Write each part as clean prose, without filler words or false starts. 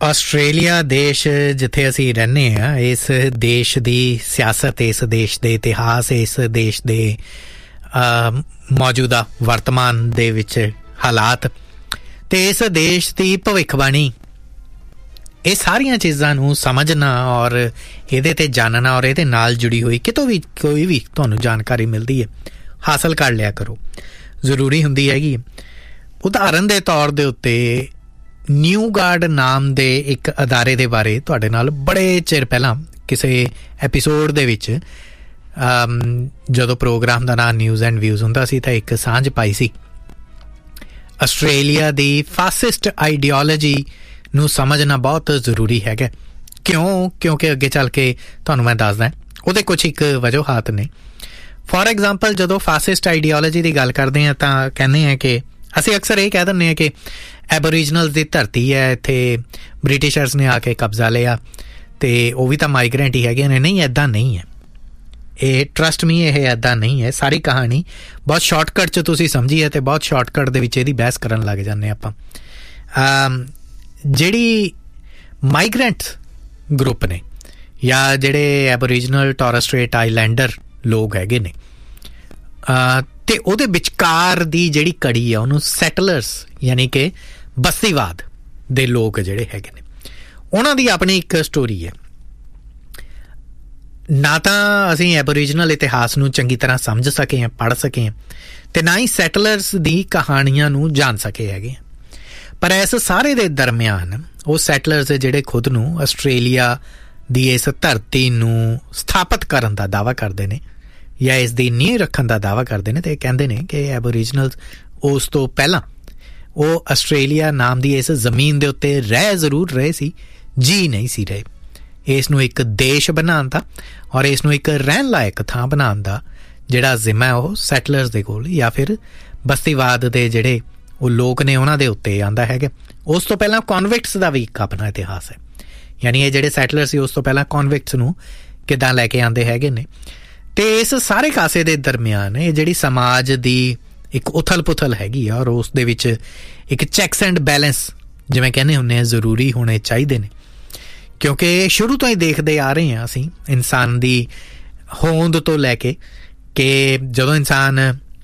Australia ਦੇਸ਼ ਜਿੱਥੇ ਅਸੀਂ ਰਹਿੰਦੇ ਹਾਂ, ਇਸ ਦੇਸ਼ ਦੀ ਸਿਆਸਤ, ਇਸ ਦੇਸ਼ ਦੇ ਇਤਿਹਾਸ, ਇਸ ਦੇਸ਼ ਦੇ ਮੌਜੂਦਾ ਵਰਤਮਾਨ ਦੇ ਵਿੱਚ ਹਾਲਾਤ ਅਤੇ ਇਸ ਦੇਸ਼ ਦੀ ਭਵਿੱਖਬਾਣੀ, ਇਹ ਸਾਰੀਆਂ ਚੀਜ਼ਾਂ ਨੂੰ ਸਮਝਣਾ ਔਰ ਇਹਦੇ 'ਤੇ ਜਾਣਨਾ ਔਰ ਇਹਦੇ ਨਾਲ ਜੁੜੀ ਹੋਈ ਕਿਤੋਂ ਵੀ ਕੋਈ ਵੀ ਤੁਹਾਨੂੰ ਜਾਣਕਾਰੀ ਮਿਲਦੀ ਹੈ, ਹਾਸਲ ਕਰ ਲਿਆ ਕਰੋ, ਜ਼ਰੂਰੀ ਹੁੰਦੀ ਹੈਗੀ। ਉਦਾਹਰਨ ਦੇ ਤੌਰ ਦੇ ਉੱਤੇ ਨਿਊ ਗਾਰਡ ਨਾਮ ਦੇ ਇੱਕ ਅਦਾਰੇ ਦੇ ਬਾਰੇ ਤੁਹਾਡੇ ਨਾਲ ਬੜੇ ਚਿਰ ਪਹਿਲਾਂ ਕਿਸੇ ਐਪੀਸੋਡ ਦੇ ਵਿੱਚ, ਜਦੋਂ ਪ੍ਰੋਗਰਾਮ ਦਾ ਨਾਮ ਨਿਊਜ਼ ਐਂਡ ਵਿਊਜ਼ ਹੁੰਦਾ ਸੀ, ਤਾਂ ਇੱਕ ਸਾਂਝ ਪਾਈ ਸੀ। ਆਸਟ੍ਰੇਲੀਆ ਦੀ ਫਾਸਿਸਟ ਆਈਡੀਓਲੋਜੀ ਨੂੰ ਸਮਝਣਾ ਬਹੁਤ ਜ਼ਰੂਰੀ ਹੈਗਾ। ਕਿਉਂਕਿ ਅੱਗੇ ਚੱਲ ਕੇ ਤੁਹਾਨੂੰ ਮੈਂ ਦੱਸਦਾ ਉਹਦੇ ਕੁਛ ਇੱਕ ਵਜੂਹਾਤ ਨੇ। ਫੋਰ ਐਗਜ਼ਾਮਪਲ, ਜਦੋਂ ਫਾਸਿਸਟ ਆਈਡੀਓਲੋਜੀ ਦੀ ਗੱਲ ਕਰਦੇ ਹਾਂ ਤਾਂ ਕਹਿੰਦੇ ਹਾਂ ਕਿ ਅਸੀਂ ਅਕਸਰ ਇਹ ਕਹਿ ਦਿੰਦੇ ਹਾਂ ਕਿ ਐਬੋਰੀਜਨਲ ਦੀ ਧਰਤੀ ਹੈ, ਇੱਥੇ ਬ੍ਰਿਟਿਸ਼ਰਸ ਨੇ ਆ ਕੇ ਕਬਜ਼ਾ ਲਿਆ ਅਤੇ ਉਹ ਵੀ ਤਾਂ ਮਾਈਗਰੈਂਟ ਹੀ ਹੈਗੇ ਨੇ। ਨਹੀਂ, ਇੱਦਾਂ ਨਹੀਂ ਹੈ। ਇਹ ਟਰਸਟ ਮੀ, ਇਹ ਇੱਦਾਂ ਨਹੀਂ ਹੈ। ਸਾਰੀ ਕਹਾਣੀ ਬਹੁਤ ਸ਼ਾਰਟਕਟ 'ਚ ਤੁਸੀਂ ਸਮਝੀ ਹੈ ਅਤੇ ਬਹੁਤ ਸ਼ਾਰਟਕਟ ਦੇ ਵਿੱਚ ਇਹਦੀ ਬਹਿਸ ਕਰਨ ਲੱਗ ਜਾਂਦੇ ਆਪਾਂ। ਜਿਹੜੀ ਮਾਈਗਰੈਂਟ ਗਰੁੱਪ ਨੇ ਜਾਂ ਜਿਹੜੇ ਐਬੋਰੀਜਨਲ ਟੋਰਸ ਸਟ੍ਰੇਟ ਆਈਲੈਂਡਰ ਲੋਕ ਹੈਗੇ ਨੇ, ਅਤੇ ਉਹਦੇ ਵਿਚਕਾਰ ਦੀ ਜਿਹੜੀ ਕੜੀ ਆ ਉਹਨੂੰ ਸੈਟਲਰਸ ਯਾਨੀ ਕਿ ਬਸਤੀਵਾਦ ਦੇ ਲੋਕ ਜਿਹੜੇ ਹੈਗੇ ਨੇ, ਉਹਨਾਂ ਦੀ ਆਪਣੀ ਇੱਕ ਸਟੋਰੀ ਹੈ। ਨਾ ਤਾਂ ਅਸੀਂ ਐਬੋਰੀਜਨਲ ਇਤਿਹਾਸ ਨੂੰ ਚੰਗੀ ਤਰ੍ਹਾਂ ਸਮਝ ਸਕੇ ਹਾਂ, ਪੜ੍ਹ ਸਕੇ ਹਾਂ, ਅਤੇ ਨਾ ਹੀ ਸੈਟਲਰਸ ਦੀ ਕਹਾਣੀਆਂ ਨੂੰ ਜਾਣ ਸਕੇ ਹੈਗੇ। ਪਰ ਇਸ ਸਾਰੇ ਦੇ ਦਰਮਿਆਨ ਉਹ ਸੈਟਲਰਸ ਜਿਹੜੇ ਖੁਦ ਨੂੰ ਆਸਟ੍ਰੇਲੀਆ ਦੀ ਇਸ ਧਰਤੀ ਨੂੰ ਸਥਾਪਿਤ ਕਰਨ ਦਾ ਦਾਅਵਾ ਕਰਦੇ ਨੇ ਜਾਂ ਇਸ ਦੀ ਨੀਂਹ ਰੱਖਣ ਦਾ ਦਾਅਵਾ ਕਰਦੇ ਨੇ, ਅਤੇ ਇਹ ਕਹਿੰਦੇ ਨੇ ਕਿ ਐਬੋਰੀਜਨਲਸ ਉਸ ਤੋਂ ਪਹਿਲਾਂ ਉਹ ਆਸਟ੍ਰੇਲੀਆ ਨਾਮ ਦੀ ਇਸ ਜ਼ਮੀਨ ਦੇ ਉੱਤੇ ਰਹਿ ਜ਼ਰੂਰ ਰਹੇ ਸੀ, ਜੀ ਨਹੀਂ ਸੀ ਰਹੇ। ਇਸ ਨੂੰ ਇੱਕ ਦੇਸ਼ ਬਣਾਉਣ ਦਾ ਔਰ ਇਸ ਨੂੰ ਇੱਕ ਰਹਿਣ ਲਾਇਕ ਥਾਂ ਬਣਾਉਣ ਦਾ ਜਿਹੜਾ ਜ਼ਿੰਮਾ ਹੈ ਉਹ ਸੈਟਲਰਸ ਦੇ ਕੋਲ ਜਾਂ ਫਿਰ ਬਸਤੀਵਾਦ ਦੇ ਜਿਹੜੇ ਉਹ ਲੋਕ ਨੇ ਉਹਨਾਂ ਦੇ ਉੱਤੇ ਆਉਂਦਾ ਹੈਗਾ। ਉਸ ਤੋਂ ਪਹਿਲਾਂ ਕਨਵਿਕਟਸ ਦਾ ਵੀ ਇੱਕ ਆਪਣਾ ਇਤਿਹਾਸ ਹੈ, ਯਾਨੀ ਇਹ ਜਿਹੜੇ ਸੈਟਲਰ ਸੀ ਉਸ ਤੋਂ ਪਹਿਲਾਂ ਕਨਵਿਕਟਸ ਨੂੰ ਕਿੱਦਾਂ ਲੈ ਕੇ ਆਉਂਦੇ ਹੈਗੇ ਨੇ। ਅਤੇ ਇਸ ਸਾਰੇ ਕਾਸੇ ਦੇ ਦਰਮਿਆਨ ਇਹ ਜਿਹੜੀ ਸਮਾਜ ਦੀ ਇੱਕ ਉਥਲ ਪੁਥਲ ਹੈਗੀ ਆ ਔਰ ਉਸ ਦੇ ਵਿੱਚ ਇੱਕ ਚੈੱਕਸ ਐਂਡ ਬੈਲੈਂਸ ਜਿਵੇਂ ਕਹਿੰਦੇ ਹੁੰਦੇ ਆ ਜ਼ਰੂਰੀ ਹੋਣੇ ਚਾਹੀਦੇ ਨੇ, ਕਿਉਂਕਿ ਸ਼ੁਰੂ ਤੋਂ ਹੀ ਦੇਖਦੇ ਆ ਰਹੇ ਹਾਂ ਅਸੀਂ ਇਨਸਾਨ ਦੀ ਹੋਂਦ ਤੋਂ ਲੈ ਕੇ ਕਿ ਜਦੋਂ ਇਨਸਾਨ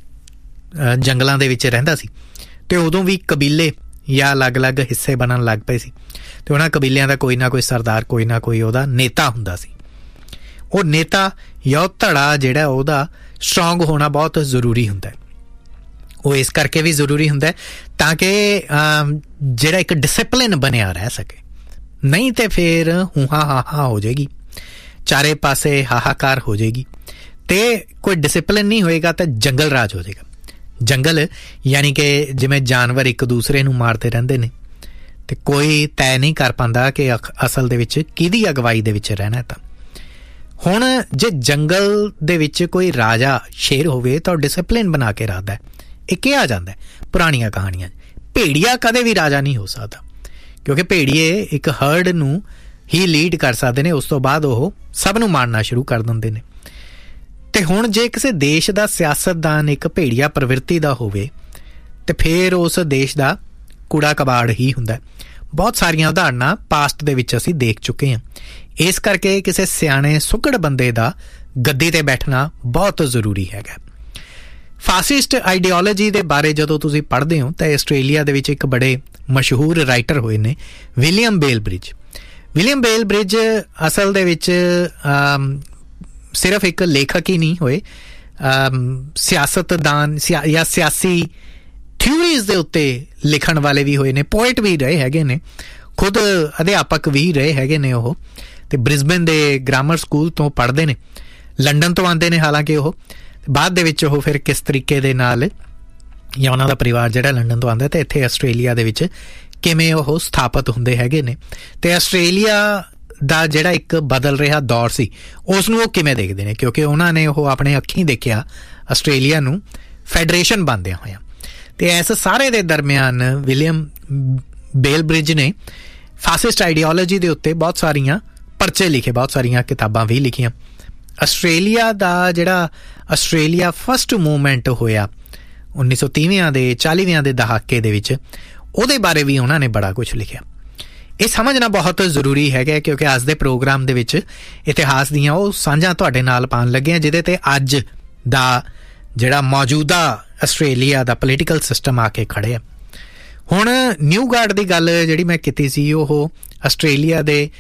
ਜੰਗਲਾਂ ਦੇ ਵਿੱਚ ਰਹਿੰਦਾ ਸੀ ਅਤੇ ਉਦੋਂ ਵੀ ਕਬੀਲੇ ਜਾਂ ਅਲੱਗ-ਅਲੱਗ ਹਿੱਸੇ ਬਣਨ ਲੱਗ ਪਏ ਸੀ ਅਤੇ ਉਹਨਾਂ ਕਬੀਲਿਆਂ ਦਾ ਕੋਈ ਨਾ ਕੋਈ ਸਰਦਾਰ, ਕੋਈ ਨਾ ਕੋਈ ਉਹਦਾ ਨੇਤਾ ਹੁੰਦਾ ਸੀ। ਉਹ ਨੇਤਾ ਜਾਂ ਉਹ ਧੜਾ ਜਿਹੜਾ ਉਹਦਾ ਸਟਰੋਂਗ ਹੋਣਾ ਬਹੁਤ ਜ਼ਰੂਰੀ ਹੁੰਦਾ। ਉਹ ਇਸ ਕਰਕੇ ਵੀ ਜ਼ਰੂਰੀ ਹੁੰਦਾ ਤਾਂ ਕਿ ਜਿਹੜਾ ਇੱਕ ਡਿਸਿਪਲਿਨ ਬਣਿਆ ਰਹਿ ਸਕੇ, ਨਹੀਂ ਤਾਂ ਫਿਰ ਹੂਹਾ ਹਾਹਾ ਹੋ ਜਾਏਗੀ, ਚਾਰੇ ਪਾਸੇ ਹਾਹਾਕਾਰ ਹੋ ਜਾਏਗੀ ਅਤੇ ਕੋਈ ਡਿਸਿਪਲਿਨ ਨਹੀਂ ਹੋਏਗਾ ਤਾਂ ਜੰਗਲ ਰਾਜ ਹੋ ਜਾਏਗਾ। ਜੰਗਲ ਯਾਨੀ ਕਿ ਜਿਵੇਂ ਜਾਨਵਰ ਇੱਕ ਦੂਸਰੇ ਨੂੰ ਮਾਰਦੇ ਰਹਿੰਦੇ ਨੇ ਅਤੇ ਕੋਈ ਤੈਅ ਨਹੀਂ ਕਰ ਪਾਉਂਦਾ ਕਿ ਅਸਲ ਦੇ ਵਿੱਚ ਕਿਹਦੀ ਅਗਵਾਈ ਦੇ ਵਿੱਚ ਰਹਿਣਾ। ਤਾਂ ਹੁਣ ਜੇ ਜੰਗਲ ਦੇ ਵਿੱਚ ਕੋਈ ਰਾਜਾ ਸ਼ੇਰ ਹੋਵੇ ਤਾਂ ਉਹ ਡਿਸਿਪਲਿਨ ਬਣਾ ਕੇ ਰੱਖਦਾ। ਇਹ ਕਿਹਾ ਜਾਂਦਾ ਪੁਰਾਣੀਆਂ ਕਹਾਣੀਆਂ। ਭੇੜੀਆ ਕਦੇ ਵੀ ਰਾਜਾ ਨਹੀਂ ਹੋ ਸਕਦਾ ਕਿਉਂਕਿ ਭੇੜੀਏ ਇੱਕ ਹਰਡ ਨੂੰ ਹੀ ਲੀਡ ਕਰ ਸਕਦੇ ਨੇ, ਉਸ ਤੋਂ ਬਾਅਦ ਉਹ ਸਭ ਨੂੰ ਮਾਰਨਾ ਸ਼ੁਰੂ ਕਰ ਦਿੰਦੇ ਨੇ। ਅਤੇ ਹੁਣ ਜੇ ਕਿਸੇ ਦੇਸ਼ ਦਾ ਸਿਆਸਤਦਾਨ ਇੱਕ ਭੇੜੀਆ ਪ੍ਰਵਿਰਤੀ ਦਾ ਹੋਵੇ ਅਤੇ ਫਿਰ ਉਸ ਦੇਸ਼ ਦਾ ਕੂੜਾ ਕਬਾੜ ਹੀ ਹੁੰਦਾ। ਬਹੁਤ ਸਾਰੀਆਂ ਉਦਾਹਰਨਾਂ ਪਾਸਟ ਦੇ ਵਿੱਚ ਅਸੀਂ ਦੇਖ ਚੁੱਕੇ ਹਾਂ। ਇਸ ਕਰਕੇ ਕਿਸੇ ਸਿਆਣੇ ਸੁਘੜ ਬੰਦੇ ਦਾ ਗੱਦੀ 'ਤੇ ਬੈਠਣਾ ਬਹੁਤ ਜ਼ਰੂਰੀ ਹੈਗਾ। ਫਾਸਿਸਟ ਆਈਡੀਓਲੋਜੀ ਦੇ ਬਾਰੇ ਜਦੋਂ ਤੁਸੀਂ ਪੜ੍ਹਦੇ ਹੋ ਤਾਂ ਆਸਟ੍ਰੇਲੀਆ ਦੇ ਵਿੱਚ ਇੱਕ ਬੜੇ ਮਸ਼ਹੂਰ ਰਾਈਟਰ ਹੋਏ ਨੇ ਵਿਲੀਅਮ ਬੇਲਬ੍ਰਿਜ। ਵਿਲੀਅਮ ਬੇਲਬ੍ਰਿਜ ਅਸਲ ਦੇ ਵਿੱਚ ਸਿਰਫ ਇੱਕ ਲੇਖਕ ਹੀ ਨਹੀਂ ਹੋਏ, ਸਿਆਸਤਦਾਨ ਜਾਂ ਸਿਆਸੀ ਥਿਊਰੀਜ਼ ਦੇ ਉੱਤੇ ਲਿਖਣ ਵਾਲੇ ਵੀ ਹੋਏ ਨੇ, ਪੋਇਟ ਵੀ ਰਹੇ ਹੈਗੇ ਨੇ, ਖੁਦ ਅਧਿਆਪਕ ਵੀ ਰਹੇ ਹੈਗੇ ਨੇ ਉਹ, ਅਤੇ ਬ੍ਰਿਸਬੇਨ ਦੇ ਗ੍ਰਾਮਰ ਸਕੂਲ ਤੋਂ ਪੜ੍ਹਦੇ ਨੇ, ਲੰਡਨ ਤੋਂ ਆਉਂਦੇ ਨੇ ਹਾਲਾਂਕਿ ਉਹ। ਬਾਅਦ ਦੇ ਵਿੱਚ ਉਹ ਫਿਰ ਕਿਸ ਤਰੀਕੇ ਦੇ ਨਾਲ ਜਾਂ ਉਹਨਾਂ ਦਾ ਪਰਿਵਾਰ ਜਿਹੜਾ ਲੰਡਨ ਤੋਂ ਆਉਂਦਾ ਅਤੇ ਇੱਥੇ ਆਸਟ੍ਰੇਲੀਆ ਦੇ ਵਿੱਚ ਕਿਵੇਂ ਉਹ ਸਥਾਪਿਤ ਹੁੰਦੇ ਹੈਗੇ ਨੇ, ਅਤੇ ਆਸਟ੍ਰੇਲੀਆ ਦਾ ਜਿਹੜਾ ਇੱਕ ਬਦਲ ਰਿਹਾ ਦੌਰ ਸੀ ਉਸ ਨੂੰ ਉਹ ਕਿਵੇਂ ਦੇਖਦੇ ਨੇ, ਕਿਉਂਕਿ ਉਹਨਾਂ ਨੇ ਉਹ ਆਪਣੇ ਅੱਖੀਂ ਦੇਖਿਆ ਆਸਟ੍ਰੇਲੀਆ ਨੂੰ ਫੈਡਰੇਸ਼ਨ ਬਣਦਿਆਂ ਹੋਇਆ। ਅਤੇ ਇਸ ਸਾਰੇ ਦੇ ਦਰਮਿਆਨ ਵਿਲੀਅਮ ਬੇਲਬ੍ਰਿਜ ਨੇ ਫਾਸਿਸਟ ਆਈਡੀਓਲੋਜੀ ਦੇ ਉੱਤੇ ਬਹੁਤ ਸਾਰੀਆਂ ਪਰਚੇ ਲਿਖੇ, ਬਹੁਤ ਸਾਰੀਆਂ ਕਿਤਾਬਾਂ ਵੀ ਲਿਖੀਆਂ। ਆਸਟ੍ਰੇਲੀਆ ਦਾ ਜਿਹੜਾ ਆਸਟ੍ਰੇਲੀਆ ਫਸਟ ਮੂਵਮੈਂਟ ਹੋਇਆ 1930 ਦੇ 40 ਦੇ ਦਹਾਕੇ ਦੇ ਵਿੱਚ, ਉਹਦੇ ਬਾਰੇ ਵੀ ਉਹਨਾਂ ਨੇ ਬੜਾ ਕੁਛ ਲਿਖਿਆ। ਇਹ ਸਮਝਣਾ ਬਹੁਤ ਜ਼ਰੂਰੀ ਹੈਗਾ, ਕਿਉਂਕਿ ਅੱਜ ਦੇ ਪ੍ਰੋਗਰਾਮ ਦੇ ਵਿੱਚ ਇਤਿਹਾਸ ਦੀਆਂ ਉਹ ਸਾਂਝਾਂ ਤੁਹਾਡੇ ਨਾਲ ਪਾਉਣ ਲੱਗੇ ਹਾਂ ਜਿਹਦੇ 'ਤੇ ਅੱਜ ਦਾ ਜਿਹੜਾ ਮੌਜੂਦਾ ਆਸਟ੍ਰੇਲੀਆ ਦਾ ਪੋਲੀਟੀਕਲ ਸਿਸਟਮ ਆ ਕੇ ਖੜੇ ਆ। ਹੁਣ ਨਿਊ ਗਾਰਡ ਦੀ ਗੱਲ ਜਿਹੜੀ ਮੈਂ ਕੀਤੀ ਸੀ, ਉਹ ਆਸਟ੍ਰੇਲੀਆ ਦੇ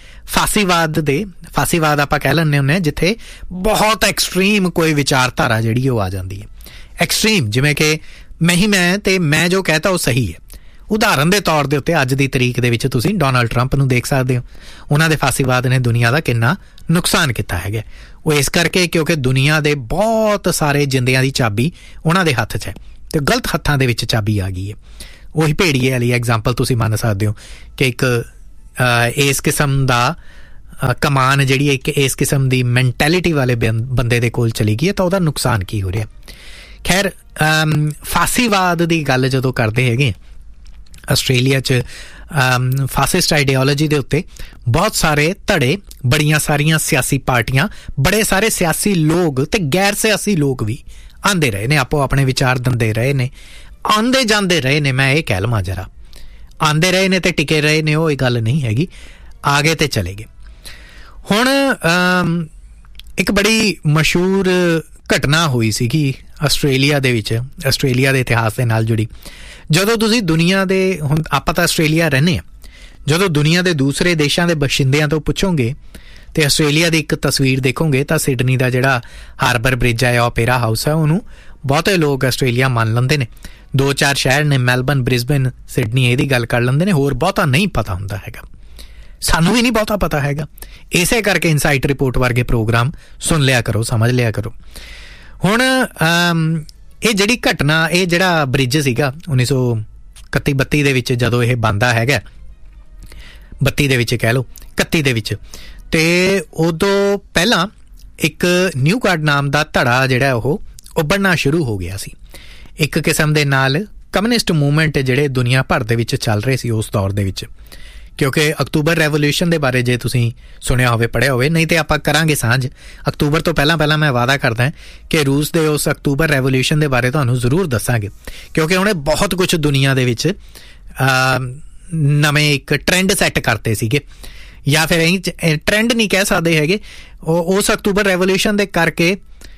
ਫਾਸੀਵਾਦ ਆਪਾਂ ਕਹਿ ਲੈਂਦੇ ਹੁੰਦੇ ਹਾਂ, ਜਿੱਥੇ ਬਹੁਤ ਐਕਸਟ੍ਰੀਮ ਕੋਈ ਵਿਚਾਰਧਾਰਾ ਜਿਹੜੀ ਉਹ ਆ ਜਾਂਦੀ ਹੈ। ਐਕਸਟ੍ਰੀਮ ਜਿਵੇਂ ਕਿ ਮੈਂ ਤੇ ਮੈਂ ਜੋ ਕਹਿਤਾ ਉਹ ਸਹੀ ਹੈ। ਉਦਾਹਰਨ ਦੇ ਤੌਰ ਦੇ ਉੱਤੇ ਅੱਜ ਦੀ ਤਰੀਕ ਦੇ ਵਿੱਚ ਤੁਸੀਂ ਡੋਨਾਲਡ ਟਰੰਪ ਨੂੰ ਦੇਖ ਸਕਦੇ ਹੋ। ਉਹਨਾਂ ਦੇ ਫਾਸੀਵਾਦ ਨੇ ਦੁਨੀਆ ਦਾ ਕਿੰਨਾ ਨੁਕਸਾਨ ਕੀਤਾ ਹੈਗਾ। ਉਹ ਇਸ ਕਰਕੇ ਕਿਉਂਕਿ ਦੁਨੀਆ ਦੇ ਬਹੁਤ ਸਾਰੇ ਜਿੰਦਿਆਂ ਦੀ ਚਾਬੀ ਉਹਨਾਂ ਦੇ ਹੱਥ 'ਚ ਹੈ ਅਤੇ ਗਲਤ ਹੱਥਾਂ ਦੇ ਵਿੱਚ ਚਾਬੀ ਆ ਗਈ ਹੈ। ਉਹੀ ਭੇੜੀਏ ਵਾਲੀ ਐਗਜ਼ਾਮਪਲ ਤੁਸੀਂ ਮੰਨ ਸਕਦੇ ਹੋ ਕਿ ਇੱਕ ਇਸ ਕਿਸਮ ਦਾ ਕਮਾਨ ਜਿਹੜੀ ਇੱਕ ਇਸ ਕਿਸਮ ਦੀ ਮੈਂਟੈਲਿਟੀ ਵਾਲੇ ਬੰਦੇ ਦੇ ਕੋਲ ਚਲੀ ਗਈ ਹੈ ਤਾਂ ਉਹਦਾ ਨੁਕਸਾਨ ਕੀ ਹੋ ਰਿਹਾ। ਖੈਰ, ਫਾਸੀਵਾਦ ਦੀ ਗੱਲ ਜਦੋਂ ਕਰਦੇ ਹੈਗੇ ਆਸਟ੍ਰੇਲੀਆ 'ਚ ਫਾਸਿਸਟ ਆਈਡੀਓਲੋਜੀ ਦੇ ਉੱਤੇ ਬਹੁਤ ਸਾਰੇ ਧੜੇ, ਬੜੀਆਂ ਸਾਰੀਆਂ ਸਿਆਸੀ ਪਾਰਟੀਆਂ, ਬੜੇ ਸਾਰੇ ਸਿਆਸੀ ਲੋਕ ਅਤੇ ਗੈਰ ਸਿਆਸੀ ਲੋਕ ਵੀ ਆਉਂਦੇ ਰਹੇ ਨੇ, ਆਪੋ ਆਪਣੇ ਵਿਚਾਰ ਦਿੰਦੇ ਰਹੇ ਨੇ, ਆਉਂਦੇ ਜਾਂਦੇ ਰਹੇ ਨੇ। ਮੈਂ ਇਹ ਕਹਿ ਲਵਾਂ ਜਰਾ, ਆਉਂਦੇ ਰਹੇ ਨੇ ਅਤੇ ਟਿਕੇ ਰਹੇ ਨੇ, ਉਹ ਇਹ ਗੱਲ ਨਹੀਂ ਹੈਗੀ, ਆ ਗਏ ਅਤੇ ਚਲੇ ਗਏ। ਹੁਣ ਇੱਕ ਬੜੀ ਮਸ਼ਹੂਰ ਘਟਨਾ ਹੋਈ ਸੀਗੀ ਆਸਟ੍ਰੇਲੀਆ ਦੇ ਵਿੱਚ, ਆਸਟ੍ਰੇਲੀਆ ਦੇ ਇਤਿਹਾਸ ਦੇ ਨਾਲ ਜੁੜੀ। ਜਦੋਂ ਤੁਸੀਂ ਦੁਨੀਆ ਦੇ, ਹੁਣ ਆਪਾਂ ਤਾਂ ਆਸਟ੍ਰੇਲੀਆ ਰਹਿੰਦੇ ਹਾਂ, ਜਦੋਂ ਦੁਨੀਆ ਦੇ ਦੂਸਰੇ ਦੇਸ਼ਾਂ ਦੇ ਬਸ਼ਿੰਦਿਆਂ ਤੋਂ ਪੁੱਛੋਗੇ ਅਤੇ ਆਸਟ੍ਰੇਲੀਆ ਦੀ ਇੱਕ ਤਸਵੀਰ ਦੇਖੋਗੇ ਤਾਂ ਸਿਡਨੀ ਦਾ ਜਿਹੜਾ ਹਾਰਬਰ ਬ੍ਰਿਜ ਹੈ, ਓਪੇਰਾ ਹਾਊਸ ਹੈ, ਉਹਨੂੰ ਬਹੁਤੇ ਲੋਕ ਆਸਟ੍ਰੇਲੀਆ ਮੰਨ ਲੈਂਦੇ ਨੇ। 2-4 ਸ਼ਹਿਰ ਨੇ, ਮੈਲਬਨ, ਬ੍ਰਿਸਬਨ, ਸਿਡਨੀ, ਇਹਦੀ ਗੱਲ ਕਰ ਲੈਂਦੇ ਨੇ, ਹੋਰ ਬਹੁਤਾ ਨਹੀਂ ਪਤਾ ਹੁੰਦਾ ਹੈਗਾ। ਸਾਨੂੰ ਵੀ ਨਹੀਂ ਬਹੁਤਾ ਪਤਾ ਹੈਗਾ। ਇਸੇ ਕਰਕੇ ਇਨਸਾਈਟ ਰਿਪੋਰਟ ਵਰਗੇ ਪ੍ਰੋਗਰਾਮ ਸੁਣ ਲਿਆ ਕਰੋ, ਸਮਝ ਲਿਆ ਕਰੋ। ਹੁਣ ਇਹ ਜਿਹੜੀ ਘਟਨਾ, ਇਹ ਜਿਹੜਾ ਬ੍ਰਿਜ ਸੀਗਾ 1931-32 ਦੇ ਵਿੱਚ ਜਦੋਂ ਇਹ ਬਣਦਾ ਹੈਗਾ, 32 ਦੇ ਵਿੱਚ ਕਹਿ ਲਓ, 31 ਦੇ ਵਿੱਚ, ਅਤੇ ਉਦੋਂ ਪਹਿਲਾਂ ਇੱਕ ਨਿਊ ਗਾਰਡ ਨਾਮ ਦਾ ਧੜਾ ਜਿਹੜਾ ਉਹ ਉੱਭਰਨਾ ਸ਼ੁਰੂ ਹੋ ਗਿਆ ਸੀ। ਇੱਕ ਕਿਸਮ ਦੇ ਨਾਲ ਕਮਿਊਨਿਸਟ ਮੂਵਮੈਂਟ ਜਿਹੜੇ ਦੁਨੀਆ ਭਰ ਦੇ ਵਿੱਚ ਚੱਲ ਰਹੇ ਸੀ ਉਸ ਦੌਰ ਦੇ ਵਿੱਚ, ਕਿਉਂਕਿ ਅਕਤੂਬਰ ਰੈਵੋਲਿਊਸ਼ਨ ਦੇ ਬਾਰੇ ਜੇ ਤੁਸੀਂ ਸੁਣਿਆ ਹੋਵੇ, ਪੜ੍ਹਿਆ ਹੋਵੇ, ਨਹੀਂ ਤਾਂ ਆਪਾਂ ਕਰਾਂਗੇ ਸਾਂਝ। ਅਕਤੂਬਰ ਤੋਂ ਪਹਿਲਾਂ ਮੈਂ ਵਾਅਦਾ ਕਰਦਾ ਕਿ ਰੂਸ ਦੇ ਉਸ ਅਕਤੂਬਰ ਰੈਵੋਲਿਊਸ਼ਨ ਦੇ ਬਾਰੇ ਤੁਹਾਨੂੰ ਜ਼ਰੂਰ ਦੱਸਾਂਗੇ, ਕਿਉਂਕਿ ਉਹਨੇ ਬਹੁਤ ਕੁਛ ਦੁਨੀਆ ਦੇ ਵਿੱਚ ਨਵੇਂ ਇੱਕ ਟਰੈਂਡ ਸੈੱਟ ਕਰਤੇ ਸੀਗੇ, ਜਾਂ ਫਿਰ ਅਸੀਂ ਟਰੈਂਡ ਨਹੀਂ ਕਹਿ ਸਕਦੇ ਹੈਗੇ। ਉਸ ਅਕਤੂਬਰ ਰੈਵੋਲਿਊਸ਼ਨ ਦੇ ਕਰਕੇ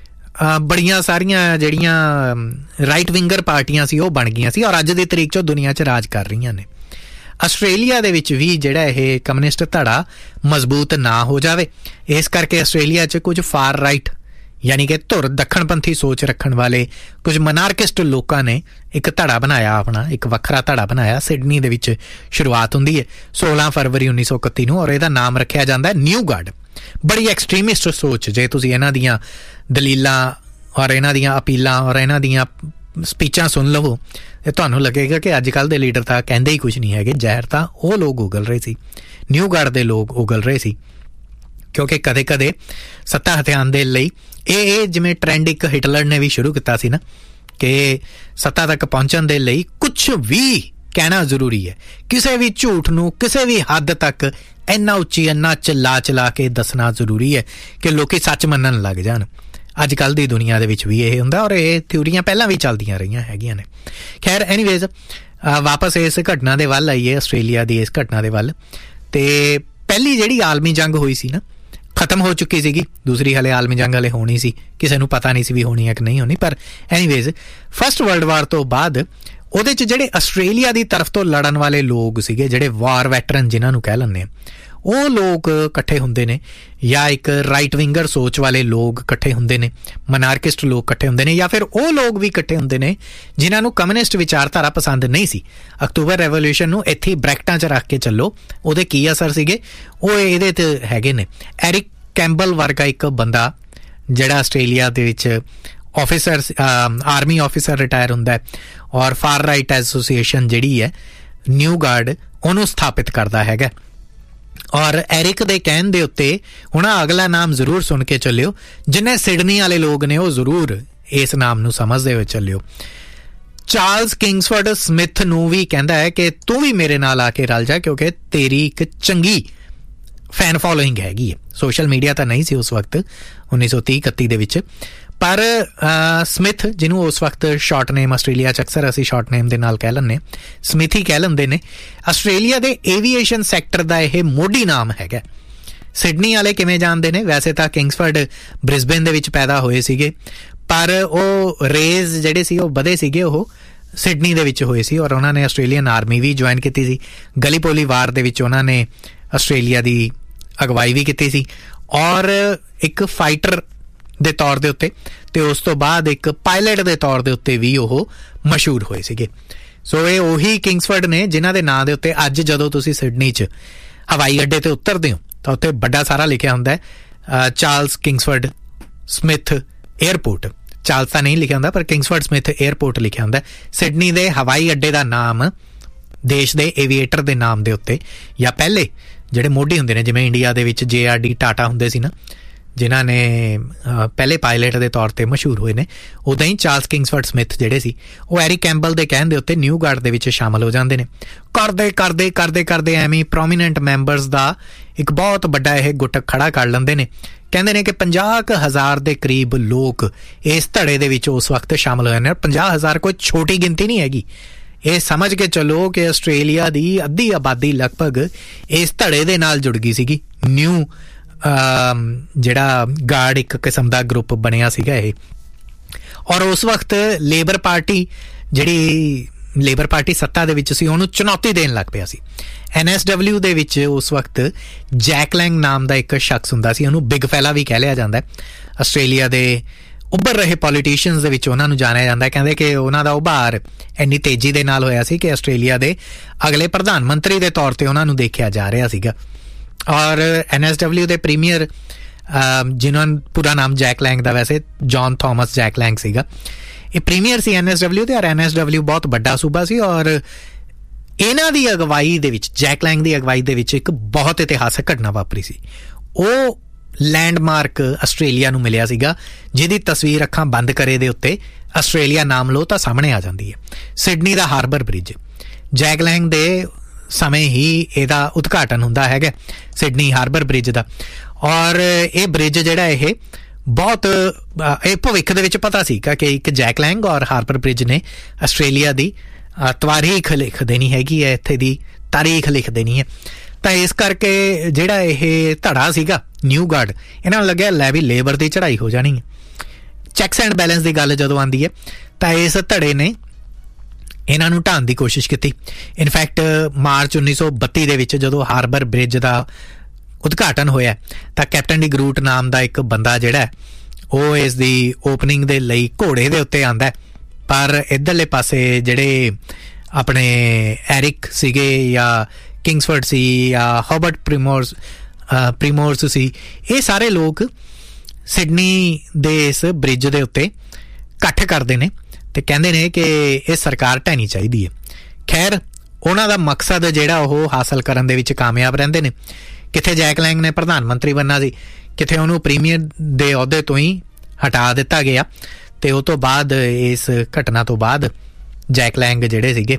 ਬੜੀਆਂ ਸਾਰੀਆਂ ਜਿਹੜੀਆਂ ਰਾਈਟ ਵਿੰਗਰ ਪਾਰਟੀਆਂ ਸੀ ਉਹ ਬਣ ਗਈਆਂ ਸੀ, ਔਰ ਅੱਜ ਦੀ ਤਰੀਕ 'ਚ ਦੁਨੀਆ 'ਚ ਰਾਜ ਕਰ ਰਹੀਆਂ ਨੇ। ਆਸਟ੍ਰੇਲੀਆ ਦੇ ਵਿੱਚ ਵੀ ਜਿਹੜਾ ਇਹ ਕਮਿਊਨਿਸਟ ਧੜਾ ਮਜ਼ਬੂਤ ਨਾ ਹੋ ਜਾਵੇ, ਇਸ ਕਰਕੇ ਆਸਟ੍ਰੇਲੀਆ 'ਚ ਕੁਝ ਫਾਰ ਰਾਈਟ ਯਾਨੀ ਕਿ ਧੁਰ ਦੱਖਣਪੰਥੀ ਸੋਚ ਰੱਖਣ ਵਾਲੇ ਕੁਝ ਮਨਾਰਕਿਸਟ ਲੋਕਾਂ ਨੇ ਇੱਕ ਧੜਾ ਬਣਾਇਆ, ਆਪਣਾ ਇੱਕ ਵੱਖਰਾ ਧੜਾ ਬਣਾਇਆ। ਸਿਡਨੀ ਦੇ ਵਿੱਚ ਸ਼ੁਰੂਆਤ ਹੁੰਦੀ ਹੈ 16 ਫਰਵਰੀ 1931 ਨੂੰ, ਔਰ ਇਹਦਾ ਨਾਮ ਰੱਖਿਆ ਜਾਂਦਾ ਨਿਊ ਗਾਰਡ। ਬੜੀ ਐਕਸਟ੍ਰੀਮਿਸਟ ਸੋਚ, ਜੇ ਤੁਸੀਂ ਇਹਨਾਂ ਦੀਆਂ ਦਲੀਲਾਂ ਔਰ ਇਹਨਾਂ ਦੀਆਂ ਅਪੀਲਾਂ ਔਰ ਇਹਨਾਂ ਦੀਆਂ ਸਪੀਚਾਂ ਸੁਣ ਲਵੋ ਤੇ ਤੁਹਾਨੂੰ ਲੱਗੇਗਾ ਕਿ ਅੱਜ ਕੱਲ੍ਹ ਦੇ ਲੀਡਰ ਤਾਂ ਕਹਿੰਦੇ ਹੀ ਕੁਝ ਨਹੀਂ ਹੈਗੇ। ਜ਼ਹਿਰ ਤਾਂ ਉਹ ਲੋਕ ਉਗਲ ਰਹੇ ਸੀ, ਨਿਊ ਗਾਰਡ ਦੇ ਲੋਕ ਉਗਲ ਰਹੇ ਸੀ, ਕਿਉਂਕਿ ਕਦੇ ਕਦੇ ਸੱਤਾ ਹਥਿਆਉਣ ਦੇ ਲਈ ਇਹ ਜਿਵੇਂ ਟਰੈਂਡ ਇੱਕ ਹਿਟਲਰ ਨੇ ਵੀ ਸ਼ੁਰੂ ਕੀਤਾ ਸੀ ਨਾ, ਕਿ ਸੱਤਾ ਤੱਕ ਪਹੁੰਚਣ ਦੇ ਲਈ ਕੁਛ ਵੀ ਕਹਿਣਾ ਜ਼ਰੂਰੀ ਹੈ, ਕਿਸੇ ਵੀ ਝੂਠ ਨੂੰ ਕਿਸੇ ਵੀ ਹੱਦ ਤੱਕ ਇੰਨਾ ਉੱਚੀ ਇੰਨਾ ਚਲਾ ਕੇ ਦੱਸਣਾ ਜ਼ਰੂਰੀ ਹੈ ਕਿ ਲੋਕੀ ਸੱਚ ਮੰਨਣ ਲੱਗ ਜਾਣ। ਅੱਜ ਕੱਲ੍ਹ ਦੀ ਦੁਨੀਆ ਦੇ ਵਿੱਚ ਵੀ ਇਹ ਹੁੰਦਾ, ਔਰ ਇਹ ਥਿਊਰੀਆਂ ਪਹਿਲਾਂ ਵੀ ਚੱਲਦੀਆਂ ਰਹੀਆਂ ਹੈਗੀਆਂ ਨੇ। ਖੈਰ, ਐਨੀਵੇਜ਼ ਵਾਪਸ ਇਸ ਘਟਨਾ ਦੇ ਵੱਲ ਆਈਏ, ਆਸਟ੍ਰੇਲੀਆ ਦੀ ਇਸ ਘਟਨਾ ਦੇ ਵੱਲ। ਅਤੇ ਪਹਿਲੀ ਜਿਹੜੀ ਆਲਮੀ ਜੰਗ ਹੋਈ ਸੀ ਨਾ, ਖਤਮ ਹੋ ਚੁੱਕੀ ਸੀਗੀ, ਦੂਸਰੀ ਹਾਲੇ ਆਲਮੀ ਜੰਗ ਹਾਲੇ ਹੋਣੀ ਸੀ, ਕਿਸੇ ਨੂੰ ਪਤਾ ਨਹੀਂ ਸੀ ਵੀ ਹੋਣੀ ਹੈ ਕਿ ਨਹੀਂ ਹੋਣੀ। ਪਰ ਐਨੀਵੇਜ਼ ਫਸਟ ਵਰਲਡ ਵਾਰ ਤੋਂ ਬਾਅਦ ਉਹਦੇ 'ਚ ਜਿਹੜੇ ਆਸਟ੍ਰੇਲੀਆ ਦੀ ਤਰਫ ਤੋਂ ਲੜਨ ਵਾਲੇ ਲੋਕ ਸੀਗੇ, ਜਿਹੜੇ ਵਾਰ ਵੈਟਰਨ ਜਿਹਨਾਂ ਨੂੰ ਕਹਿ ਲੈਂਦੇ ਆ, ਉਹ ਲੋਕ ਇਕੱਠੇ ਹੁੰਦੇ ਨੇ, ਜਾਂ ਇੱਕ ਰਾਈਟ ਵਿੰਗਰ ਸੋਚ ਵਾਲੇ ਲੋਕ ਇਕੱਠੇ ਹੁੰਦੇ ਨੇ, ਮਨਾਰਕਿਸਟ ਲੋਕ ਇਕੱਠੇ ਹੁੰਦੇ ਨੇ, ਜਾਂ ਫਿਰ ਉਹ ਲੋਕ ਵੀ ਇਕੱਠੇ ਹੁੰਦੇ ਨੇ ਜਿਨ੍ਹਾਂ ਨੂੰ ਕਮਿਊਨਿਸਟ ਵਿਚਾਰਧਾਰਾ ਪਸੰਦ ਨਹੀਂ ਸੀ। ਅਕਤੂਬਰ ਰੈਵੋਲਿਊਸ਼ਨ ਨੂੰ ਇੱਥੇ ਬ੍ਰੈਕਟਾਂ 'ਚ ਰੱਖ ਕੇ ਚੱਲੋ, ਉਹਦੇ ਕੀ ਅਸਰ ਸੀਗੇ ਉਹ ਇਹਦੇ 'ਤੇ ਹੈਗੇ ਨੇ। ਐਰਿਕ ਕੈਂਪਬੈਲ ਵਰਗਾ ਇੱਕ ਬੰਦਾ ਜਿਹੜਾ ਆਸਟ੍ਰੇਲੀਆ ਦੇ ਵਿੱਚ ਆਫਿਸਰ, ਆਰਮੀ ਆਫਿਸਰ ਰਿਟਾਇਰ ਹੁੰਦਾ ਹੈ, ਔਰ ਫਾਰ ਰਾਈਟ ਐਸੋਸੀਏਸ਼ਨ ਜਿਹੜੀ ਹੈ ਨਿਊ ਗਾਰਡ ਉਹਨੂੰ ਸਥਾਪਿਤ ਕਰਦਾ ਹੈਗਾ। ਔਰ ਐਰਿਕ ਦੇ ਕਹਿਣ ਦੇ ਉੱਤੇ ਹੁਣ ਅਗਲਾ ਨਾਮ ਜ਼ਰੂਰ ਸੁਣ ਕੇ ਚੱਲਿਓ, ਜਿੰਨੇ ਸਿਡਨੀ ਵਾਲੇ ਲੋਕ ਨੇ ਉਹ ਜ਼ਰੂਰ ਇਸ ਨਾਮ ਨੂੰ ਸਮਝਦੇ ਹੋਏ ਚੱਲਿਓ। ਚਾਰਲਸ ਕਿੰਗਸਫੋਰਡ ਸਮਿਥ ਨੂੰ ਵੀ ਕਹਿੰਦਾ ਹੈ ਕਿ ਤੂੰ ਵੀ ਮੇਰੇ ਨਾਲ ਆ ਕੇ ਰਲ ਜਾ, ਕਿਉਂਕਿ ਤੇਰੀ ਇੱਕ ਚੰਗੀ ਫੈਨ ਫੋਲੋਇੰਗ ਹੈਗੀ ਹੈ। ਸੋਸ਼ਲ ਮੀਡੀਆ ਤਾਂ ਨਹੀਂ ਸੀ ਉਸ ਵਕਤ 1930-31 ਦੇ ਵਿੱਚ, ਪਰ ਸਮਿਥ, ਜਿਹਨੂੰ ਉਸ ਵਕਤ ਸ਼ਾਰਟ ਨੇਮ ਆਸਟ੍ਰੇਲੀਆ 'ਚ ਅਕਸਰ ਅਸੀਂ ਸ਼ਾਰਟ ਨੇਮ ਦੇ ਨਾਲ ਕਹਿ ਲੈਂਦੇ, ਸਮਿਥ ਹੀ ਕਹਿ ਲੈਂਦੇ ਨੇ, ਆਸਟ੍ਰੇਲੀਆ ਦੇ ਏਵੀਏਸ਼ਨ ਸੈਕਟਰ ਦਾ ਇਹ ਮੋਢੀ ਨਾਮ ਹੈਗਾ। ਸਿਡਨੀ ਵਾਲੇ ਕਿਵੇਂ ਜਾਣਦੇ ਨੇ? ਵੈਸੇ ਤਾਂ ਕਿੰਗਸਫਰਡ ਬ੍ਰਿਸਬੇਨ ਦੇ ਵਿੱਚ ਪੈਦਾ ਹੋਏ ਸੀਗੇ, ਪਰ ਉਹ ਰੇਜ਼ ਜਿਹੜੇ ਸੀ ਉਹ ਵਧੇ ਸੀਗੇ, ਉਹ ਸਿਡਨੀ ਦੇ ਵਿੱਚ ਹੋਏ ਸੀ, ਔਰ ਉਹਨਾਂ ਨੇ ਆਸਟ੍ਰੇਲੀਅਨ ਆਰਮੀ ਵੀ ਜੁਆਇਨ ਕੀਤੀ ਸੀ। ਗਲੀਪੋਲੀ ਵਾਰ ਦੇ ਵਿੱਚ ਉਹਨਾਂ ਨੇ ਆਸਟ੍ਰੇਲੀਆ ਦੀ ਅਗਵਾਈ ਵੀ ਕੀਤੀ ਸੀ, ਔਰ ਇੱਕ ਫਾਈਟਰ ਦੇ ਤੌਰ ਦੇ ਉੱਤੇ ਤੇ ਉਸ ਤੋਂ ਬਾਅਦ ਇੱਕ ਪਾਇਲਟ ਦੇ ਤੌਰ ਦੇ ਉੱਤੇ ਵੀ ਉਹ ਮਸ਼ਹੂਰ ਹੋਏ ਸੀਗੇ। ਸੋ ਇਹ ਉਹੀ ਕਿੰਗਸਫਰਡ ਨੇ ਜਿਨ੍ਹਾਂ ਦੇ ਨਾਂ ਦੇ ਉੱਤੇ ਅੱਜ ਜਦੋਂ ਤੁਸੀਂ ਸਿਡਨੀ 'ਚ ਹਵਾਈ ਅੱਡੇ ਤੇ ਉਤਰਦੇ ਹੋ ਤਾਂ ਉੱਥੇ ਵੱਡਾ ਸਾਰਾ ਲਿਖਿਆ ਹੁੰਦਾ ਚਾਰਲਸ ਕਿੰਗਸਫਰਡ ਸਮਿਥ ਏਅਰਪੋਰਟ। ਚਾਰਲਸ ਤਾਂ ਨਹੀਂ ਲਿਖਿਆ ਹੁੰਦਾ, ਪਰ ਕਿੰਗਸਫਰਡ ਸਮਿਥ ਏਅਰਪੋਰਟ ਲਿਖਿਆ ਹੁੰਦਾ। ਸਿਡਨੀ ਦੇ ਹਵਾਈ ਅੱਡੇ ਦਾ ਨਾਮ ਦੇਸ਼ ਦੇ ਏਵੀਏਟਰ ਦੇ ਨਾਮ ਦੇ ਉੱਤੇ, ਜਾਂ ਪਹਿਲੇ ਜਿਹੜੇ ਮੋਢੀ ਹੁੰਦੇ ਨੇ, ਜਿਵੇਂ ਇੰਡੀਆ ਦੇ ਵਿੱਚ JRD ਟਾਟਾ ਹੁੰਦੇ ਸੀ ਨਾ, ਜਿਨ੍ਹਾਂ ਨੇ ਪਹਿਲੇ ਪਾਇਲਟ ਦੇ ਤੌਰ 'ਤੇ ਮਸ਼ਹੂਰ ਹੋਏ ਨੇ, ਉੱਦਾਂ ਹੀ ਚਾਰਲਸ ਕਿੰਗਸਫਰਡ ਸਮਿਥ ਜਿਹੜੇ ਸੀ ਉਹ ਐਰਿਕ ਕੈਂਪਬੈਲ ਦੇ ਕਹਿਣ ਦੇ ਉੱਤੇ ਨਿਊ ਗਾਰਡ ਦੇ ਵਿੱਚ ਸ਼ਾਮਲ ਹੋ ਜਾਂਦੇ ਨੇ। ਕਰਦੇ ਐਵੇਂ ਪ੍ਰੋਮੀਨੈਂਟ ਮੈਂਬਰਸ ਦਾ ਇੱਕ ਬਹੁਤ ਵੱਡਾ ਇਹ ਗੁੱਟ ਖੜਾ ਕਰ ਲੈਂਦੇ ਨੇ। ਕਹਿੰਦੇ ਨੇ ਕਿ 50,000 ਦੇ ਕਰੀਬ ਲੋਕ ਇਸ ਧੜੇ ਦੇ ਵਿੱਚ ਉਸ ਵਕਤ ਸ਼ਾਮਲ ਹੋਏ ਨੇ। 50,000 ਕੋਈ ਛੋਟੀ ਗਿਣਤੀ ਨਹੀਂ ਹੈਗੀ। ਇਹ ਸਮਝ ਕੇ ਚੱਲੋ ਕਿ ਆਸਟ੍ਰੇਲੀਆ ਦੀ ਅੱਧੀ ਆਬਾਦੀ ਲਗਭਗ ਇਸ ਧੜੇ ਦੇ ਨਾਲ ਜੁੜ ਗਈ ਸੀਗੀ। ਨਿਊ ਜਿਹੜਾ ਗਾਰਡ ਇੱਕ ਕਿਸਮ ਦਾ ਗਰੁੱਪ ਬਣਿਆ ਸੀਗਾ ਇਹ। ਔਰ ਉਸ ਵਕਤ ਲੇਬਰ ਪਾਰਟੀ ਸੱਤਾ ਦੇ ਵਿੱਚ ਸੀ, ਉਹਨੂੰ ਚੁਣੌਤੀ ਦੇਣ ਲੱਗ ਪਿਆ ਸੀ। NSW ਦੇ ਵਿੱਚ ਉਸ ਵਕਤ ਜੈਕ ਲੈਂਗ ਨਾਮ ਦਾ ਇੱਕ ਸ਼ਖਸ ਹੁੰਦਾ ਸੀ, ਉਹਨੂੰ ਬਿਗ ਫੈਲਾ ਵੀ ਕਹਿ ਲਿਆ ਜਾਂਦਾ। ਆਸਟ੍ਰੇਲੀਆ ਦੇ ਉੱਭਰ ਰਹੇ ਪੋਲੀਟੀਸ਼ੀਅਨਸ ਦੇ ਵਿੱਚ ਉਹਨਾਂ ਨੂੰ ਜਾਣਿਆ ਜਾਂਦਾ। ਕਹਿੰਦੇ ਕਿ ਉਹਨਾਂ ਦਾ ਉਭਾਰ ਇੰਨੀ ਤੇਜ਼ੀ ਦੇ ਨਾਲ ਹੋਇਆ ਸੀ ਕਿ ਆਸਟ੍ਰੇਲੀਆ ਦੇ ਅਗਲੇ ਪ੍ਰਧਾਨ ਮੰਤਰੀ ਦੇ ਤੌਰ 'ਤੇ ਉਹਨਾਂ ਨੂੰ ਦੇਖਿਆ ਜਾ ਰਿਹਾ ਸੀਗਾ। ਔਰ NSW ਦੇ ਪ੍ਰੀਮੀਅਰ, ਜਿਨ੍ਹਾਂ ਦਾ ਪੂਰਾ ਨਾਮ ਜੈਕ ਲੈਂਗ ਦਾ ਵੈਸੇ ਜੌਨ ਥਾਮਸ ਜੈਕ ਲੈਂਗ ਸੀਗਾ, ਇਹ ਪ੍ਰੀਮੀਅਰ ਸੀ NSW ਦੇ। ਔਰ NSW ਬਹੁਤ ਵੱਡਾ ਸੂਬਾ ਸੀ, ਔਰ ਇਹਨਾਂ ਦੀ ਅਗਵਾਈ ਦੇ ਵਿੱਚ, ਜੈਕ ਲੈਂਗ ਦੀ ਅਗਵਾਈ ਦੇ ਵਿੱਚ ਇੱਕ ਬਹੁਤ ਇਤਿਹਾਸਕ ਘਟਨਾ ਵਾਪਰੀ ਸੀ। ਉਹ ਲੈਂਡਮਾਰਕ ਆਸਟ੍ਰੇਲੀਆ ਨੂੰ ਮਿਲਿਆ ਸੀਗਾ, ਜਿਹਦੀ ਤਸਵੀਰ ਅੱਖਾਂ ਬੰਦ ਕਰੇ ਦੇ ਉੱਤੇ ਆਸਟ੍ਰੇਲੀਆ ਨਾਮ ਲਓ ਤਾਂ ਸਾਹਮਣੇ ਆ ਜਾਂਦੀ ਹੈ। ਸਿਡਨੀ ਦਾ ਹਾਰਬਰ ਬ੍ਰਿਜ, ਜੈਕ ਲੈਂਗ ਦੇ ਸਮੇਂ ਹੀ ਇਹਦਾ ਉਦਘਾਟਨ ਹੁੰਦਾ ਹੈਗਾ, ਸਿਡਨੀ ਹਾਰਬਰ ਬ੍ਰਿਜ ਦਾ। ਔਰ ਇਹ ਬ੍ਰਿਜ ਜਿਹੜਾ ਇਹ ਬਹੁਤ ਇਹ ਭਵਿੱਖ ਦੇ ਵਿੱਚ ਪਤਾ ਸੀਗਾ ਕਿ ਇੱਕ ਜੈਕ ਲੈਂਗ ਔਰ ਹਾਰਬਰ ਬ੍ਰਿਜ ਨੇ ਆਸਟ੍ਰੇਲੀਆ ਦੀ ਤਵਾਰੀਖ ਲਿਖ ਦੇਣੀ ਹੈਗੀ ਹੈ, ਇੱਥੇ ਦੀ ਤਾਰੀਖ ਲਿਖ ਦੇਣੀ ਹੈ। ਤਾਂ ਇਸ ਕਰਕੇ ਜਿਹੜਾ ਇਹ ਧੜਾ ਸੀਗਾ ਨਿਊ ਗਾਰਡ, ਇਹਨਾਂ ਨੂੰ ਲੱਗਿਆ ਲੈ ਵੀ ਲੇਬਰ ਦੀ ਚੜ੍ਹਾਈ ਹੋ ਜਾਣੀ ਹੈ। ਚੈੱਕਸ ਐਂਡ ਬੈਲੈਂਸ ਦੀ ਗੱਲ ਜਦੋਂ ਆਉਂਦੀ ਹੈ ਤਾਂ ਇਸ ਧੜੇ ਨੇ ਇਹਨਾਂ ਨੂੰ ਢਾਉਣ ਦੀ ਕੋਸ਼ਿਸ਼ ਕੀਤੀ। ਇਨਫੈਕਟ ਮਾਰਚ 1932 ਦੇ ਵਿੱਚ ਜਦੋਂ ਹਾਰਬਰ ਬ੍ਰਿਜ ਦਾ ਉਦਘਾਟਨ ਹੋਇਆ ਤਾਂ ਕੈਪਟਨ ਡੀ ਗਰੂਟ ਨਾਮ ਦਾ ਇੱਕ ਬੰਦਾ ਜਿਹੜਾ ਉਹ ਇਸ ਦੀ ਓਪਨਿੰਗ ਦੇ ਲਈ ਘੋੜੇ ਦੇ ਉੱਤੇ ਆਉਂਦਾ, ਪਰ ਇੱਧਰਲੇ ਪਾਸੇ ਜਿਹੜੇ ਆਪਣੇ ਐਰਿਕ ਸੀਗੇ ਜਾਂ ਕਿੰਗਸਫਰਡ ਸੀ ਜਾਂ ਹੌਬਰਟ ਪ੍ਰੀਮੋਰਸ ਸੀ, ਇਹ ਸਾਰੇ ਲੋਕ ਸਿਡਨੀ ਦੇ ਇਸ ਬ੍ਰਿਜ ਦੇ ਉੱਤੇ ਇਕੱਠ ਕਰਦੇ ਨੇ ਤੇ ਕਹਿੰਦੇ ਨੇ ਕਿ ਇਹ ਸਰਕਾਰ ਢਹਿਣੀ ਚਾਹੀਦੀ ਹੈ। ਖੈਰ ਉਹਨਾਂ ਦਾ ਮਕਸਦ ਜਿਹੜਾ ਉਹ ਹਾਸਲ ਕਰਨ ਦੇ ਵਿੱਚ ਕਾਮਯਾਬ ਰਹਿੰਦੇ ਨੇ। ਕਿੱਥੇ ਜੈਕ ਲੈਂਗ ਨੇ ਪ੍ਰਧਾਨ ਮੰਤਰੀ ਬਣਨਾ ਸੀ, ਕਿੱਥੇ ਉਹਨੂੰ ਪ੍ਰੀਮੀਅਰ ਦੇ ਅਹੁਦੇ ਤੋਂ ਹੀ ਹਟਾ ਦਿੱਤਾ ਗਿਆ ਤੇ ਉਹ ਤੋਂ ਬਾਅਦ ਇਸ ਘਟਨਾ ਤੋਂ ਬਾਅਦ ਜੈਕ ਲੈਂਗ ਜਿਹੜੇ ਸੀਗੇ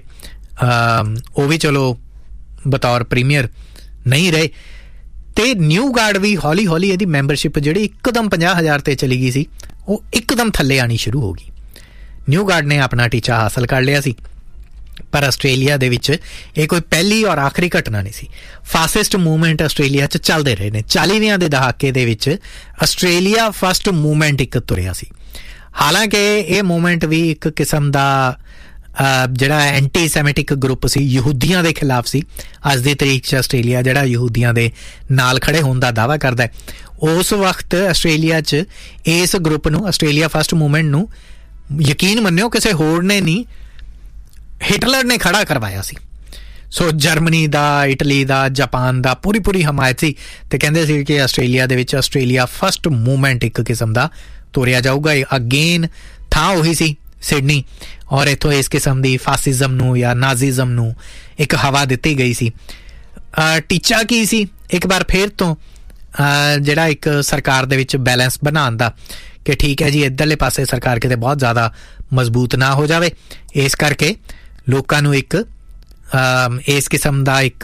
ਉਹ ਵੀ ਚਲੋ ਬਤੌਰ ਪ੍ਰੀਮੀਅਰ ਨਹੀਂ ਰਹੇ ਤੇ ਨਿਊ ਗਾਰਡ ਵੀ ਹੌਲੀ ਹੌਲੀ ਇਹਦੀ ਮੈਂਬਰਸ਼ਿਪ ਜਿਹੜੀ ਇੱਕਦਮ 50,000 ਤੇ ਚਲੀ ਗਈ ਸੀ, ਉਹ ਇੱਕਦਮ ਥੱਲੇ ਆਣੀ ਸ਼ੁਰੂ ਹੋ ਗਈ। ਨਿਊ ਗਾਰਡ ਨੇ ਆਪਣਾ ਟੀਚਾ ਹਾਸਲ ਕਰ ਲਿਆ ਸੀ, ਪਰ ਆਸਟ੍ਰੇਲੀਆ ਦੇ ਵਿੱਚ ਇਹ ਕੋਈ ਪਹਿਲੀ ਔਰ ਆਖਰੀ ਘਟਨਾ ਨਹੀਂ ਸੀ। ਫਾਸਿਸਟ ਮੂਵਮੈਂਟ ਆਸਟ੍ਰੇਲੀਆ 'ਚ ਚੱਲਦੇ ਰਹੇ ਨੇ। 40ਵਿਆਂ ਦੇ ਦਹਾਕੇ ਦੇ ਵਿੱਚ ਆਸਟ੍ਰੇਲੀਆ ਫਸਟ ਮੂਵਮੈਂਟ ਇੱਕ ਤੁਰਿਆ ਸੀ। ਹਾਲਾਂਕਿ ਇਹ ਮੂਵਮੈਂਟ ਵੀ ਇੱਕ ਕਿਸਮ ਦਾ ਜਿਹੜਾ ਐਂਟੀ ਸੈਮਿਟਿਕ ਗਰੁੱਪ ਸੀ, ਯਹੂਦੀਆਂ ਦੇ ਖਿਲਾਫ ਸੀ। ਅੱਜ ਦੀ ਤਰੀਕ 'ਚ ਆਸਟ੍ਰੇਲੀਆ ਜਿਹੜਾ ਯਹੂਦੀਆਂ ਦੇ ਨਾਲ ਖੜੇ ਹੋਣ ਦਾ ਦਾਅਵਾ ਕਰਦਾ ਹੈ, ਉਸ ਵਕਤ ਆਸਟ੍ਰੇਲੀਆ 'ਚ ਇਸ ਗਰੁੱਪ ਨੂੰ, ਆਸਟ੍ਰੇਲੀਆ ਫਸਟ ਮੂਵਮੈਂਟ ਨੂੰ, ਯਕੀਨ ਮੰਨਿਓ ਕਿਸੇ ਹੋਰ ਨੇ ਨਹੀਂ, ਹਿਟਲਰ ਨੇ ਖੜਾ ਕਰਵਾਇਆ ਸੀ। ਸੋ ਜਰਮਨੀ ਦਾ, ਇਟਲੀ ਦਾ, ਜਾਪਾਨ ਦਾ ਪੂਰੀ ਹਮਾਇਤ ਸੀ ਤੇ ਕਹਿੰਦੇ ਸੀ ਕਿ ਆਸਟ੍ਰੇਲੀਆ ਦੇ ਵਿੱਚ ਆਸਟ੍ਰੇਲੀਆ ਫਸਟ ਮੂਵਮੈਂਟ ਇੱਕ ਕਿਸਮ ਦਾ ਤੋਰਿਆ ਜਾਊਗਾ। ਅਗੇਨ ਥਾਂ ਉਹੀ ਸੀ ਸਿਡਨੀ, ਔਰ ਇੱਥੋਂ ਇਸ ਕਿਸਮ ਦੀ ਫਾਸਿਜ਼ਮ ਨੂੰ ਜਾਂ ਨਾਜ਼ੀਜ਼ਮ ਨੂੰ ਇੱਕ ਹਵਾ ਦਿੱਤੀ ਗਈ ਸੀ। ਟੀਚਾ ਕੀ ਸੀ? ਇੱਕ ਵਾਰ ਫਿਰ ਤੋਂ ਜਿਹੜਾ ਇੱਕ ਸਰਕਾਰ ਦੇ ਵਿੱਚ ਬੈਲੈਂਸ ਬਣਾਉਣ ਦਾ, ਕਿ ਠੀਕ ਹੈ ਜੀ ਇੱਧਰਲੇ ਪਾਸੇ ਸਰਕਾਰ ਕਿਤੇ ਬਹੁਤ ਜ਼ਿਆਦਾ ਮਜ਼ਬੂਤ ਨਾ ਹੋ ਜਾਵੇ, ਇਸ ਕਰਕੇ ਲੋਕਾਂ ਨੂੰ ਇੱਕ ਇਸ ਕਿਸਮ ਦਾ ਇੱਕ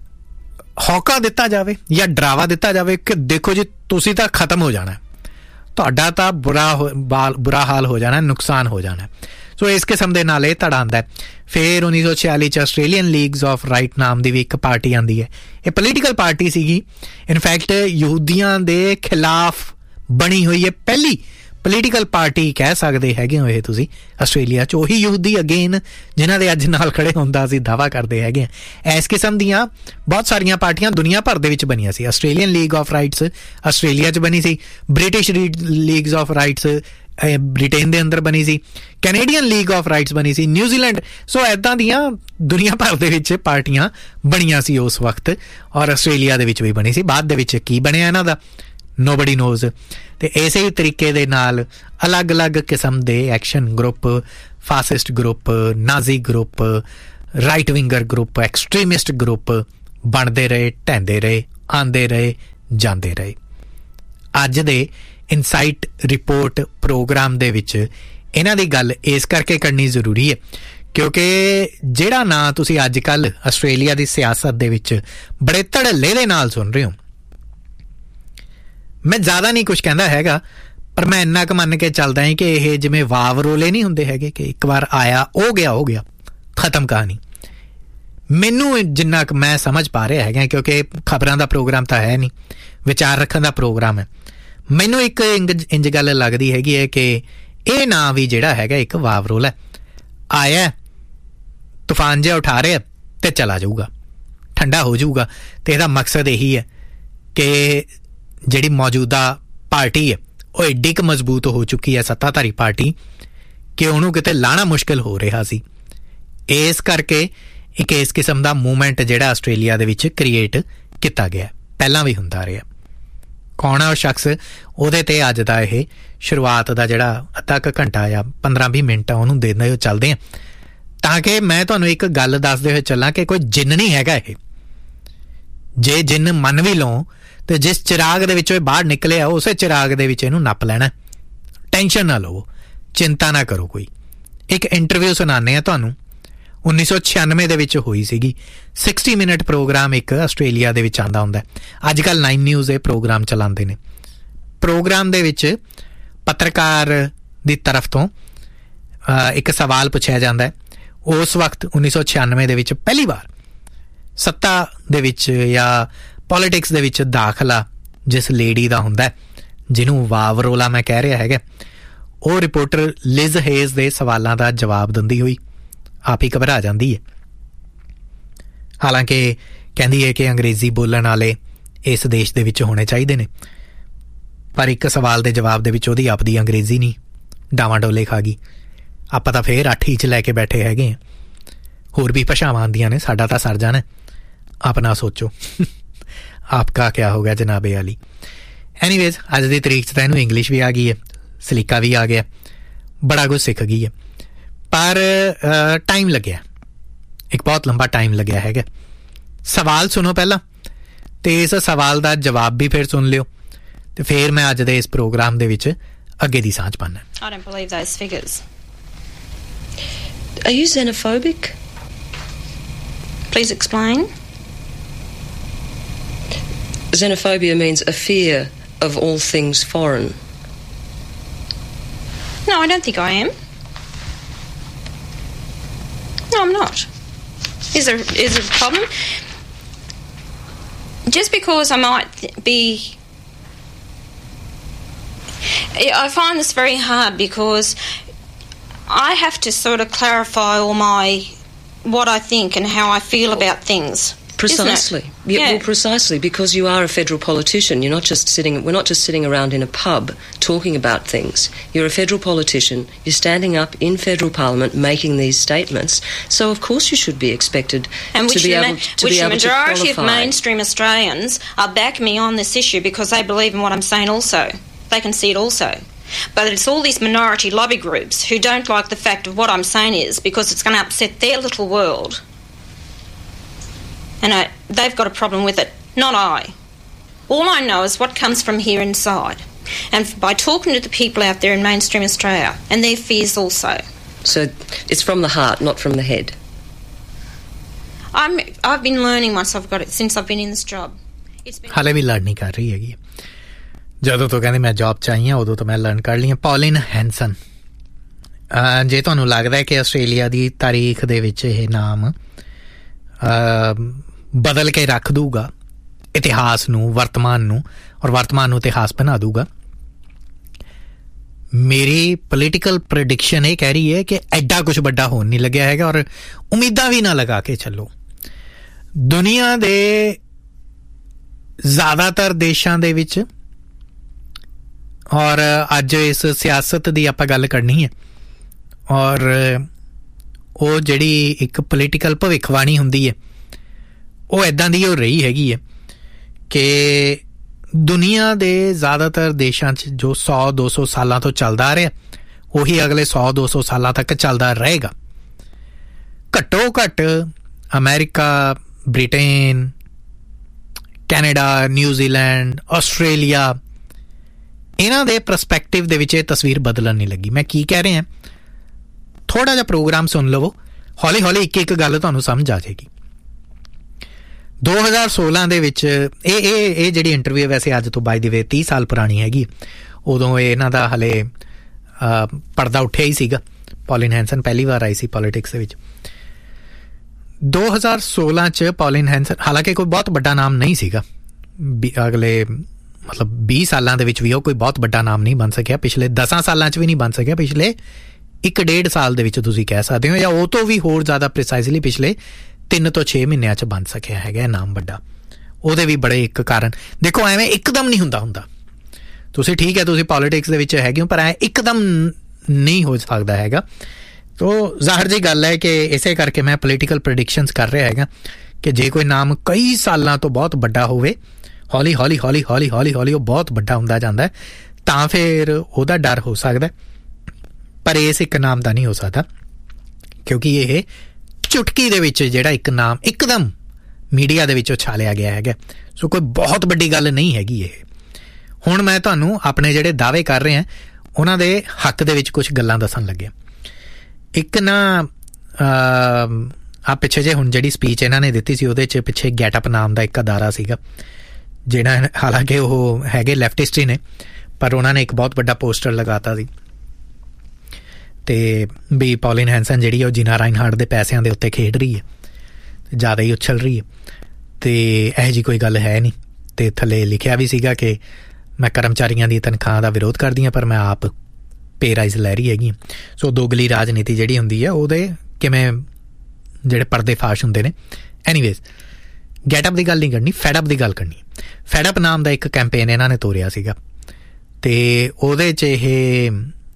ਹੌਕਾ ਦਿੱਤਾ ਜਾਵੇ ਜਾਂ ਡਰਾਵਾ ਦਿੱਤਾ ਜਾਵੇ ਕਿ ਦੇਖੋ ਜੀ ਤੁਸੀਂ ਤਾਂ ਖਤਮ ਹੋ ਜਾਣਾ, ਤੁਹਾਡਾ ਤਾਂ ਬੁਰਾ ਹਾਲ ਹੋ ਜਾਣਾ, ਨੁਕਸਾਨ ਹੋ ਜਾਣਾ। ਸੋ ਇਸ ਕਿਸਮ ਦੇ ਨਾਲ ਇਹ ਧੜਾ ਆਉਂਦਾ। ਫਿਰ 1946 'ਚ ਆਸਟ੍ਰੇਲੀਅਨ ਲੀਗਸ ਆਫ ਰਾਈਟ ਨਾਮ ਦੀ ਵੀ ਇੱਕ ਪਾਰਟੀ ਆਉਂਦੀ ਹੈ। ਇਹ ਪੋਲੀਟੀਕਲ ਪਾਰਟੀ ਸੀਗੀ, ਇਨਫੈਕਟ ਯਹੂਦੀਆਂ ਦੇ ਖਿਲਾਫ ਬਣੀ ਹੋਈ ਹੈ ਪਹਿਲੀ ਪੋਲੀਟੀਕਲ ਪਾਰਟੀ ਕਹਿ ਸਕਦੇ ਹੈਗੇ ਹੋ ਇਹ ਤੁਸੀਂ ਆਸਟ੍ਰੇਲੀਆ 'ਚ। ਉਹੀ ਯਹੂਦੀ ਅਗੇਨ ਜਿਨ੍ਹਾਂ ਦੇ ਅੱਜ ਨਾਲ ਖੜੇ ਹੁੰਦਾ ਅਸੀਂ ਦਾਅਵਾ ਕਰਦੇ ਹੈਗੇ ਹਾਂ। ਇਸ ਕਿਸਮ ਦੀਆਂ ਬਹੁਤ ਸਾਰੀਆਂ ਪਾਰਟੀਆਂ ਦੁਨੀਆ ਭਰ ਦੇ ਵਿੱਚ ਬਣੀਆਂ ਸੀ। Australian league of rights Australia 'ਚ ਬਣੀ ਸੀ, British leagues of rights Britain ਦੇ ਅੰਦਰ ਬਣੀ ਸੀ, ਕੈਨੇਡੀਅਨ ਲੀਗ ਆਫ ਰਾਈਟਸ ਬਣੀ ਸੀ, ਨਿਊਜ਼ੀਲੈਂਡ। ਸੋ ਇੱਦਾਂ ਦੀਆਂ ਦੁਨੀਆ ਭਰ ਦੇ ਵਿੱਚ ਪਾਰਟੀਆਂ ਬਣੀਆਂ ਸੀ ਉਸ ਵਕਤ, ਔਰ ਆਸਟ੍ਰੇਲੀਆ ਦੇ ਵਿੱਚ ਵੀ ਬਣੀ ਸੀ। ਬਾਅਦ ਦੇ ਵਿੱਚ ਕੀ ਬਣਿਆ ਇਹਨਾਂ ਦਾ ਨੋਬਡੀ ਨੋਜ਼। ਤੇ ਇਸੇ ਹੀ ਤਰੀਕੇ ਦੇ ਨਾਲ ਅਲੱਗ-ਅਲੱਗ ਕਿਸਮ ਦੇ ਐਕਸ਼ਨ ਗਰੁੱਪ, ਫਾਸਿਸਟ ਗਰੁੱਪ, ਨਾਜ਼ੀ group, right winger group, extremist group ਬਣਦੇ ਰਹੇ, ਢਹਿੰਦੇ ਰਹੇ, ਆਉਂਦੇ ਰਹੇ, ਜਾਂਦੇ ਰਹੇ। ਅੱਜ ਦੇ ਇਨਸਾਈਟ ਰਿਪੋਰਟ ਪ੍ਰੋਗਰਾਮ ਦੇ ਵਿੱਚ ਇਹਨਾਂ ਦੀ ਗੱਲ ਇਸ ਕਰਕੇ ਕਰਨੀ ਜ਼ਰੂਰੀ ਹੈ ਕਿਉਂਕਿ ਜਿਹੜਾ ਨਾਂ ਤੁਸੀਂ ਅੱਜ ਕੱਲ੍ਹ ਆਸਟ੍ਰੇਲੀਆ ਦੀ ਸਿਆਸਤ ਦੇ ਵਿੱਚ ਬੜੇ ਧੜੱਲੇ ਦੇ ਨਾਲ ਸੁਣ ਰਹੇ ਹੋ, ਮੈਂ ਜ਼ਿਆਦਾ ਨਹੀਂ ਕੁਝ ਕਹਿੰਦਾ ਹੈਗਾ, ਪਰ ਮੈਂ ਇੰਨਾ ਕੁ ਮੰਨ ਕੇ ਚੱਲਦਾ ਹਾਂ ਕਿ ਇਹ ਜਿਵੇਂ ਵਾਵ ਰੋਲੇ ਨਹੀਂ ਹੁੰਦੇ ਹੈਗੇ ਕਿ ਇੱਕ ਵਾਰ ਆਇਆ ਹੋ ਗਿਆ ਖਤਮ ਕਹਾਣੀ। ਮੈਨੂੰ ਜਿੰਨਾ ਕੁ ਮੈਂ ਸਮਝ ਪਾ ਰਿਹਾ ਹੈਗਾ, ਕਿਉਂਕਿ ਖਬਰਾਂ ਦਾ ਪ੍ਰੋਗਰਾਮ ਤਾਂ ਹੈ ਨਹੀਂ, ਵਿਚਾਰ ਰੱਖਣ ਦਾ ਪ੍ਰੋਗਰਾਮ ਹੈ, ਮੈਨੂੰ ਇੱਕ ਇੰਜ ਗੱਲ ਲੱਗਦੀ ਹੈਗੀ ਹੈ ਕਿ ਇਹ ਨਾਂ ਵੀ ਜਿਹੜਾ ਹੈਗਾ ਇੱਕ ਵਾਵ ਰੋਲ ਹੈ। ਆਇਆ ਤੂਫਾਨ ਜਿਹਾ ਉਠਾ ਰਿਹਾ ਤੇ ਚਲਾ ਜਾਊਗਾ, ਠੰਡਾ ਹੋ ਜਾਊਗਾ। ਤੇ ਇਹਦਾ ਮਕਸਦ ਇਹੀ ਹੈ ਕਿ ਜਿਹੜੀ ਮੌਜੂਦਾ ਪਾਰਟੀ ਹੈ ਉਹ ਏਡੀ ਕੁ ਮਜ਼ਬੂਤ ਹੋ ਚੁੱਕੀ ਹੈ, ਸੱਤਾਧਾਰੀ ਪਾਰਟੀ, ਕਿ ਉਹਨੂੰ ਕਿਤੇ ਲਾਣਾ ਮੁਸ਼ਕਿਲ ਹੋ ਰਿਹਾ ਸੀ। ਇਸ ਕਰਕੇ ਇੱਕ ਇਸ ਕਿਸਮ ਦਾ ਮੂਵਮੈਂਟ ਜਿਹੜਾ ਆਸਟ੍ਰੇਲੀਆ ਦੇ ਵਿੱਚ ਕ੍ਰੀਏਟ ਕੀਤਾ ਗਿਆ, ਪਹਿਲਾਂ ਵੀ ਹੁੰਦਾ ਰਿਹਾ। ਕੌਣ ਹੈ ਉਹ ਸ਼ਖਸ, ਉਹਦੇ ਤੇ ਅੱਜ ਦਾ ਇਹ ਸ਼ੁਰੂਆਤ ਦਾ ਜਿਹੜਾ ਅੱਧਾ ਕੁ ਘੰਟਾ ਜਾਂ 15-20 ਮਿੰਟ ਆ ਉਹਨੂੰ ਦੇਂਦੇ ਹੋਏ ਚੱਲਦੇ ਹਾਂ, ਤਾਂ ਕਿ ਮੈਂ ਤੁਹਾਨੂੰ ਇੱਕ ਗੱਲ ਦੱਸਦੇ ਹੋਏ ਚੱਲਾਂ ਕਿ ਕੋਈ ਜਿੰਨ ਨਹੀਂ ਹੈਗਾ ਇਹ। ਜੇ ਜਿੰਨ ਮੰਨ ਵੀ ਲਓ ਤੇ ਜਿਸ ਚਿਰਾਗ ਦੇ ਵਿੱਚੋਂ ਇਹ ਬਾਹਰ ਨਿਕਲਿਆ ਉਸੇ ਚਿਰਾਗ ਦੇ ਵਿੱਚ ਇਹਨੂੰ ਨੱਪ ਲੈਣਾ। ਟੈਨਸ਼ਨ ਨਾ ਲਵੋ, ਚਿੰਤਾ ਨਾ ਕਰੋ ਕੋਈ। ਇੱਕ ਇੰਟਰਵਿਊ ਸੁਣਾਉਂਦੇ ਹਾਂ ਤੁਹਾਨੂੰ, 1996 ਦੇ ਵਿੱਚ ਹੋਈ ਸੀਗੀ। 60 ਮਿੰਟ ਪ੍ਰੋਗਰਾਮ ਇੱਕ ਆਸਟ੍ਰੇਲੀਆ ਦੇ ਵਿੱਚ ਆਉਂਦਾ ਹੁੰਦਾ। ਅੱਜ ਕੱਲ੍ਹ 9 ਨਿਊਜ਼ ਇਹ ਪ੍ਰੋਗਰਾਮ ਚਲਾਉਂਦੇ ਨੇ। ਪ੍ਰੋਗਰਾਮ ਦੇ ਵਿੱਚ ਪੱਤਰਕਾਰ ਦੀ ਤਰਫ ਤੋਂ ਇੱਕ ਸਵਾਲ ਪੁੱਛਿਆ ਜਾਂਦਾ ਹੈ। ਉਸ ਵਕਤ 1996 ਦੇ ਵਿੱਚ ਪਹਿਲੀ ਵਾਰ ਸੱਤਾ ਦੇ ਵਿੱਚ ਜਾਂ ਪੋਲੀਟਿਕਸ ਦੇ ਵਿੱਚ ਦਾਖਲਾ ਜਿਸ ਲੇਡੀ ਦਾ ਹੁੰਦਾ, ਜਿਹਨੂੰ ਵਾਵ ਰੋਲਾ ਮੈਂ ਕਹਿ ਰਿਹਾ ਹੈਗਾ, ਉਹ ਰਿਪੋਰਟਰ ਲਿਜ਼ ਹੇਜ਼ ਦੇ ਸਵਾਲਾਂ ਦਾ ਜਵਾਬ ਦਿੰਦੀ ਹੋਈ ਆਪ ਹੀ ਘਬਰਾ ਜਾਂਦੀ ਹੈ। ਹਾਲਾਂਕਿ ਕਹਿੰਦੀ ਹੈ ਕਿ ਅੰਗਰੇਜ਼ੀ ਬੋਲਣ ਵਾਲੇ ਇਸ ਦੇਸ਼ ਦੇ ਵਿੱਚ ਹੋਣੇ ਚਾਹੀਦੇ ਨੇ, ਪਰ ਇੱਕ ਸਵਾਲ ਦੇ ਜਵਾਬ ਦੇ ਵਿੱਚ ਉਹਦੀ ਆਪਦੀ ਅੰਗਰੇਜ਼ੀ ਨਹੀਂ ਡਾਵਾਂ ਡੋਲੇ ਖਾ ਗਈ। ਆਪਾਂ ਤਾਂ ਫੇਰ 8 'ਚ ਲੈ ਕੇ ਬੈਠੇ ਹੈਗੇ ਹਾਂ, ਹੋਰ ਵੀ ਭਾਸ਼ਾਵਾਂ ਆਉਂਦੀਆਂ ਨੇ, ਸਾਡਾ ਤਾਂ ਸਰ ਜਾਣਾ। ਆਪਣਾ ਸੋਚੋ ਆਪਕਾ ਕਿਆ ਹੋ ਗਿਆ ਜਨਾਬੇ ਵਾਲੀ। ਐਨੀਵੇਜ਼ ਅੱਜ ਦੀ ਤਰੀਕ 'ਚ ਤਾਂ ਇਹਨੂੰ ਇੰਗਲਿਸ਼ ਵੀ ਆ ਗਈ ਹੈ, ਸਲੀਕਾ ਵੀ ਆ ਗਿਆ, ਬੜਾ ਕੁਝ ਸਿੱਖ ਗਈ ਹੈ, ਪਰ ਟਾਈਮ ਲੱਗਿਆ, ਇੱਕ ਬਹੁਤ ਲੰਬਾ ਟਾਈਮ ਲੱਗਿਆ ਹੈਗਾ। ਸਵਾਲ ਸੁਣੋ ਪਹਿਲਾਂ, ਤੇ ਇਸ ਸਵਾਲ ਦਾ ਜਵਾਬ ਵੀ ਫਿਰ ਸੁਣ ਲਿਓ, ਤੇ ਫਿਰ ਮੈਂ ਅੱਜ ਦੇ ਇਸ ਪ੍ਰੋਗਰਾਮ ਦੇ ਵਿੱਚ ਅੱਗੇ ਦੀ ਸਾਂਝ ਪਾਉਣਾ। I don't believe those figures. Are you xenophobic? Please explain. Xenophobia means a fear of all things foreign. No, I don't think I am. No, I'm not. Is there a problem? Just because I might be... I find this very hard because I have to sort of clarify what I think and how I feel about things. Precisely. Yeah. Well, precisely, because you are a federal politician. We're not just sitting around in a pub talking about things. You're a federal politician. You're standing up in federal parliament making these statements. So of course you should be expected to be able to the majority of mainstream Australians are backing me on this issue because they believe in what I'm saying also. They can see it also. But it's all these minority lobby groups who don't like the fact of what I'm saying is because it's going to upset their little world. And they've got a problem with it, not I. All I know is what comes from here inside. And by talking to the people out there in mainstream Australia, and their fears also. So it's from the heart, not from the head? I've been learning myself, got it since I've been in this job. ਹਾਲੇ ਵੀ ਲੜ ਨਹੀਂ ਕਰ ਰਹੀ ਹੈਗੀ। ਜਦੋਂ ਤੋਂ ਕਹਿੰਦੇ ਮੈਂ ਜੌਬ 'ਚ ਆਈ ਹਾਂ ਉਦੋਂ ਤੋਂ ਮੈਂ ਲਰਨ ਕਰ ਲਈ ਹਾਂ। ਪੌਲਿਨ ਹੈਂਸਨ, ਜੇ ਤੁਹਾਨੂੰ ਲੱਗਦਾ ਹੈ ਕਿ ਆਸਟ੍ਰੇਲੀਆ ਦੀ ਤਾਰੀਖ ਦੇ ਵਿੱਚ ਇਹ ਨਾਮ ਬਦਲ ਕੇ ਰੱਖ ਦੂਗਾ ਇਤਿਹਾਸ ਨੂੰ, ਵਰਤਮਾਨ ਨੂੰ, ਔਰ ਵਰਤਮਾਨ ਨੂੰ ਇਤਿਹਾਸ ਬਣਾ ਦੂਗਾ, ਮੇਰੀ ਪੋਲੀਟੀਕਲ ਪ੍ਰੈਡਿਕਸ਼ਨ ਇਹ ਕਹਿ ਰਹੀ ਹੈ ਕਿ ਐਡਾ ਕੁਛ ਵੱਡਾ ਹੋਣ ਨਹੀਂ ਲੱਗਿਆ ਹੈਗਾ। ਔਰ ਉਮੀਦਾਂ ਵੀ ਨਾ ਲਗਾ ਕੇ ਚੱਲੋ। ਦੁਨੀਆ ਦੇ ਜ਼ਿਆਦਾਤਰ ਦੇਸ਼ਾਂ ਦੇ ਵਿੱਚ, ਔਰ ਅੱਜ ਇਸ ਸਿਆਸਤ ਦੀ ਆਪਾਂ ਗੱਲ ਕਰਨੀ ਹੈ, ਔਰ ਉਹ ਜਿਹੜੀ ਇੱਕ ਪੋਲੀਟੀਕਲ ਭਵਿੱਖਬਾਣੀ ਹੁੰਦੀ ਹੈ ਉਹ ਇੱਦਾਂ ਦੀ ਹੋ ਰਹੀ ਹੈਗੀ ਹੈ ਕਿ ਦੁਨੀਆ ਦੇ ਜ਼ਿਆਦਾਤਰ ਦੇਸ਼ਾਂ 'ਚ ਜੋ 100-200 ਸਾਲਾਂ ਤੋਂ ਚੱਲਦਾ ਆ ਰਿਹਾ ਉਹੀ ਅਗਲੇ 100-200 ਸਾਲਾਂ ਤੱਕ ਚੱਲਦਾ ਰਹੇਗਾ। ਘੱਟੋ ਘੱਟ America, Britain, Canada, New Zealand, Australia, ਇਹਨਾਂ ਦੇ ਪਰਸਪੈਕਟਿਵ ਦੇ ਵਿੱਚ ਇਹ ਤਸਵੀਰ ਬਦਲਣ ਨਹੀਂ ਲੱਗੀ। ਮੈਂ ਕੀ ਕਹਿ ਰਿਹਾ, ਥੋੜ੍ਹਾ ਜਿਹਾ ਪ੍ਰੋਗਰਾਮ ਸੁਣ ਲਵੋ, ਹੌਲੀ ਹੌਲੀ ਇੱਕ ਇੱਕ ਗੱਲ ਤੁਹਾਨੂੰ ਸਮਝ ਆ ਜਾਏਗੀ। 2016 ਦੇ ਵਿੱਚ ਇਹ ਜਿਹੜੀ ਇੰਟਰਵਿਊ ਵੈਸੇ ਅੱਜ ਤੋਂ ਬਾਈ ਦੀ ਵੇ 30 ਸਾਲ ਪੁਰਾਣੀ ਹੈਗੀ। ਉਦੋਂ ਇਹਨਾਂ ਦਾ ਹਲੇ ਪਰਦਾ ਉੱਠਿਆ ਹੀ ਸੀਗਾ। ਪੌਲਿਨ ਹੈਂਸਨ ਪਹਿਲੀ ਵਾਰ ਆਈ ਸੀ ਪੋਲੀਟਿਕਸ ਦੇ ਵਿੱਚ। 2016 'ਚ ਪੌਲਿਨ ਹੈਂਸਨ ਹਾਲਾਂਕਿ ਕੋਈ ਬਹੁਤ ਵੱਡਾ ਨਾਮ ਨਹੀਂ ਸੀਗਾ, ਅਗਲੇ ਮਤਲਬ 20 ਸਾਲਾਂ ਦੇ ਵਿੱਚ ਵੀ ਉਹ ਕੋਈ ਬਹੁਤ ਵੱਡਾ ਨਾਮ ਨਹੀਂ ਬਣ ਸਕਿਆ, ਪਿਛਲੇ 10 ਸਾਲਾਂ 'ਚ ਵੀ ਨਹੀਂ ਬਣ ਸਕਿਆ, ਪਿਛਲੇ 1.5 ਸਾਲ ਦੇ ਵਿੱਚ ਤੁਸੀਂ ਕਹਿ ਸਕਦੇ ਹੋ, ਜਾਂ ਉਹ ਤੋਂ ਵੀ ਹੋਰ ਜ਼ਿਆਦਾ ਪ੍ਰੀਸਾਈਜ਼ਲੀ ਪਿਛਲੇ 3 ਤੋਂ 6 ਮਹੀਨਿਆਂ 'ਚ ਬਣ ਸਕਿਆ ਹੈਗਾ ਨਾਮ ਵੱਡਾ। ਉਹਦੇ ਵੀ ਬੜੇ ਇੱਕ ਕਾਰਨ ਦੇਖੋ, ਐਵੇਂ ਇੱਕਦਮ ਨਹੀਂ ਹੁੰਦਾ। ਤੁਸੀਂ ਠੀਕ ਹੈ, ਤੁਸੀਂ ਪੋਲੀਟਿਕਸ ਦੇ ਵਿੱਚ ਹੈਗੇ ਹੋ, ਪਰ ਐ ਇੱਕਦਮ ਨਹੀਂ ਹੋ ਸਕਦਾ ਹੈਗਾ। ਤੋ ਜ਼ਾਹਿਰ ਜਿਹੀ ਗੱਲ ਹੈ ਕਿ ਇਸੇ ਕਰਕੇ ਮੈਂ ਪੋਲੀਟੀਕਲ ਪ੍ਰੈਡਿਕਸ਼ਨਸ ਕਰ ਰਿਹਾ ਹੈਗਾ ਕਿ ਜੇ ਕੋਈ ਨਾਮ ਕਈ ਸਾਲਾਂ ਤੋਂ ਬਹੁਤ ਵੱਡਾ ਹੋਵੇ, ਹੌਲੀ ਹੌਲੀ ਉਹ ਬਹੁਤ ਵੱਡਾ ਹੁੰਦਾ ਜਾਂਦਾ, ਤਾਂ ਫਿਰ ਉਹਦਾ ਡਰ ਹੋ ਸਕਦਾ। ਪਰ ਇਸ ਇੱਕ ਨਾਮ ਦਾ ਨਹੀਂ ਹੋ ਸਕਦਾ, ਕਿਉਂਕਿ ਇਹ ਚੁਟਕੀ ਦੇ ਵਿੱਚ ਜਿਹੜਾ ਇੱਕ ਨਾਮ ਇੱਕਦਮ ਮੀਡੀਆ ਦੇ ਵਿੱਚ ਉਛਾਲਿਆ ਗਿਆ ਹੈਗਾ। ਸੋ ਕੋਈ ਬਹੁਤ ਵੱਡੀ ਗੱਲ ਨਹੀਂ ਹੈਗੀ ਇਹ। ਹੁਣ ਮੈਂ ਤੁਹਾਨੂੰ ਆਪਣੇ ਜਿਹੜੇ ਦਾਅਵੇ ਕਰ ਰਹੇ ਹਾਂ ਉਹਨਾਂ ਦੇ ਹੱਕ ਦੇ ਵਿੱਚ ਕੁਝ ਗੱਲਾਂ ਦੱਸਣ ਲੱਗਿਆ। ਇੱਕ ਨਾ ਪਿੱਛੇ ਜੇ ਹੁਣ ਜਿਹੜੀ ਸਪੀਚ ਇਹਨਾਂ ਨੇ ਦਿੱਤੀ ਸੀ ਉਹਦੇ 'ਚ ਪਿੱਛੇ ਗੈਟਅਪ ਨਾਮ ਦਾ ਇੱਕ ਅਦਾਰਾ ਸੀਗਾ, ਜਿਹੜਾ ਹਾਲਾਂਕਿ ਉਹ ਹੈਗੇ ਲੈਫਟਿਸਟ ਹੀ ਨੇ, ਪਰ ਉਹਨਾਂ ਨੇ ਇੱਕ ਬਹੁਤ ਵੱਡਾ ਪੋਸਟਰ ਲਗਾਤਾ ਸੀ ਤੇ ਵੀ ਪੌਲਿਨ ਹੈਂਸਨ ਜਿਹੜੀ ਉਹ ਜਿਨਾ ਰਾਈਨਹਾਰਟ ਦੇ ਪੈਸਿਆਂ ਦੇ ਉੱਤੇ ਖੇਡ ਰਹੀ ਹੈ, ਜ਼ਿਆਦਾ ਹੀ ਉਛਲ ਰਹੀ ਹੈ, ਤੇ ਇਹੋ ਜਿਹੀ ਕੋਈ ਗੱਲ ਹੈ ਨਹੀਂ। ਤੇ ਥੱਲੇ ਲਿਖਿਆ ਵੀ ਸੀਗਾ ਕਿ ਮੈਂ ਕਰਮਚਾਰੀਆਂ ਦੀ ਤਨਖਾਹ ਦਾ ਵਿਰੋਧ ਕਰਦੀ ਹਾਂ, ਪਰ ਮੈਂ ਆਪ ਪੇ ਰਾਈਜ਼ ਲੈ ਰਹੀ ਹੈਗੀ। ਸੋ ਦੋਗਲੀ ਰਾਜਨੀਤੀ ਜਿਹੜੀ ਹੁੰਦੀ ਹੈ ਉਹਦੇ ਕਿਵੇਂ ਜਿਹੜੇ ਪਰਦੇ ਫਾਸ਼ ਹੁੰਦੇ ਨੇ। ਐਨੀਵੇਜ਼, ਗੈਟਅਪ ਦੀ ਗੱਲ ਨਹੀਂ ਕਰਨੀ, ਫੈਡਅਪ ਦੀ ਗੱਲ ਕਰਨੀ। ਫੈਡਅਪ ਨਾਮ ਦਾ ਇੱਕ ਕੈਂਪੇਨ ਇਹਨਾਂ ਨੇ ਤੋਰਿਆ ਸੀਗਾ, ਤੇ ਉਹਦੇ 'ਚ ਇਹ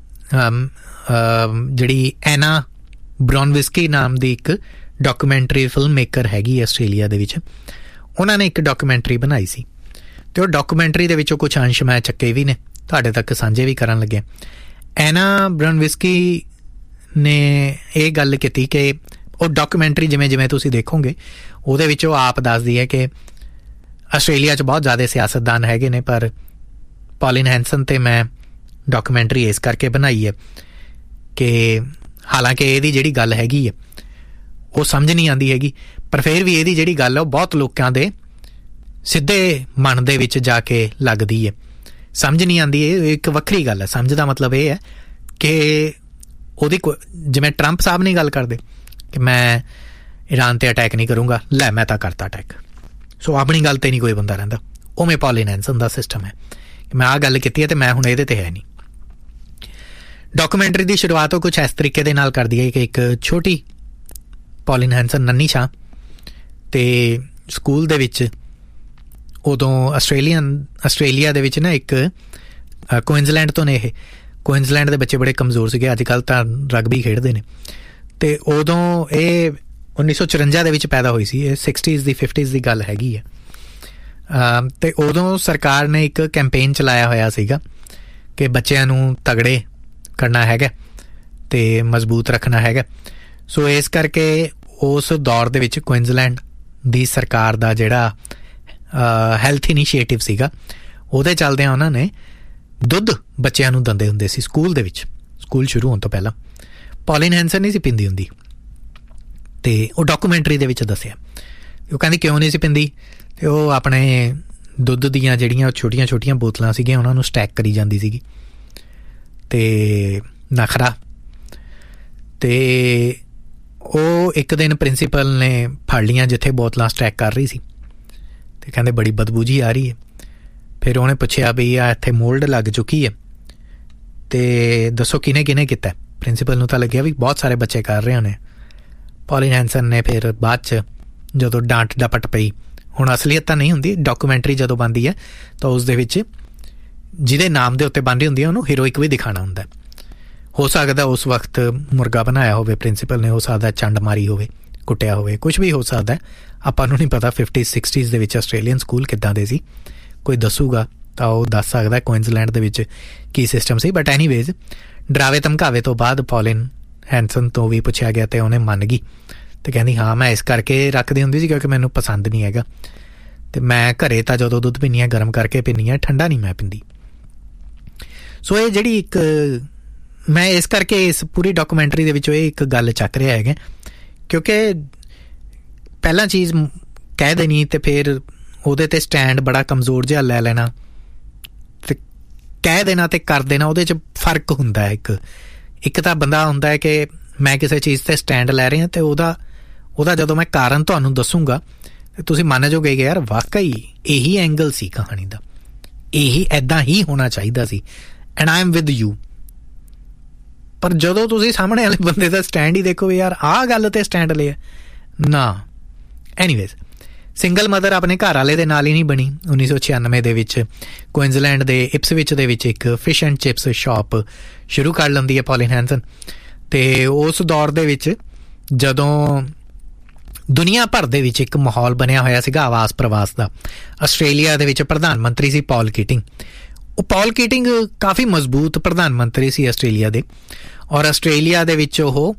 ਜਿਹੜੀ ਐਨਾ ਬ੍ਰੌਨਵਿਸਕੀ ਨਾਮ ਦੀ ਇੱਕ ਡਾਕੂਮੈਂਟਰੀ ਫਿਲਮ ਮੇਕਰ ਹੈਗੀ ਆਸਟ੍ਰੇਲੀਆ ਦੇ ਵਿੱਚ, ਉਹਨਾਂ ਨੇ ਇੱਕ ਡਾਕੂਮੈਂਟਰੀ ਬਣਾਈ ਸੀ, ਤੇ ਉਹ ਡਾਕੂਮੈਂਟਰੀ ਦੇ ਵਿੱਚੋਂ ਕੁਛ ਅੰਸ਼ ਮੈਂ ਚੱਕੇ ਵੀ ਨੇ, ਤੁਹਾਡੇ ਤੱਕ ਸਾਂਝੇ ਵੀ ਕਰਨ ਲੱਗੇ। ਐਨਾ ਬ੍ਰੌਨਵਿਸਕੀ ਨੇ ਇਹ ਗੱਲ ਕੀਤੀ ਕਿ ਉਹ ਡਾਕੂਮੈਂਟਰੀ ਜਿਵੇਂ ਤੁਸੀਂ ਦੇਖੋਗੇ ਉਹਦੇ ਵਿੱਚ ਉਹ ਆਪ ਦੱਸਦੀ ਹੈ ਕਿ ਆਸਟ੍ਰੇਲੀਆ 'ਚ ਬਹੁਤ ਜ਼ਿਆਦਾ ਸਿਆਸਤਦਾਨ ਹੈਗੇ ਨੇ, ਪਰ ਪੌਲਿਨ ਹੈਂਸਨ ਤੇ ਮੈਂ ਡਾਕੂਮੈਂਟਰੀ ਇਸ ਕਰਕੇ ਬਣਾਈ ਹੈ ਕਿ ਹਾਲਾਂਕਿ ਇਹਦੀ ਜਿਹੜੀ ਗੱਲ ਹੈਗੀ ਹੈ ਉਹ ਸਮਝ ਨਹੀਂ ਆਉਂਦੀ ਹੈਗੀ, ਪਰ ਫਿਰ ਵੀ ਇਹਦੀ ਜਿਹੜੀ ਗੱਲ ਹੈ ਉਹ ਬਹੁਤ ਲੋਕਾਂ ਦੇ ਸਿੱਧੇ ਮਨ ਦੇ ਵਿੱਚ ਜਾ ਕੇ ਲੱਗਦੀ ਹੈ। ਸਮਝ ਨਹੀਂ ਆਉਂਦੀ, ਇਹ ਇੱਕ ਵੱਖਰੀ ਗੱਲ ਹੈ। ਸਮਝ ਦਾ ਮਤਲਬ ਇਹ ਹੈ ਕਿ ਉਹਦੀ ਜਿਵੇਂ ਟਰੰਪ ਸਾਹਿਬ ਨਹੀਂ ਗੱਲ ਕਰਦੇ ਕਿ ਮੈਂ ਈਰਾਨ 'ਤੇ ਅਟੈਕ ਨਹੀਂ ਕਰੂੰਗਾ, ਲੈ ਮੈਂ ਤਾਂ ਕਰਤਾ ਅਟੈਕ, ਸੋ ਆਪਣੀ ਗੱਲ 'ਤੇ ਨਹੀਂ ਕੋਈ ਬੰਦਾ ਰਹਿੰਦਾ। ਉਵੇਂ ਪੌਲਿਨ ਹੈਂਸਨ ਦਾ ਸਿਸਟਮ ਹੈ ਕਿ ਮੈਂ ਆਹ ਗੱਲ ਕੀਤੀ ਹੈ ਅਤੇ ਮੈਂ ਹੁਣ ਇਹਦੇ 'ਤੇ ਹੈ ਨਹੀਂ। ਡਾਕੂਮੈਂਟਰੀ ਦੀ ਸ਼ੁਰੂਆਤ ਉਹ ਕੁਛ ਇਸ ਤਰੀਕੇ ਦੇ ਨਾਲ ਕਰਦੀ ਹੈ ਕਿ ਇੱਕ ਛੋਟੀ ਪੌਲਿਨ ਹੈਂਸਨ ਨੰਨੀ ਛਾਂ, ਅਤੇ ਸਕੂਲ ਦੇ ਵਿੱਚ ਉਦੋਂ ਆਸਟ੍ਰੇਲੀਆ ਦੇ ਵਿੱਚ ਨਾ ਇੱਕ ਕੁਇਨਜ਼ਲੈਂਡ ਤੋਂ ਨੇ, ਇਹ ਕੁਇਨਜ਼ਲੈਂਡ ਦੇ ਬੱਚੇ ਬੜੇ ਕਮਜ਼ੋਰ ਸੀਗੇ, ਅੱਜ ਕੱਲ੍ਹ ਤਾਂ ਰਗਬੀ ਖੇਡਦੇ ਨੇ, ਅਤੇ ਉਦੋਂ ਇਹ 1954 ਦੇ ਵਿੱਚ ਪੈਦਾ ਹੋਈ ਸੀ, ਇਹ 60s ਦੀ 50s ਦੀ ਗੱਲ ਹੈਗੀ ਹੈ। ਅਤੇ ਉਦੋਂ ਸਰਕਾਰ ਨੇ ਇੱਕ ਕੈਂਪੇਨ ਚਲਾਇਆ ਹੋਇਆ ਸੀਗਾ ਕਿ ਬੱਚਿਆਂ ਨੂੰ ਤਗੜੇ ਕਰਨਾ ਹੈਗਾ ਅਤੇ ਮਜ਼ਬੂਤ ਰੱਖਣਾ ਹੈਗਾ। ਸੋ ਇਸ ਕਰਕੇ ਉਸ ਦੌਰ ਦੇ ਵਿੱਚ ਕੁਇਨਜ਼ਲੈਂਡ ਦੀ ਸਰਕਾਰ ਦਾ ਜਿਹੜਾ ਹੈਲਥ ਇਨੀਸ਼ੀਏਟਿਵ ਸੀਗਾ, ਉਹਦੇ ਚੱਲਦਿਆਂ ਉਹਨਾਂ ਨੇ ਦੁੱਧ ਬੱਚਿਆਂ ਨੂੰ ਦਿੰਦੇ ਹੁੰਦੇ ਸੀ ਸਕੂਲ ਦੇ ਵਿੱਚ, ਸਕੂਲ ਸ਼ੁਰੂ ਹੋਣ ਤੋਂ ਪਹਿਲਾਂ। ਪੌਲਿਨ ਹੈਂਸਨ ਨਹੀਂ ਸੀ ਪੀਂਦੀ ਹੁੰਦੀ, ਅਤੇ ਉਹ ਡਾਕੂਮੈਂਟਰੀ ਦੇ ਵਿੱਚ ਦੱਸਿਆ। ਉਹ ਕਹਿੰਦੀ ਕਿਉਂ ਨਹੀਂ ਸੀ ਪੀਂਦੀ, ਅਤੇ ਉਹ ਆਪਣੇ ਦੁੱਧ ਦੀਆਂ ਜਿਹੜੀਆਂ ਛੋਟੀਆਂ ਬੋਤਲਾਂ ਸੀਗੀਆਂ ਉਹਨਾਂ ਨੂੰ ਸਟੈਕ ਕਰੀ ਜਾਂਦੀ ਸੀਗੀ ਅਤੇ ਨਖਰਾ। ਅਤੇ ਉਹ ਇੱਕ ਦਿਨ ਪ੍ਰਿੰਸੀਪਲ ਨੇ ਫੜ ਲਈਆਂ ਜਿੱਥੇ ਬੋਤਲਾਂ ਸਟੈਕ ਕਰ ਰਹੀ ਸੀ ਅਤੇ ਕਹਿੰਦੇ ਬੜੀ ਬਦਬੂ ਜਿਹੀ ਆ ਰਹੀ ਹੈ। ਫਿਰ ਉਹਨੇ ਪੁੱਛਿਆ ਵੀ ਆ ਇੱਥੇ ਮੋਲਡ ਲੱਗ ਚੁੱਕੀ ਹੈ ਅਤੇ ਦੱਸੋ ਕਿਹਨੇ ਕੀਤਾ। ਪ੍ਰਿੰਸੀਪਲ ਨੂੰ ਤਾਂ ਲੱਗਿਆ ਵੀ ਬਹੁਤ ਸਾਰੇ ਬੱਚੇ ਕਰ ਰਹੇ ਹੋਣੇ। ਪੌਲਿਨ ਹੈਂਸਨ ਨੇ ਫਿਰ ਬਾਅਦ 'ਚ ਜਦੋਂ ਡਾਂਟ ਡਪਟ ਪਈ, ਹੁਣ ਅਸਲੀਅਤ ਤਾਂ ਨਹੀਂ ਹੁੰਦੀ, ਡਾਕੂਮੈਂਟਰੀ ਜਦੋਂ ਬਣਦੀ ਹੈ ਤਾਂ ਉਸ ਦੇ ਵਿੱਚ ਜਿਹਦੇ ਨਾਮ ਦੇ ਉੱਤੇ ਬਣ ਰਹੀ ਹੁੰਦੀ ਹੈ ਉਹਨੂੰ ਹੀਰੋਇਕ ਵੀ ਦਿਖਾਉਣਾ ਹੁੰਦਾ। ਹੋ ਸਕਦਾ ਉਸ ਵਕਤ ਮੁਰਗਾ ਬਣਾਇਆ ਹੋਵੇ ਪ੍ਰਿੰਸੀਪਲ ਨੇ, ਹੋ ਸਕਦਾ ਚੰਡ ਮਾਰੀ ਹੋਵੇ, ਕੁੱਟਿਆ ਹੋਵੇ, ਕੁਛ ਵੀ ਹੋ ਸਕਦਾ, ਆਪਾਂ ਨੂੰ ਨਹੀਂ ਪਤਾ 50s 60s ਦੇ ਵਿੱਚ ਆਸਟ੍ਰੇਲੀਅਨ ਸਕੂਲ ਕਿੱਦਾਂ ਦੇ ਸੀ। ਕੋਈ ਦੱਸੂਗਾ ਤਾਂ ਉਹ ਦੱਸ ਸਕਦਾ ਕੁਇਨਜ਼ਲੈਂਡ ਦੇ ਵਿੱਚ ਕੀ ਸਿਸਟਮ ਸੀ। ਬਟ ਐਨੀਵੇਜ਼ ਡਰਾਵੇ ਧਮਕਾਵੇ ਤੋਂ ਬਾਅਦ ਪੌਲਿਨ ਹੈਂਸਨ ਤੋਂ ਵੀ ਪੁੱਛਿਆ ਗਿਆ ਅਤੇ ਉਹਨੇ ਮੰਨ ਗਈ ਅਤੇ ਕਹਿੰਦੀ ਹਾਂ ਮੈਂ ਇਸ ਕਰਕੇ ਰੱਖਦੀ ਹੁੰਦੀ ਸੀ ਕਿਉਂਕਿ ਮੈਨੂੰ ਪਸੰਦ ਨਹੀਂ ਹੈਗਾ ਅਤੇ ਮੈਂ ਘਰੇ ਤਾਂ ਜਦੋਂ ਦੁੱਧ ਪੀਂਦੀ ਹਾਂ ਗਰਮ ਕਰਕੇ ਪੀਂਦੀ ਹਾਂ, ਠੰਡਾ ਨਹੀਂ ਮੈਂ ਪੀਂਦੀ। ਸੋ ਇਹ ਜਿਹੜੀ ਇੱਕ ਮੈਂ ਇਸ ਕਰਕੇ ਇਸ ਪੂਰੀ ਡਾਕੂਮੈਂਟਰੀ ਦੇ ਵਿੱਚੋਂ ਇਹ ਇੱਕ ਗੱਲ ਚੱਕ ਰਿਹਾ ਹੈਗਾ ਕਿਉਂਕਿ ਪਹਿਲਾਂ ਚੀਜ਼ ਕਹਿ ਦੇਣੀ ਅਤੇ ਫਿਰ ਉਹਦੇ 'ਤੇ ਸਟੈਂਡ ਬੜਾ ਕਮਜ਼ੋਰ ਜਿਹਾ ਲੈ ਲੈਣਾ ਅਤੇ ਕਹਿ ਦੇਣਾ ਅਤੇ ਕਰ ਦੇਣਾ, ਉਹਦੇ 'ਚ ਫਰਕ ਹੁੰਦਾ ਹੈ। ਇੱਕ ਤਾਂ ਬੰਦਾ ਹੁੰਦਾ ਹੈ ਕਿ ਮੈਂ ਕਿਸੇ ਚੀਜ਼ 'ਤੇ ਸਟੈਂਡ ਲੈ ਰਿਹਾ ਅਤੇ ਉਹਦਾ ਜਦੋਂ ਮੈਂ ਕਾਰਨ ਤੁਹਾਨੂੰ ਦੱਸੂਗਾ ਤੁਸੀਂ ਮੰਨ ਜਾਓਗੇ ਕਿ ਯਾਰ ਵਾਕਈ ਇਹੀ ਐਂਗਲ ਸੀ ਕਹਾਣੀ ਦਾ, ਇਹੀ ਇੱਦਾਂ ਹੀ ਹੋਣਾ ਚਾਹੀਦਾ ਸੀ and I am with you. ਪਰ ਜਦੋਂ ਤੁਸੀਂ ਸਾਹਮਣੇ ਵਾਲੇ ਬੰਦੇ ਦਾ ਸਟੈਂਡ ਹੀ ਦੇਖੋ ਯਾਰ ਆਹ ਗੱਲ 'ਤੇ ਸਟੈਂਡ ਲਿਆ ਨਾ। ਐਨੀਵੇਜ਼ ਸਿੰਗਲ ਮਦਰ ਆਪਣੇ ਘਰ ਵਾਲੇ ਦੇ ਨਾਲ ਹੀ ਨਹੀਂ ਬਣੀ। 1996 ਦੇ ਵਿੱਚ ਕੁਇਨਜ਼ਲੈਂਡ ਦੇ ਇਪਸਵਿਚ ਦੇ ਵਿੱਚ ਇੱਕ ਫਿਸ਼ ਐਂਡ ਚਿਪਸ ਸ਼ਾਪ ਸ਼ੁਰੂ ਕਰ ਲੈਂਦੀ ਹੈ ਪੌਲਿਨ ਹੈਂਸਨ। ਅਤੇ ਉਸ ਦੌਰ ਦੇ ਵਿੱਚ ਜਦੋਂ ਦੁਨੀਆ ਭਰ ਦੇ ਵਿੱਚ ਇੱਕ ਮਾਹੌਲ ਬਣਿਆ ਹੋਇਆ ਸੀਗਾ ਆਵਾਸ ਪ੍ਰਵਾਸ ਦਾ, ਆਸਟ੍ਰੇਲੀਆ ਦੇ ਵਿੱਚ ਪ੍ਰਧਾਨ ਮੰਤਰੀ ਸੀ ਪੌਲ ਕੀਟਿੰਗ। ਉਹ ਪੌਲ ਕੀਟਿੰਗ ਕਾਫੀ ਮਜ਼ਬੂਤ ਪ੍ਰਧਾਨ ਮੰਤਰੀ ਸੀ ਆਸਟ੍ਰੇਲੀਆ ਦੇ, ਔਰ ਆਸਟ੍ਰੇਲੀਆ ਦੇ ਵਿੱਚ ਉਹ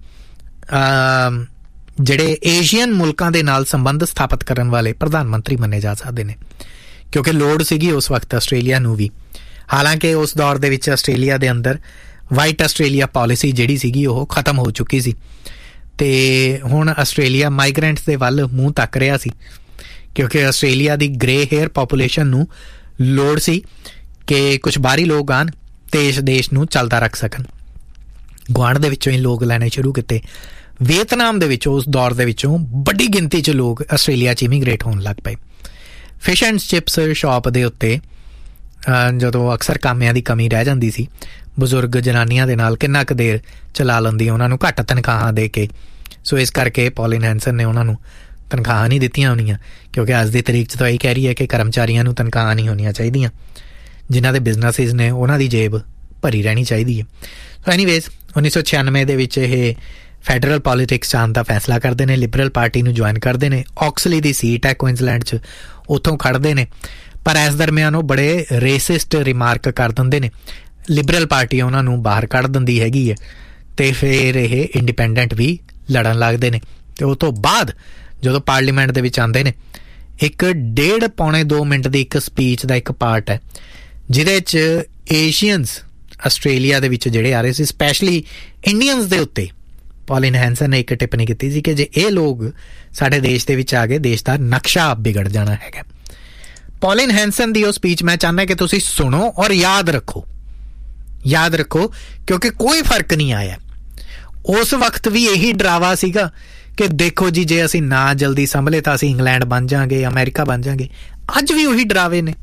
ਜਿਹੜੇ ਏਸ਼ੀਅਨ ਮੁਲਕਾਂ ਦੇ ਨਾਲ ਸੰਬੰਧ ਸਥਾਪਿਤ ਕਰਨ ਵਾਲੇ ਪ੍ਰਧਾਨ ਮੰਤਰੀ ਮੰਨੇ ਜਾ ਸਕਦੇ ਨੇ ਕਿਉਂਕਿ ਲੋੜ ਸੀਗੀ ਉਸ ਵਕਤ ਆਸਟ੍ਰੇਲੀਆ ਨੂੰ ਵੀ। ਹਾਲਾਂਕਿ ਉਸ ਦੌਰ ਦੇ ਵਿੱਚ ਆਸਟ੍ਰੇਲੀਆ ਦੇ ਅੰਦਰ ਵਾਈਟ ਆਸਟ੍ਰੇਲੀਆ ਪਾਲਿਸੀ ਜਿਹੜੀ ਸੀਗੀ ਉਹ ਖਤਮ ਹੋ ਚੁੱਕੀ ਸੀ ਅਤੇ ਹੁਣ ਆਸਟ੍ਰੇਲੀਆ ਮਾਈਗਰੈਂਟਸ ਦੇ ਵੱਲ ਮੂੰਹ ਤੱਕ ਰਿਹਾ ਸੀ ਕਿਉਂਕਿ ਆਸਟ੍ਰੇਲੀਆ ਦੀ ਗ੍ਰੇ ਹੇਅਰ ਪਾਪੂਲੇਸ਼ਨ ਨੂੰ ਲੋੜ ਸੀ ਕਿ ਕੁਛ ਬਾਹਰੀ ਲੋਕ ਆਉਣ ਅਤੇ ਇਸ ਦੇਸ਼ ਨੂੰ ਚੱਲਦਾ ਰੱਖ ਸਕਣ। ਗੁਆਂਢ ਦੇ ਵਿੱਚੋਂ ਹੀ ਲੋਕ ਲੈਣੇ ਸ਼ੁਰੂ ਕੀਤੇ। ਵੀਅਤਨਾਮ ਦੇ ਵਿੱਚ ਉਸ ਦੌਰ ਦੇ ਵਿੱਚੋਂ ਵੱਡੀ ਗਿਣਤੀ 'ਚ ਲੋਕ ਆਸਟ੍ਰੇਲੀਆ 'ਚ ਇਮੀਗ੍ਰੇਟ ਹੋਣ ਲੱਗ ਪਏ। ਫਿਸ਼ ਐਂਡ ਚਿਪਸ ਸ਼ਾਪ ਦੇ ਉੱਤੇ ਜਦੋਂ ਅਕਸਰ ਕਾਮਿਆਂ ਦੀ ਕਮੀ ਰਹਿ ਜਾਂਦੀ ਸੀ, ਬਜ਼ੁਰਗ ਜਨਾਨੀਆਂ ਦੇ ਨਾਲ ਕਿੰਨਾ ਕੁ ਦੇਰ ਚਲਾ ਲੈਂਦੀ, ਉਹਨਾਂ ਨੂੰ ਘੱਟ ਤਨਖਾਹਾਂ ਦੇ ਕੇ। ਸੋ ਇਸ ਕਰਕੇ ਪੌਲਿਨ ਹੈਂਸਨ ਨੇ ਉਹਨਾਂ ਨੂੰ ਤਨਖਾਹਾਂ ਨਹੀਂ ਦਿੱਤੀਆਂ ਹੋਣੀਆਂ ਕਿਉਂਕਿ ਅੱਜ ਦੀ ਤਰੀਕ 'ਚ ਤਾਂ ਇਹ ਕਹਿ ਰਹੀ ਹੈ ਕਿ ਕਰਮਚਾਰੀਆਂ ਨੂੰ ਤਨਖਾਹਾਂ ਨਹੀਂ ਹੋਣੀਆਂ ਚਾਹੀਦੀਆਂ, ਜਿਨ੍ਹਾਂ ਦੇ ਬਿਜ਼ਨਸਿਸ ਨੇ ਉਹਨਾਂ ਦੀ ਜੇਬ ਭਰੀ ਰਹਿਣੀ ਚਾਹੀਦੀ ਹੈ। ਸੋ ਐਨੀਵੇਜ਼ 1996 ਦੇ ਵਿੱਚ ਇਹ ਫੈਡਰਲ ਪੋਲੀਟਿਕਸ 'ਚ ਆਉਣ ਦਾ ਫੈਸਲਾ ਕਰਦੇ ਨੇ, ਲਿਬਰਲ ਪਾਰਟੀ ਨੂੰ ਜੁਆਇਨ ਕਰਦੇ ਨੇ। ਔਕਸਲੀ ਦੀ ਸੀਟ ਹੈ ਕੁਇਨਜ਼ਲੈਂਡ 'ਚ, ਉੱਥੋਂ ਖੜ੍ਹਦੇ ਨੇ। ਪਰ ਇਸ ਦਰਮਿਆਨ ਉਹ ਬੜੇ ਰੇਸਿਸਟ ਰਿਮਾਰਕ ਕਰ ਦਿੰਦੇ ਨੇ, ਲਿਬਰਲ ਪਾਰਟੀ ਉਹਨਾਂ ਨੂੰ ਬਾਹਰ ਕੱਢ ਦਿੰਦੀ ਹੈਗੀ ਹੈ ਅਤੇ ਫਿਰ ਇਹ ਇੰਡੀਪੈਂਡੈਂਟ ਵੀ ਲੜਨ ਲੱਗਦੇ ਨੇ। ਅਤੇ ਉਹ ਤੋਂ ਬਾਅਦ ਜਦੋਂ ਪਾਰਲੀਮੈਂਟ ਦੇ ਵਿੱਚ ਆਉਂਦੇ ਨੇ, ਇੱਕ 1.5 ਪੌਣੇ 2 ਮਿੰਟ ਦੀ ਇੱਕ ਸਪੀਚ ਦਾ ਇੱਕ ਪਾਰਟ ਹੈ ਜਿਹਦੇ 'ਚ ਏਸ਼ੀਅਨਸ ਆਸਟ੍ਰੇਲੀਆ ਦੇ ਵਿੱਚ ਜਿਹੜੇ ਆ ਰਹੇ ਸੀ, ਸਪੈਸ਼ਲੀ ਇੰਡੀਅਨਸ ਦੇ ਉੱਤੇ ਪੌਲਿਨ ਹੈਂਸਨ ਨੇ ਇੱਕ ਟਿੱਪਣੀ ਕੀਤੀ ਸੀ ਕਿ ਜੇ ਇਹ ਲੋਕ ਸਾਡੇ ਦੇਸ਼ ਦੇ ਵਿੱਚ ਆ ਗਏ ਦੇਸ਼ ਦਾ ਨਕਸ਼ਾ ਵਿਗੜ ਜਾਣਾ ਹੈਗਾ। ਪੌਲਿਨ ਹੈਂਸਨ ਦੀ ਉਹ ਸਪੀਚ ਮੈਂ ਚਾਹੁੰਦਾ ਕਿ ਤੁਸੀਂ ਸੁਣੋ ਔਰ ਯਾਦ ਰੱਖੋ ਕਿਉਂਕਿ ਕੋਈ ਫਰਕ ਨਹੀਂ ਆਇਆ। ਉਸ ਵਕਤ ਵੀ ਇਹੀ ਡਰਾਵਾ ਸੀਗਾ ਕਿ ਦੇਖੋ ਜੀ ਜੇ ਅਸੀਂ ਨਾ ਜਲਦੀ ਸੰਭਲੇ ਤਾਂ ਅਸੀਂ ਇੰਗਲੈਂਡ ਬਣ ਜਾਵਾਂਗੇ, ਅਮਰੀਕਾ ਬਣ ਜਾਵਾਂਗੇ। ਅੱਜ ਵੀ ਉਹੀ ਡਰਾਵੇ ਨੇ।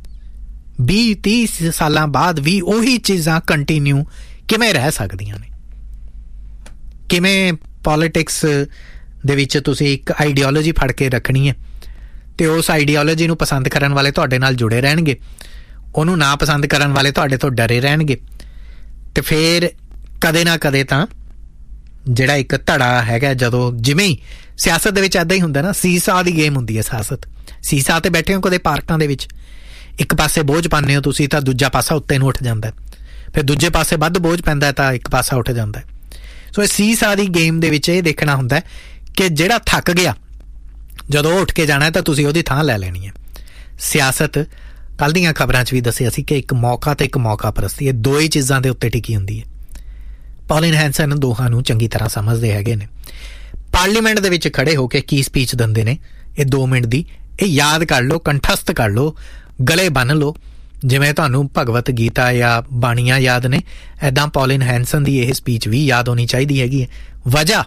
20-30 ਸਾਲਾਂ ਬਾਅਦ ਵੀ ਉਹੀ ਚੀਜ਼ਾਂ ਕੰਟੀਨਿਊ ਕਿਵੇਂ ਰਹਿ ਸਕਦੀਆਂ ਨੇ? ਕਿਵੇਂ ਪੋਲੀਟਿਕਸ ਦੇ ਵਿੱਚ ਤੁਸੀਂ ਇੱਕ ਆਈਡੀਓਲੋਜੀ ਫੜ ਕੇ ਰੱਖਣੀ ਹੈ ਅਤੇ ਉਸ ਆਈਡੀਓਲੋਜੀ ਨੂੰ ਪਸੰਦ ਕਰਨ ਵਾਲੇ ਤੁਹਾਡੇ ਨਾਲ ਜੁੜੇ ਰਹਿਣਗੇ, ਉਹਨੂੰ ਨਾ ਪਸੰਦ ਕਰਨ ਵਾਲੇ ਤੁਹਾਡੇ ਤੋਂ ਡਰੇ ਰਹਿਣਗੇ ਅਤੇ ਫਿਰ ਕਦੇ ਨਾ ਕਦੇ ਤਾਂ ਜਿਹੜਾ ਇੱਕ ਧੜਾ ਹੈਗਾ, ਜਦੋਂ ਜਿਵੇਂ ਹੀ ਸਿਆਸਤ ਦੇ ਵਿੱਚ ਇੱਦਾਂ ਹੀ ਹੁੰਦਾ ਨਾ, ਸੀਸਾ ਦੀ ਗੇਮ ਹੁੰਦੀ ਹੈ ਸਿਆਸਤ। ਸੀਸਾ 'ਤੇ ਬੈਠੇ ਹੋ ਕਦੇ ਪਾਰਕਾਂ ਦੇ ਵਿੱਚ, ਇੱਕ ਪਾਸੇ ਬੋਝ ਪਾਉਂਦੇ ਹੋ ਤੁਸੀਂ ਤਾਂ ਦੂਜਾ ਪਾਸਾ ਉੱਤੇ ਨੂੰ ਉੱਠ ਜਾਂਦਾ, ਫਿਰ ਦੂਜੇ ਪਾਸੇ ਵੱਧ ਬੋਝ ਪੈਂਦਾ ਤਾਂ ਇੱਕ ਪਾਸਾ ਉੱਠ ਜਾਂਦਾ। ਸੋ ਇਹ ਸੀਸਾ ਦੀ ਗੇਮ ਦੇ ਵਿੱਚ ਇਹ ਦੇਖਣਾ ਹੁੰਦਾ ਕਿ ਜਿਹੜਾ ਥੱਕ ਗਿਆ ਜਦੋਂ ਉੱਠ ਕੇ ਜਾਣਾ ਤਾਂ ਤੁਸੀਂ ਉਹਦੀ ਥਾਂ ਲੈ ਲੈਣੀ ਹੈ। ਸਿਆਸਤ ਕੱਲ੍ਹ ਦੀਆਂ ਖਬਰਾਂ 'ਚ ਵੀ ਦੱਸਿਆ ਸੀ ਕਿ ਇੱਕ ਮੌਕਾ ਅਤੇ ਇੱਕ ਮੌਕਾ ਪ੍ਰਸਤੀ, ਇਹ ਦੋ ਹੀ ਚੀਜ਼ਾਂ ਦੇ ਉੱਤੇ ਟਿਕੀ ਹੁੰਦੀ ਹੈ। ਪੌਲਿਨ ਹੈਂਸਨ ਦੋਹਾਂ ਨੂੰ ਚੰਗੀ ਤਰ੍ਹਾਂ ਸਮਝਦੇ ਹੈਗੇ ਨੇ। ਪਾਰਲੀਮੈਂਟ ਦੇ ਵਿੱਚ ਖੜੇ ਹੋ ਕੇ ਕੀ ਸਪੀਚ ਦਿੰਦੇ ਨੇ, ਇਹ 2 ਮਿੰਟ ਦੀ ਇਹ ਯਾਦ ਕਰ ਲਓ, ਕੰਠਸਥ ਕਰ ਲਓ, ਗਲੇ ਬੰਨ੍ਹ ਲਓ। ਜਿਵੇਂ ਤੁਹਾਨੂੰ ਭਗਵਤ ਗੀਤਾ ਜਾਂ ਬਾਣੀਆਂ ਯਾਦ ਨੇ, ਇੱਦਾਂ ਪੌਲਿਨ ਹੈਂਸਨ ਦੀ ਇਹ ਸਪੀਚ ਵੀ ਯਾਦ ਹੋਣੀ ਚਾਹੀਦੀ ਹੈਗੀ ਹੈ। ਵਜ੍ਹਾ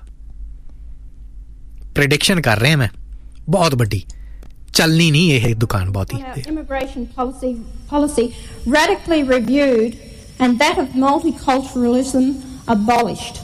ਪ੍ਰੈਡਿਕਸ਼ਨ ਕਰ ਰਿਹਾ ਮੈਂ ਬਹੁਤ ਵੱਡੀ, ਚੱਲਣੀ ਨਹੀਂ ਇਹ ਦੁਕਾਨ ਬਹੁਤੀ। Immigration policy radically reviewed and that of multiculturalism abolished.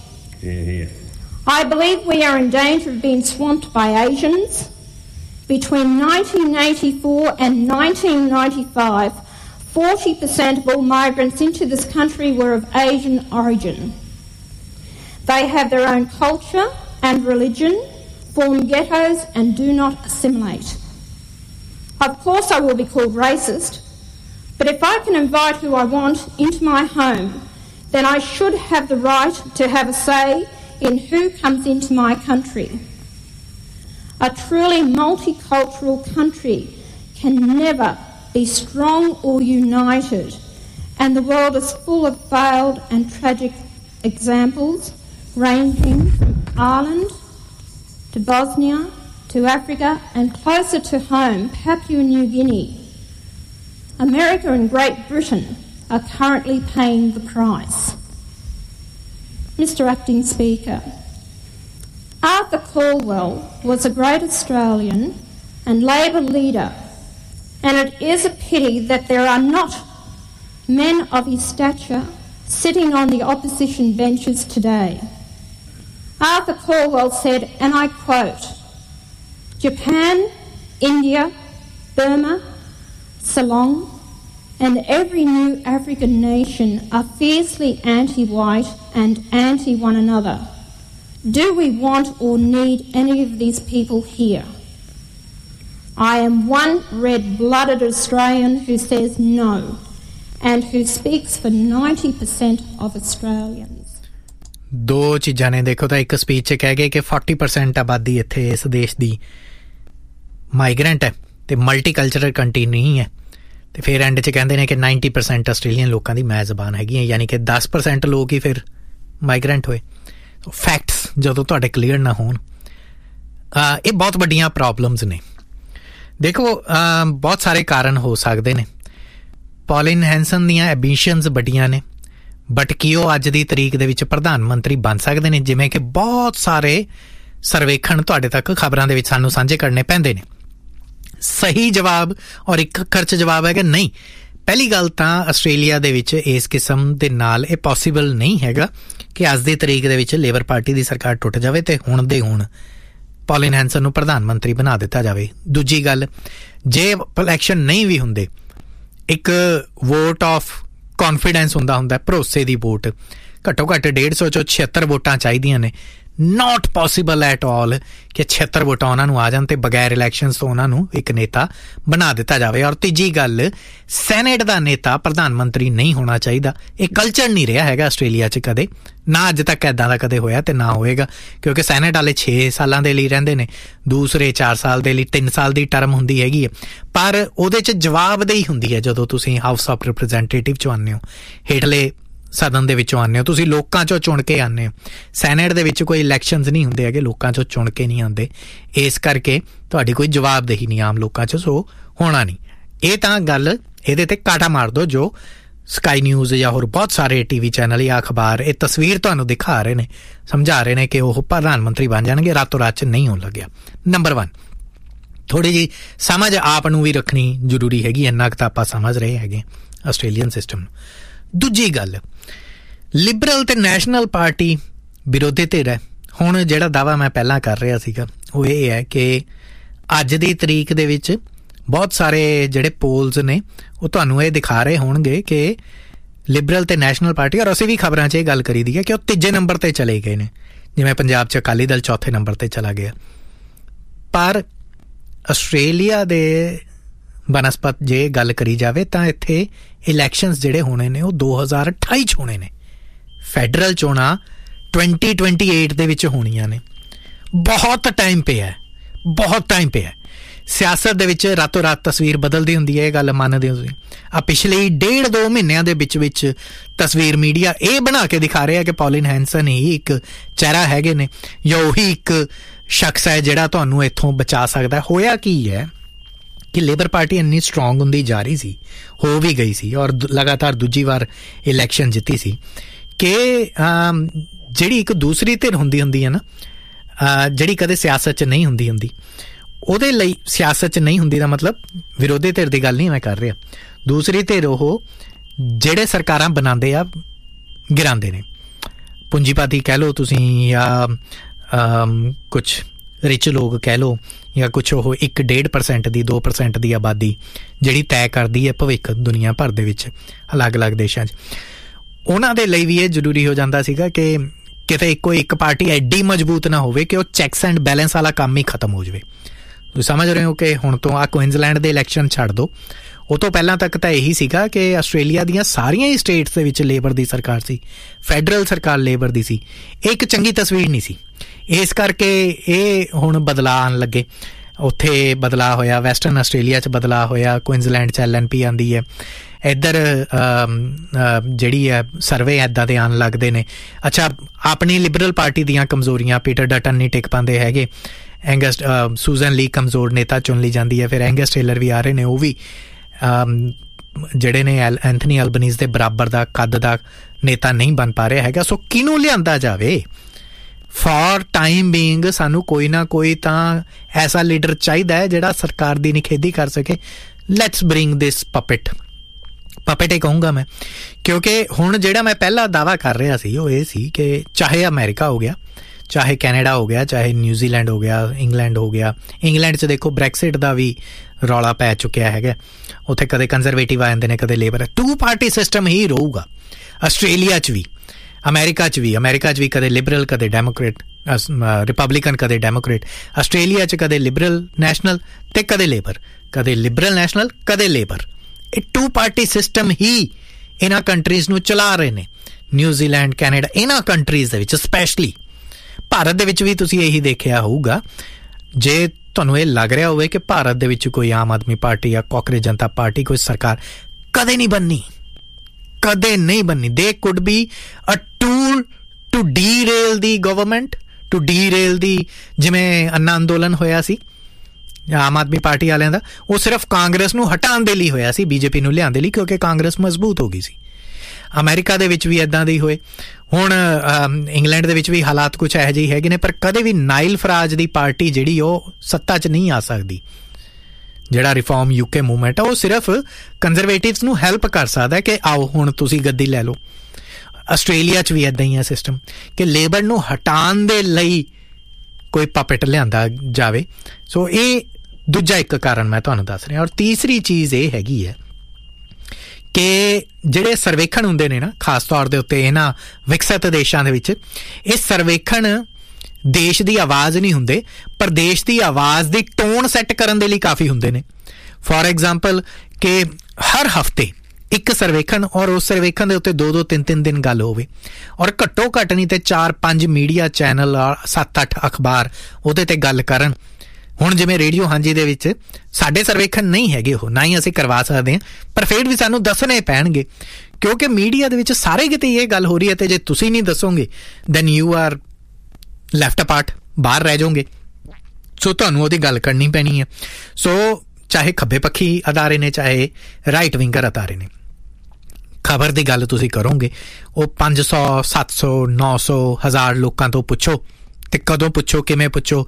I believe we are in danger of being swamped by Asians. Between 1984 and 1995, 40% of all migrants into this country were of Asian origin. They have their own culture and religion, form ghettos and do not assimilate. Of course I will be called racist, but if I can invite who I want into my home, then I should have the right to have a say in who comes into my country. A truly multicultural country can never be strong or united, and the world is full of failed and tragic examples ranging from Ireland to Bosnia to Africa and closer to home, Papua New Guinea. America and Great Britain are currently paying the price. Mr. Acting Speaker, Arthur Caldwell was a great Australian and Labor leader, and it is a pity that there are not men of his stature sitting on the opposition benches today. Arthur Caldwell said, and I quote, "Japan, India, Burma, Ceylon, and every new African nation are fiercely anti-white and anti-one another. Do we want or need any of these people here? I am one red-blooded Australian who says no, and who speaks for 90% of Australians." ਦੋ ਚੀਜ਼ਾਂ ਨੇ ਦੇਖੋ, ਤਾਂ ਇੱਕ speech 'ਚ ਕਹਿ ਗਏ ਕਿ 40% ਆਬਾਦੀ ਇੱਥੇ ਇਸ ਦੇਸ਼ ਦੀ ਮਾਈਗਰੈਂਟ ਹੈ ਤੇ ਮਲਟੀਕਲਚਰਲ ਕੰਟਰੀ ਨਹੀਂ ਹੈ, ਤੇ ਫਿਰ ਐਂਡ 'ਚ ਕਹਿੰਦੇ ਨੇ ਕਿ 90% ਆਸਟ੍ਰੇਲੀਅਨ ਲੋਕਾਂ ਦੀ ਮੈਂ ਜ਼ਬਾਨ ਹੈਗੀ ਹੈ, ਯਾਨੀ ਕਿ 10% ਲੋਕ ਹੀ ਫਿਰ ਮਾਈਗਰੈਂਟ ਹੋਏ। ਫੈਕਟਸ ਜਦੋਂ ਤੁਹਾਡੇ ਕਲੀਅਰ ਨਾ ਹੋਣ, ਇਹ ਬਹੁਤ ਵੱਡੀਆਂ ਪ੍ਰੋਬਲਮਸ ਨੇ। ਦੇਖੋ ਬਹੁਤ ਸਾਰੇ ਕਾਰਨ ਹੋ ਸਕਦੇ ਨੇ। ਪੌਲਿਨ ਹੈਂਸਨ ਦੀਆਂ ਐਂਬੀਸ਼ਨਸ ਵੱਡੀਆਂ ਨੇ, ਬਟ ਕੀ ਉਹ ਅੱਜ ਦੀ ਤਰੀਕ ਦੇ ਵਿੱਚ ਪ੍ਰਧਾਨ ਮੰਤਰੀ ਬਣ ਸਕਦੇ ਨੇ? ਜਿਵੇਂ ਕਿ ਬਹੁਤ ਸਾਰੇ ਸਰਵੇਖਣ ਤੁਹਾਡੇ ਤੱਕ ਖਬਰਾਂ ਦੇ ਵਿੱਚ ਸਾਨੂੰ ਸਾਂਝੇ ਕਰਨੇ ਪੈਂਦੇ ਨੇ। ਸਹੀ ਜਵਾਬ ਔਰ ਇੱਕ ਅੱਖਰ 'ਚ ਜਵਾਬ ਹੈ ਕਿ ਨਹੀਂ। ਪਹਿਲੀ ਗੱਲ ਤਾਂ ਆਸਟ੍ਰੇਲੀਆ ਦੇ ਵਿੱਚ ਇਸ ਕਿਸਮ ਦੇ ਨਾਲ ਇਹ ਪੋਸੀਬਲ ਨਹੀਂ ਹੈਗਾ ਕਿ ਅੱਜ ਦੀ ਤਰੀਕ ਦੇ ਵਿੱਚ ਲੇਬਰ ਪਾਰਟੀ ਦੀ ਸਰਕਾਰ ਟੁੱਟ ਜਾਵੇ ਤੇ ਹੁਣ ਦੇ ਹੁਣ ਪੌਲਿਨ ਹੈਂਸਨ ਨੂੰ ਪ੍ਰਧਾਨ ਮੰਤਰੀ ਬਣਾ ਦਿੱਤਾ ਜਾਵੇ। ਦੂਜੀ ਗੱਲ, ਜੇ ਇਲੈਕਸ਼ਨ ਨਹੀਂ ਵੀ ਹੁੰਦੇ, ਇੱਕ ਵੋਟ ਆਫ ਕੌਨਫੀਡੈਂਸ ਹੁੰਦਾ ਭਰੋਸੇ ਦੀ ਵੋਟ, ਘੱਟੋ ਘੱਟ 150 ਚੋਂ 76 ਵੋਟਾਂ ਚਾਹੀਦੀਆਂ ਨੇ। ਨਾਟ ਪੋਸੀਬਲ ਐਟ ਆਲ ਕਿ 76 ਵੋਟਾਂ ਉਹਨਾਂ ਨੂੰ ਆ ਜਾਣ ਤੇ ਬਗੈਰ ਇਲੈਕਸ਼ਨਸ ਤੋਂ ਉਹਨਾਂ ਨੂੰ ਇੱਕ ਨੇਤਾ ਬਣਾ ਦਿੱਤਾ ਜਾਵੇ। ਔਰ ਤੀਜੀ ਗੱਲ, ਸੈਨੇਟ ਦਾ ਨੇਤਾ ਪ੍ਰਧਾਨ ਮੰਤਰੀ ਨਹੀਂ ਹੋਣਾ ਚਾਹੀਦਾ। ਇਹ ਕਲਚਰ ਨਹੀਂ ਰਿਹਾ ਹੈਗਾ ਆਸਟ੍ਰੇਲੀਆ 'ਚ ਕਦੇ, ਨਾ ਅੱਜ ਤੱਕ ਇੱਦਾਂ ਦਾ ਕਦੇ ਹੋਇਆ ਤੇ ਨਾ ਹੋਏਗਾ, ਕਿਉਂਕਿ ਸੈਨੇਟ ਵਾਲੇ 6 ਸਾਲਾਂ ਦੇ ਲਈ ਰਹਿੰਦੇ ਨੇ, ਦੂਸਰੇ 4 ਸਾਲ ਦੇ ਲਈ 3 ਸਾਲ ਦੀ ਟਰਮ ਹੁੰਦੀ ਹੈਗੀ ਹੈ। ਪਰ ਉਹਦੇ 'ਚ ਜਵਾਬਦੇਹੀ ਹੁੰਦੀ ਹੈ ਜਦੋਂ ਤੁਸੀਂ ਹਾਊਸ ਆਫ ਰਿਪਰੈਜ਼ੈਂਟੇਟਿਵ 'ਚੋਂ ਆਉਂਦੇ ਹੋ, ਹੇਠਲੇ ਸਦਨ ਦੇ ਵਿੱਚੋਂ ਆਉਂਦੇ ਹੋ, ਤੁਸੀਂ ਲੋਕਾਂ 'ਚੋਂ ਚੁਣ ਕੇ ਆਉਂਦੇ ਹੋ। ਸੈਨੇਟ ਦੇ ਵਿੱਚ ਕੋਈ ਇਲੈਕਸ਼ਨਸ ਨਹੀਂ ਹੁੰਦੇ ਹੈਗੇ, ਲੋਕਾਂ 'ਚੋਂ ਚੁਣ ਕੇ ਨਹੀਂ ਆਉਂਦੇ, ਇਸ ਕਰਕੇ ਤੁਹਾਡੀ ਕੋਈ ਜਵਾਬਦੇਹੀ ਨਹੀਂ ਆਮ ਲੋਕਾਂ 'ਚ, ਸੋ ਹੋਣਾ ਨਹੀਂ। ਇਹ ਤਾਂ ਗੱਲ ਇਹਦੇ ਤੇ ਕਾਟਾ ਮਾਰ ਦਿਓ ਜੋ ਸਕਾਈ ਨਿਊਜ਼ ਜਾਂ ਹੋਰ ਬਹੁਤ ਸਾਰੇ TV ਚੈਨਲ ਜਾਂ ਅਖਬਾਰ ਇਹ ਤਸਵੀਰ ਤੁਹਾਨੂੰ ਦਿਖਾ ਰਹੇ ਨੇ, ਸਮਝਾ ਰਹੇ ਨੇ ਕਿ ਉਹ ਪ੍ਰਧਾਨ ਮੰਤਰੀ ਬਣ ਜਾਣਗੇ, ਰਾਤੋਂ ਰਾਤ 'ਚ ਨਹੀਂ ਹੋਣ ਲੱਗਿਆ। ਨੰਬਰ 1, ਥੋੜ੍ਹੀ ਜਿਹੀ ਸਮਝ ਆਪ ਨੂੰ ਵੀ ਰੱਖਣੀ ਜ਼ਰੂਰੀ ਹੈਗੀ, ਇੰਨਾ ਕੁ ਤਾਂ ਆਪਾਂ ਸਮਝ ਰਹੇ ਹੈਗੇ ਆਸਟ੍ਰੇਲੀਅਨ ਸਿਸਟਮ ਨੂੰ। ਦੂਜੀ ਗੱਲ, ਲਿਬਰਲ ਤੇ ਨੈਸ਼ਨਲ ਪਾਰਟੀ ਵਿਰੋਧੀ ਧਿਰ ਹੈ। ਹੁਣ ਜਿਹੜਾ ਦਾਅਵਾ ਮੈਂ ਪਹਿਲਾਂ ਕਰ ਰਿਹਾ ਸੀਗਾ ਉਹ ਇਹ ਹੈ ਕਿ ਅੱਜ ਦੀ ਤਰੀਕ ਦੇ ਵਿੱਚ ਬਹੁਤ ਸਾਰੇ ਜਿਹੜੇ ਪੋਲਸ ਨੇ ਉਹ ਤੁਹਾਨੂੰ ਇਹ ਦਿਖਾ ਰਹੇ ਹੋਣਗੇ ਕਿ ਲਿਬਰਲ ਤੇ ਨੈਸ਼ਨਲ ਪਾਰਟੀ, ਔਰ ਅਸੀਂ ਵੀ ਖਬਰਾਂ 'ਚ ਇਹ ਗੱਲ ਕਰੀ ਦੀ ਹੈ ਕਿ ਉਹ ਤੀਜੇ ਨੰਬਰ 'ਤੇ ਚਲੇ ਗਏ ਨੇ, ਜਿਵੇਂ ਪੰਜਾਬ 'ਚ ਅਕਾਲੀ ਦਲ ਚੌਥੇ ਨੰਬਰ 'ਤੇ ਚਲਾ ਗਿਆ। ਪਰ ਆਸਟ੍ਰੇਲੀਆ ਦੇ ਬਨਸਪਤ ਜੇ ਗੱਲ ਕਰੀ ਜਾਵੇ ਤਾਂ ਇੱਥੇ ਇਲੈਕਸ਼ਨਸ ਜਿਹੜੇ ਹੋਣੇ ਨੇ ਉਹ 2028 'ਚ ਹੋਣੇ ਨੇ। ਫੈਡਰਲ ਚੋਣਾਂ 2028 ਦੇ ਵਿੱਚ ਹੋਣੀਆਂ ਨੇ। ਬਹੁਤ ਟਾਈਮ ਪਿਆ, ਬਹੁਤ ਟਾਈਮ ਪਿਆ। ਸਿਆਸਤ ਦੇ ਵਿੱਚ ਰਾਤੋਂ ਰਾਤ ਤਸਵੀਰ ਬਦਲਦੀ ਹੁੰਦੀ ਹੈ, ਇਹ ਗੱਲ ਮੰਨਦੇ ਹੋ ਤੁਸੀਂ? ਆ ਪਿਛਲੇ 1.5-2 ਮਹੀਨਿਆਂ ਦੇ ਵਿੱਚ ਤਸਵੀਰ ਮੀਡੀਆ ਇਹ ਬਣਾ ਕੇ ਦਿਖਾ ਰਿਹਾ ਕਿ ਪੌਲਿਨ ਹੈਂਸਨ ਹੀ ਇੱਕ ਚਿਹਰਾ ਹੈਗੇ ਨੇ, ਜਾਂ ਉਹੀ ਇੱਕ ਸ਼ਖਸ ਹੈ ਜਿਹੜਾ ਤੁਹਾਨੂੰ ਇੱਥੋਂ ਬਚਾ ਸਕਦਾ। ਹੋਇਆ ਕੀ ਹੈ, ਕਿ ਲੇਬਰ ਪਾਰਟੀ ਇੰਨੀ ਸਟਰੋਂਗ ਹੁੰਦੀ ਜਾ ਰਹੀ ਸੀ, ਹੋ ਵੀ ਗਈ ਸੀ ਔਰ ਲਗਾਤਾਰ ਦੂਜੀ ਵਾਰ ਇਲੈਕਸ਼ਨ ਜਿੱਤੀ ਸੀ, ਕਿ ਜਿਹੜੀ ਇੱਕ ਦੂਸਰੀ ਧਿਰ ਹੁੰਦੀ ਹੈ ਨਾ, ਜਿਹੜੀ ਕਦੇ ਸਿਆਸਤ 'ਚ ਨਹੀਂ ਹੁੰਦੀ ਉਹਦੇ ਲਈ, ਸਿਆਸਤ 'ਚ ਨਹੀਂ ਹੁੰਦੀ ਦਾ ਮਤਲਬ ਵਿਰੋਧੀ ਧਿਰ ਦੀ ਗੱਲ ਨਹੀਂ ਮੈਂ ਕਰ ਰਿਹਾ, ਦੂਸਰੀ ਧਿਰ ਉਹ ਜਿਹੜੇ ਸਰਕਾਰਾਂ ਬਣਾਉਂਦੇ ਆ ਗਿਰਾਉਂਦੇ ਨੇ, ਪੂੰਜੀਪਤੀ ਕਹਿ ਲਓ ਤੁਸੀਂ, ਜਾਂ ਕੁਛ ਰਿਚ ਲੋਕ ਕਹਿ ਲਓ, ਜਾਂ ਕੁਛ ਉਹ 1-1.5% ਦੀ 2% ਦੀ ਆਬਾਦੀ ਜਿਹੜੀ ਤੈਅ ਕਰਦੀ ਹੈ ਭਵਿੱਖ ਦੁਨੀਆ ਭਰ ਦੇ ਵਿੱਚ ਅਲੱਗ-ਅਲੱਗ ਦੇਸ਼ਾਂ 'ਚ, ਉਹਨਾਂ ਦੇ ਲਈ ਵੀ ਇਹ ਜ਼ਰੂਰੀ ਹੋ ਜਾਂਦਾ ਸੀਗਾ ਕਿ ਕਿਤੇ ਇੱਕ ਪਾਰਟੀ ਐਡੀ ਮਜ਼ਬੂਤ ਨਾ ਹੋਵੇ ਕਿ ਉਹ ਚੈੱਕਸ ਐਂਡ ਬੈਲੈਂਸ ਵਾਲਾ ਕੰਮ ਹੀ ਖਤਮ ਹੋ ਜਾਵੇ। ਤੁਸੀਂ ਸਮਝ ਰਹੇ ਹੋ ਕਿ ਹੁਣ ਤੋਂ ਕੁਇਨਜ਼ਲੈਂਡ ਦੇ ਇਲੈਕਸ਼ਨ ਛੱਡ ਦਿਓ, ਉਹ ਤੋਂ ਪਹਿਲਾਂ ਤੱਕ ਤਾਂ ਇਹੀ ਸੀਗਾ ਕਿ ਆਸਟ੍ਰੇਲੀਆ ਦੀਆਂ ਸਾਰੀਆਂ ਹੀ ਸਟੇਟਸ ਦੇ ਵਿੱਚ ਲੇਬਰ ਦੀ ਸਰਕਾਰ ਸੀ, ਫੈਡਰਲ ਸਰਕਾਰ ਲੇਬਰ ਦੀ ਸੀ। ਇਹ ਇੱਕ ਚੰਗੀ ਤਸਵੀਰ ਨਹੀਂ ਸੀ, ਇਸ ਕਰਕੇ ਇਹ ਹੁਣ ਬਦਲਾਅ ਆਉਣ ਲੱਗੇ। ਉੱਥੇ ਬਦਲਾਅ ਹੋਇਆ, ਵੈਸਟਰਨ ਆਸਟ੍ਰੇਲੀਆ 'ਚ ਬਦਲਾਅ ਹੋਇਆ, ਕੁਇਨਜ਼ਲੈਂਡ 'ਚ LNP ਆਉਂਦੀ ਹੈ, ਇੱਧਰ ਜਿਹੜੀ ਹੈ ਸਰਵੇ ਇੱਦਾਂ ਦੇ ਆਉਣ ਲੱਗਦੇ ਨੇ। ਅੱਛਾ, ਆਪਣੀ ਲਿਬਰਲ ਪਾਰਟੀ ਦੀਆਂ ਕਮਜ਼ੋਰੀਆਂ, ਪੀਟਰ ਡਟਨ ਨਹੀਂ ਟਿਕ ਪਾਉਂਦੇ ਹੈਗੇ, ਸੂਜ਼ਨ ਲੀ ਕਮਜ਼ੋਰ ਨੇਤਾ ਚੁਣ ਲਈ ਜਾਂਦੀ ਹੈ, ਫਿਰ ਐਂਗਸ ਟੇਲਰ ਵੀ ਆ ਰਹੇ ਨੇ, ਉਹ ਵੀ ਜਿਹੜੇ ਨੇ ਐਂਥਨੀ ਅਲਬਨੀਜ਼ ਦੇ ਬਰਾਬਰ ਦਾ ਕੱਦ ਦਾ ਨੇਤਾ ਨਹੀਂ ਬਣ ਪਾ ਰਿਹਾ ਹੈਗਾ। ਸੋ ਕਿਹਨੂੰ ਲਿਆਂਦਾ ਜਾਵੇ? ਫॉर टाइम बीइंग ਸਾਨੂੰ ਕੋਈ ਨਾ ਕੋਈ ਤਾਂ ਐਸਾ ਲੀਡਰ ਚਾਹੀਦਾ ਹੈ ਜਿਹੜਾ ਸਰਕਾਰ ਦੀ ਨਿਖੇਧੀ ਕਰ ਸਕੇ। ਲੈਟਸ ਬ੍ਰਿੰਗ ਦਿਸ ਪਪੇਟ ਹੀ ਕਹੂੰਗਾ ਮੈਂ, ਕਿਉਂਕਿ ਹੁਣ ਜਿਹੜਾ ਮੈਂ ਪਹਿਲਾ ਦਾਅਵਾ ਕਰ ਰਿਹਾ ਸੀ ਉਹ ਇਹ ਸੀ ਕਿ ਚਾਹੇ ਅਮਰੀਕਾ ਹੋ ਗਿਆ, ਚਾਹੇ ਕੈਨੇਡਾ ਹੋ ਗਿਆ, ਚਾਹੇ ਨਿਊਜ਼ੀਲੈਂਡ ਹੋ ਗਿਆ, ਇੰਗਲੈਂਡ ਹੋ ਗਿਆ। ਇੰਗਲੈਂਡ 'ਚ ਦੇਖੋ ਬ੍ਰੈਕਸਿਟ ਦਾ ਵੀ ਰੌਲਾ ਪੈ ਚੁੱਕਿਆ ਹੈਗਾ, ਉੱਥੇ ਕਦੇ ਕੰਜ਼ਰਵੇਟਿਵ ਆ ਜਾਂਦੇ ਨੇ, ਕਦੇ ਲੇਬਰ। 2 ਪਾਰਟੀ ਸਿਸਟਮ ਹੀ ਰਹੂਗਾ ਆਸਟ੍ਰੇਲੀਆ 'ਚ ਵੀ, ਅਮਰੀਕਾ 'ਚ ਵੀ ਕਦੇ ਲਿਬਰਲ ਕਦੇ ਡੈਮੋਕ੍ਰੇਟ, ਰਿਪਬਲਿਕਨ ਕਦੇ ਡੈਮੋਕ੍ਰੇਟ। ਆਸਟ੍ਰੇਲੀਆ 'ਚ ਕਦੇ ਲਿਬਰਲ ਨੈਸ਼ਨਲ ਤੇ ਕਦੇ ਲੇਬਰ, ਕਦੇ ਲਿਬਰਲ ਨੈਸ਼ਨਲ ਕਦੇ ਲੇਬਰ। ਇਹ 2 ਪਾਰਟੀ ਸਿਸਟਮ ਹੀ ਇਹਨਾਂ ਕੰਟਰੀਜ਼ ਨੂੰ ਚਲਾ ਰਹੇ ਨੇ, ਨਿਊਜ਼ੀਲੈਂਡ, ਕੈਨੇਡਾ, ਇਹਨਾਂ ਕੰਟਰੀਜ਼ ਦੇ ਵਿੱਚ ਸਪੈਸ਼ਲੀ। ਭਾਰਤ ਦੇ ਵਿੱਚ ਵੀ ਤੁਸੀਂ ਇਹੀ ਦੇਖਿਆ ਹੋਊਗਾ। ਜੇ ਤੁਹਾਨੂੰ ਇਹ ਲੱਗ ਰਿਹਾ ਹੋਵੇ ਕਿ ਭਾਰਤ ਦੇ ਵਿੱਚ ਕੋਈ ਆਮ ਆਦਮੀ ਪਾਰਟੀ ਜਾਂ ਕਾਂਗਰਸ ਜਨਤਾ ਪਾਰਟੀ ਕੋਈ ਸਰਕਾਰ ਕਦੇ ਨਹੀਂ ਬਣਨੀ, ਦੇ could be a tool to derail the government, to derail ਦੀ, ਜਿਵੇਂ ਅੰਨਾ ਅੰਦੋਲਨ ਹੋਇਆ ਸੀ ਆਮ ਆਦਮੀ ਪਾਰਟੀ ਵਾਲਿਆਂ ਦਾ, ਉਹ ਸਿਰਫ ਕਾਂਗਰਸ ਨੂੰ ਹਟਾਉਣ ਦੇ ਲਈ ਹੋਇਆ ਸੀ, ਬੀਜੇਪੀ ਨੂੰ ਲਿਆਉਣ ਦੇ ਲਈ, ਕਿਉਂਕਿ ਕਾਂਗਰਸ ਮਜ਼ਬੂਤ ਹੋ ਗਈ ਸੀ। ਅਮਰੀਕਾ ਦੇ ਵਿੱਚ ਵੀ ਇੱਦਾਂ ਦੇ ਹੋਏ, ਹੁਣ ਇੰਗਲੈਂਡ ਦੇ ਵਿੱਚ ਵੀ ਹਾਲਾਤ ਕੁਛ ਇਹੋ ਜਿਹੇ ਹੈਗੇ ਨੇ, ਪਰ ਕਦੇ ਵੀ ਨਾਈਲ ਫਰਾਜ ਦੀ ਪਾਰਟੀ ਜਿਹੜੀ ਉਹ ਸੱਤਾ 'ਚ ਨਹੀਂ ਆ ਸਕਦੀ। ਜਿਹੜਾ ਰਿਫਾਰਮ UK ਮੂਵਮੈਂਟ ਆ ਉਹ ਸਿਰਫ ਕੰਜ਼ਰਵੇਟਿਵਸ ਨੂੰ ਹੈਲਪ ਕਰ ਸਕਦਾ ਕਿ ਆਓ ਹੁਣ ਤੁਸੀਂ ਗੱਦੀ ਲੈ ਲਓ। ਆਸਟ੍ਰੇਲੀਆ 'ਚ ਵੀ ਇੱਦਾਂ ਹੀ ਆ ਸਿਸਟਮ ਕਿ ਲੇਬਰ ਨੂੰ ਹਟਾਉਣ ਦੇ ਲਈ ਕੋਈ ਪਪੇਟ ਲਿਆਂਦਾ ਜਾਵੇ। ਸੋ ਇਹ ਦੂਜਾ ਇੱਕ ਕਾਰਨ ਮੈਂ ਤੁਹਾਨੂੰ ਦੱਸ ਰਿਹਾ। ਔਰ ਤੀਸਰੀ ਚੀਜ਼ ਇਹ ਹੈਗੀ ਹੈ ਕਿ ਜਿਹੜੇ ਸਰਵੇਖਣ ਹੁੰਦੇ ਨੇ ਨਾ, ਖਾਸ ਤੌਰ ਦੇ ਉੱਤੇ ਇਹਨਾਂ ਵਿਕਸਿਤ ਦੇਸ਼ਾਂ ਦੇ ਵਿੱਚ, ਇਹ ਸਰਵੇਖਣ ਦੇਸ਼ ਦੀ ਆਵਾਜ਼ ਨਹੀਂ ਹੁੰਦੇ, ਪਰ ਦੇਸ਼ ਦੀ ਆਵਾਜ਼ ਦੀ ਟੋਨ ਸੈੱਟ ਕਰਨ ਦੇ ਲਈ ਕਾਫੀ ਹੁੰਦੇ ਨੇ। ਫੋਰ ਐਗਜ਼ਾਮਪਲ ਕਿ ਹਰ ਹਫ਼ਤੇ ਇੱਕ ਸਰਵੇਖਣ, ਔਰ ਉਸ ਸਰਵੇਖਣ ਦੇ ਉੱਤੇ 2-2, 3-3 ਦਿਨ ਗੱਲ ਹੋਵੇ, ਔਰ ਘੱਟੋ ਘੱਟ ਨਹੀਂ ਤੇ 4-5 ਮੀਡੀਆ ਚੈਨਲ, 7-8 ਅਖਬਾਰ ਉਹਦੇ ਤੇ ਗੱਲ ਕਰਨ। ਹੁਣ ਜਿਵੇਂ ਰੇਡੀਓ ਹਾਂਜੀ ਦੇ ਵਿੱਚ ਸਾਡੇ ਸਰਵੇਖਣ ਨਹੀਂ ਹੈਗੇ, ਉਹ ਨਾ ਹੀ ਅਸੀਂ ਕਰਵਾ ਸਕਦੇ ਹਾਂ, ਪਰ ਫਿਰ ਵੀ ਸਾਨੂੰ ਦੱਸਣੇ ਪੈਣਗੇ, ਕਿਉਂਕਿ ਮੀਡੀਆ ਦੇ ਵਿੱਚ ਸਾਰੇ ਕਿਤੇ ਇਹ ਗੱਲ ਹੋ ਰਹੀ ਹੈ, ਤੇ ਜੇ ਤੁਸੀਂ ਨਹੀਂ ਦੱਸੋਗੇ then you are left apart, ਬਾਹਰ ਰਹਿ ਜਾਓਗੇ। ਸੋ ਤੁਹਾਨੂੰ ਉਹਦੀ ਗੱਲ ਕਰਨੀ ਪੈਣੀ ਹੈ। ਸੋ ਚਾਹੇ ਖੱਬੇ ਪੱਖੀ ਅਦਾਰੇ ਨੇ, ਚਾਹੇ ਰਾਈਟ ਵਿੰਗਰ ਅਦਾਰੇ ਨੇ, ਖਬਰ ਦੀ ਗੱਲ ਤੁਸੀਂ ਕਰੋਗੇ, ਉਹ 500, 700, 900, 1000 ਲੋਕਾਂ ਤੋਂ ਪੁੱਛੋ, ਤੇ ਕਦੋਂ ਪੁੱਛੋ, ਕਿਵੇਂ ਪੁੱਛੋ,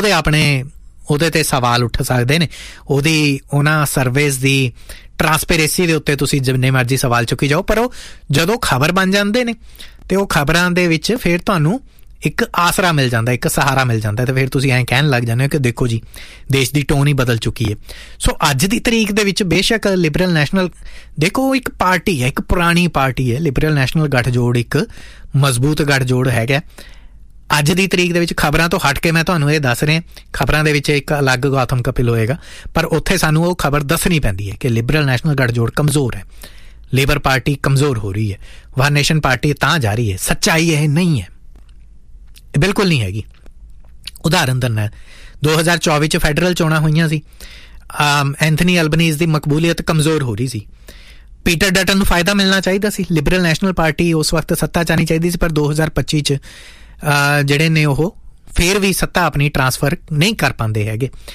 ਉਹਦੇ ਤੇ ਸਵਾਲ ਉੱਠ ਸਕਦੇ ਨੇ। ਉਹਨਾਂ ਸਰਵੇਸ ਦੀ ਟਰਾਂਸਪੇਰੈਂਸੀ ਦੇ ਉੱਤੇ ਤੁਸੀਂ ਜਿੰਨੇ ਮਰਜ਼ੀ ਸਵਾਲ ਚੁੱਕੀ ਜਾਓ, ਪਰ ਉਹ ਜਦੋਂ ਖਬਰ ਬਣ ਜਾਂਦੇ ਨੇ ਤੇ ਉਹ ਖਬਰਾਂ ਦੇ ਵਿੱਚ ਫਿਰ ਤੁਹਾਨੂੰ ਇੱਕ ਆਸਰਾ ਮਿਲ ਜਾਂਦਾ, ਇੱਕ ਸਹਾਰਾ ਮਿਲ ਜਾਂਦਾ, ਤੇ ਫਿਰ ਤੁਸੀਂ ਐਂ ਕਹਿਣ ਲੱਗ ਜਾਂਦੇ ਹੋ ਕਿ ਦੇਖੋ ਜੀ ਦੇਸ਼ ਦੀ ਟੋਨ ਹੀ ਬਦਲ ਚੁੱਕੀ ਹੈ। ਸੋ ਅੱਜ ਦੀ ਤਰੀਕ ਦੇ ਵਿੱਚ ਬੇਸ਼ੱਕ ਲਿਬਰਲ ਨੈਸ਼ਨਲ, ਦੇਖੋ ਇੱਕ ਪਾਰਟੀ ਹੈ, ਇੱਕ ਪੁਰਾਣੀ ਪਾਰਟੀ ਹੈ, ਲਿਬਰਲ ਨੈਸ਼ਨਲ ਗੱਠਜੋੜ ਇੱਕ ਮਜ਼ਬੂਤ ਗੱਠਜੋੜ ਹੈਗਾ। ਅੱਜ ਦੀ ਤਰੀਕ ਦੇ ਵਿੱਚ ਖਬਰਾਂ ਤੋਂ ਹਟ ਕੇ ਮੈਂ ਤੁਹਾਨੂੰ ਇਹ ਦੱਸ ਰਿਹਾ, ਖਬਰਾਂ ਦੇ ਵਿੱਚ ਇੱਕ ਅਲੱਗ ਗੌਤਮ ਕਪਿਲ ਹੋਏਗਾ, ਪਰ ਉੱਥੇ ਸਾਨੂੰ ਉਹ ਖਬਰ ਦੱਸਣੀ ਪੈਂਦੀ ਹੈ ਕਿ ਲਿਬਰਲ ਨੈਸ਼ਨਲ ਗੱਠਜੋੜ ਕਮਜ਼ੋਰ ਹੈ, ਲੇਬਰ ਪਾਰਟੀ ਕਮਜ਼ੋਰ ਹੋ ਰਹੀ ਹੈ, ਵਨ ਨੇਸ਼ਨ ਪਾਰਟੀ ਤਾਂ ਜਾ ਰਹੀ ਹੈ। ਸੱਚਾਈ ਇਹ ਨਹੀਂ ਹੈ, ਬਿਲਕੁਲ ਨਹੀਂ ਹੈਗੀ। ਉਦਾਹਰਨ ਦਿੰਦਾ, 2024 'ਚ ਫੈਡਰਲ ਚੋਣਾਂ ਹੋਈਆਂ ਸੀ, ਐਂਥਨੀ ਅਲਬਨੀਜ਼ ਦੀ ਮਕਬੂਲੀਅਤ ਕਮਜ਼ੋਰ ਹੋ ਰਹੀ ਸੀ, ਪੀਟਰ ਡਟਨ ਨੂੰ ਫਾਇਦਾ ਮਿਲਣਾ ਚਾਹੀਦਾ ਸੀ, ਲਿਬਰਲ ਨੈਸ਼ਨਲ ਪਾਰਟੀ ਉਸ ਵਕਤ ਸੱਤਾ 'ਚ ਆਉਣੀ ਚਾਹੀਦੀ ਸੀ, ਪਰ 2025 'ਚ ਜਿਹੜੇ ਨੇ ਉਹ ਫਿਰ ਵੀ ਸੱਤਾ ਆਪਣੀ ਟਰਾਂਸਫਰ ਨਹੀਂ ਕਰ ਪਾਉਂਦੇ ਹੈਗੇ।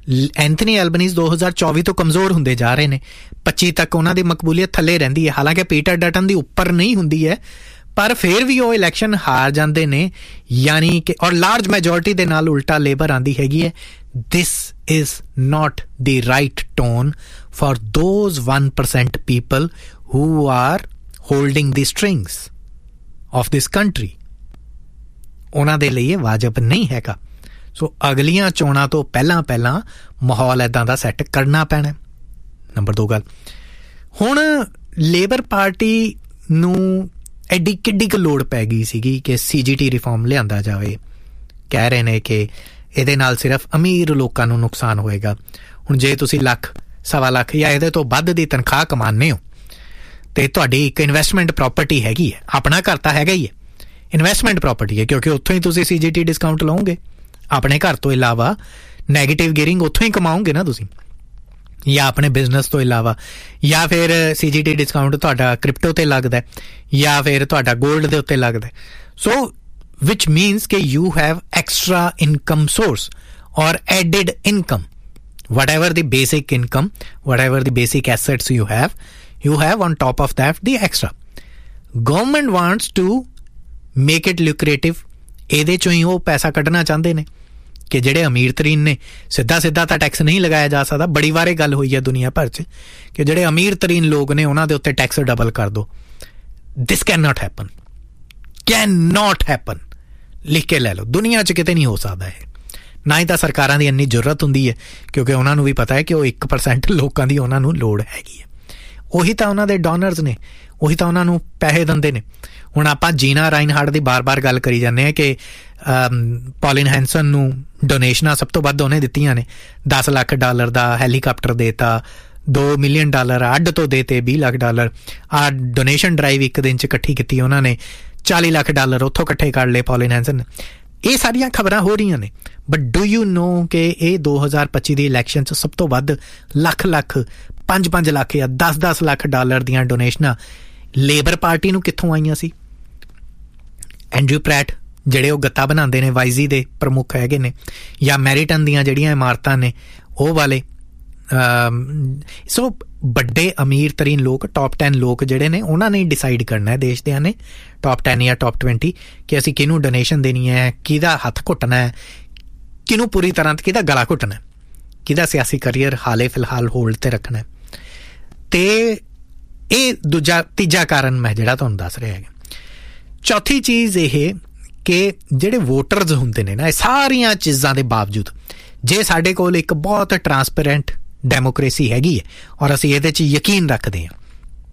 ਐਂਥਨੀ ਐਲਬਨੀਜ਼ 2024 ਤੋਂ ਕਮਜ਼ੋਰ ਹੁੰਦੇ ਜਾ ਰਹੇ ਨੇ, 25 ਤੱਕ ਉਹਨਾਂ ਦੀ ਮਕਬੂਲੀਅਤ ਥੱਲੇ ਰਹਿੰਦੀ ਹੈ। ਹਾਲਾਂਕਿ ਪੀਟਰ ਡਟਨ ਦੀ ਉੱਪਰ ਨਹੀਂ ਹੁੰਦੀ ਹੈ, ਪਰ ਫਿਰ ਵੀ ਉਹ ਇਲੈਕਸ਼ਨ ਹਾਰ ਜਾਂਦੇ ਨੇ, ਯਾਨੀ ਕਿ ਔਰ ਲਾਰਜ ਮੈਜੋਰਿਟੀ ਦੇ ਨਾਲ ਉਲਟਾ ਲੇਬਰ ਆਉਂਦੀ ਹੈਗੀ ਹੈ। This is not the right tone for those 1% people who are holding the strings of this country. ਉਹਨਾਂ ਦੇ ਲਈ ਇਹ ਵਾਜਬ ਨਹੀਂ ਹੈਗਾ। ਸੋ ਅਗਲੀਆਂ ਚੋਣਾਂ ਤੋਂ ਪਹਿਲਾਂ ਮਾਹੌਲ ਇੱਦਾਂ ਦਾ ਸੈੱਟ ਕਰਨਾ ਪੈਣਾ। ਨੰਬਰ 2 ਗੱਲ, ਹੁਣ ਲੇਬਰ ਪਾਰਟੀ ਨੂੰ ਐਡੀ ਕਿੱਡੀ ਕੁ ਲੋੜ ਪੈ ਗਈ ਸੀਗੀ ਕਿ CGT ਰਿਫਾਰਮ ਲਿਆਂਦਾ ਜਾਵੇ। ਕਹਿ ਰਹੇ ਨੇ ਕਿ ਇਹਦੇ ਨਾਲ ਸਿਰਫ ਅਮੀਰ ਲੋਕਾਂ ਨੂੰ ਨੁਕਸਾਨ ਹੋਏਗਾ। ਹੁਣ ਜੇ ਤੁਸੀਂ ਲੱਖ, ਸਵਾ ਲੱਖ ਜਾਂ ਇਹਦੇ ਤੋਂ ਵੱਧ ਦੀ ਤਨਖਾਹ ਕਮਾਉਂਦੇ ਹੋ ਤੇ ਤੁਹਾਡੀ ਇੱਕ ਇਨਵੈਸਟਮੈਂਟ ਪ੍ਰੋਪਰਟੀ ਹੈਗੀ ਹੈ, ਆਪਣਾ ਘਰ ਤਾਂ ਹੈਗਾ ਹੀ ਹੈ, ਇਨਵੈਸਟਮੈਂਟ ਪ੍ਰੋਪਰਟੀ ਹੈ, ਕਿਉਂਕਿ ਉੱਥੋਂ ਹੀ ਤੁਸੀਂ CGT ਡਿਸਕਾਊਂਟ ਲਓਗੇ। ਆਪਣੇ ਘਰ ਤੋਂ ਇਲਾਵਾ ਨੈਗੇਟਿਵ ਗੇਅਰਿੰਗ ਉੱਥੋਂ ਹੀ ਕਮਾਓਗੇ ਨਾ ਤੁਸੀਂ, ਜਾਂ ਆਪਣੇ ਬਿਜ਼ਨਸ ਤੋਂ ਇਲਾਵਾ, ਜਾਂ ਫਿਰ CGT ਡਿਸਕਾਊਂਟ ਤੁਹਾਡਾ ਕ੍ਰਿਪਟੋ 'ਤੇ ਲੱਗਦਾ, ਜਾਂ ਫਿਰ ਤੁਹਾਡਾ ਗੋਲਡ ਦੇ ਉੱਤੇ ਲੱਗਦਾ। ਸੋ which means that you have extra income source or added income. Whatever the basic income, whatever the basic assets you have on top of that the extra. Government wants to make it lucrative. ਇਹਦੇ ਚੋਂ ਹੀ ਉਹ ਪੈਸਾ ਕੱਢਣਾ ਚਾਹੁੰਦੇ ਨੇ ਕਿ ਜਿਹੜੇ ਅਮੀਰ ਤਰੀਨ ਨੇ, ਸਿੱਧਾ ਤਾਂ ਟੈਕਸ ਨਹੀਂ ਲਗਾਇਆ ਜਾ ਸਕਦਾ। ਬੜੀ ਵਾਰ ਇਹ ਗੱਲ ਹੋਈ ਹੈ ਦੁਨੀਆ ਭਰ 'ਚ ਕਿ ਜਿਹੜੇ ਅਮੀਰ ਤਰੀਨ ਲੋਕ ਨੇ ਉਹਨਾਂ ਦੇ ਉੱਤੇ ਟੈਕਸ ਡਬਲ ਕਰ ਦਿਓ। This cannot happen. ਲਿਖ ਕੇ ਲੈ ਲਓ, ਦੁਨੀਆ 'ਚ ਕਿਤੇ ਨਹੀਂ ਹੋ ਸਕਦਾ ਇਹ। ਨਾ ਹੀ ਤਾਂ ਸਰਕਾਰਾਂ ਦੀ ਇੰਨੀ ਜ਼ਰੂਰਤ ਹੁੰਦੀ ਹੈ, ਕਿਉਂਕਿ ਉਹਨਾਂ ਨੂੰ ਵੀ ਪਤਾ ਹੈ ਕਿ ਉਹ 1% ਲੋਕਾਂ ਦੀ ਉਹਨਾਂ ਨੂੰ ਲੋੜ ਹੈਗੀ ਹੈ। ਉਹੀ ਤਾਂ ਉਹਨਾਂ ਦੇ ਡੋਨਰਸ ਨੇ, ਉਹੀ ਤਾਂ ਉਹਨਾਂ ਨੂੰ ਪੈਸੇ ਦਿੰਦੇ ਨੇ। ਹੁਣ ਆਪਾਂ ਜੀਨਾ ਰਾਈਨਹਾਰਡ ਦੀ ਬਾਰ-ਬਾਰ ਗੱਲ ਕਰੀ ਜਾਂਦੇ ਹਾਂ ਕਿ ਪੌਲਿਨ ਹੈਂਸਨ ਨੂੰ ਡੋਨੇਸ਼ਨਾਂ ਸਭ ਤੋਂ ਵੱਧ ਉਹਨੇ ਦਿੱਤੀਆਂ ਨੇ। $10 ਲੱਖ ਦਾ ਹੈਲੀਕਾਪਟਰ ਦੇਤਾ, $2 ਮਿਲੀਅਨ ਅੱਡ ਤੋਂ ਦੇਤੇ, $20 ਲੱਖ। ਆਹ ਡੋਨੇਸ਼ਨ ਡਰਾਈਵ ਇੱਕ ਦਿਨ 'ਚ ਇਕੱਠੀ ਕੀਤੀ ਉਹਨਾਂ ਨੇ, $40 ਲੱਖ ਉੱਥੋਂ ਇਕੱਠੇ ਕਰ ਲਏ ਪੌਲਿਨ ਹੈਂਸਨ ਨੇ। ਇਹ ਸਾਰੀਆਂ ਖਬਰਾਂ ਹੋ ਰਹੀਆਂ ਨੇ। ਬਟ ਡੂ ਯੂ ਨੋ ਕਿ ਇਹ 2025 ਦੀ ਇਲੈਕਸ਼ਨ 'ਚ ਸਭ ਤੋਂ ਵੱਧ ਲੱਖ, 5 ਲੱਖ ਜਾਂ $10 ਲੱਖ ਦੀਆਂ ਡੋਨੇਸ਼ਨਾਂ ਲੇਬਰ ਪਾਰਟੀ ਨੂੰ ਕਿੱਥੋਂ ਆਈਆਂ ਸੀ? ਐਂਡਰਿਊ ਪ੍ਰੈਟ ਜਿਹੜੇ ਉਹ ਗੱਤਾ ਬਣਾਉਂਦੇ ਨੇ, ਵਾਈਜ਼ੀ ਦੇ ਪ੍ਰਮੁੱਖ ਹੈਗੇ ਨੇ, ਜਾਂ ਮੈਰੀਟਨ ਦੀਆਂ ਜਿਹੜੀਆਂ ਇਮਾਰਤਾਂ ਨੇ ਉਹ ਵਾਲੇ। ਸੋ ਵੱਡੇ ਅਮੀਰ ਤਰੀਨ ਲੋਕ, ਟੌਪ 10 ਲੋਕ ਜਿਹੜੇ ਨੇ, ਉਹਨਾਂ ਨੇ ਡਿਸਾਈਡ ਕਰਨਾ ਹੈ, ਦੇਸ਼ ਦਿਆਂ ਨੇ, ਟੌਪ 10 ਜਾਂ ਟੌਪ 20, ਕਿ ਅਸੀਂ ਕਿਹਨੂੰ ਡੋਨੇਸ਼ਨ ਦੇਣੀ ਹੈ, ਕਿਹਦਾ ਹੱਥ ਘੁੱਟਣਾ ਹੈ, ਕਿਹਨੂੰ ਪੂਰੀ ਤਰ੍ਹਾਂ ਕਿਹਦਾ ਗਲਾ ਘੁੱਟਣਾ, ਕਿਹਦਾ ਸਿਆਸੀ ਕਰੀਅਰ ਹਾਲੇ ਫਿਲਹਾਲ ਹੋਲਡ 'ਤੇ ਰੱਖਣਾ। ਤੇ ਇਹ ਤੀਜਾ ਕਾਰਨ ਮੈਂ ਜਿਹੜਾ ਤੁਹਾਨੂੰ ਦੱਸ ਰਿਹਾ ਹੈਗਾ। ਚੌਥੀ ਚੀਜ਼ ਇਹ ਕਿ ਜਿਹੜੇ ਵੋਟਰਸ ਹੁੰਦੇ ਨੇ ਨਾ, ਇਹ ਸਾਰੀਆਂ ਚੀਜ਼ਾਂ ਦੇ ਬਾਵਜੂਦ, ਜੇ ਸਾਡੇ ਕੋਲ ਇੱਕ ਬਹੁਤ ਟਰਾਂਸਪੇਰੈਂਟ ਡੈਮੋਕ੍ਰੇਸੀ ਹੈਗੀ ਹੈ ਔਰ ਅਸੀਂ ਇਹਦੇ 'ਚ ਯਕੀਨ ਰੱਖਦੇ ਹਾਂ,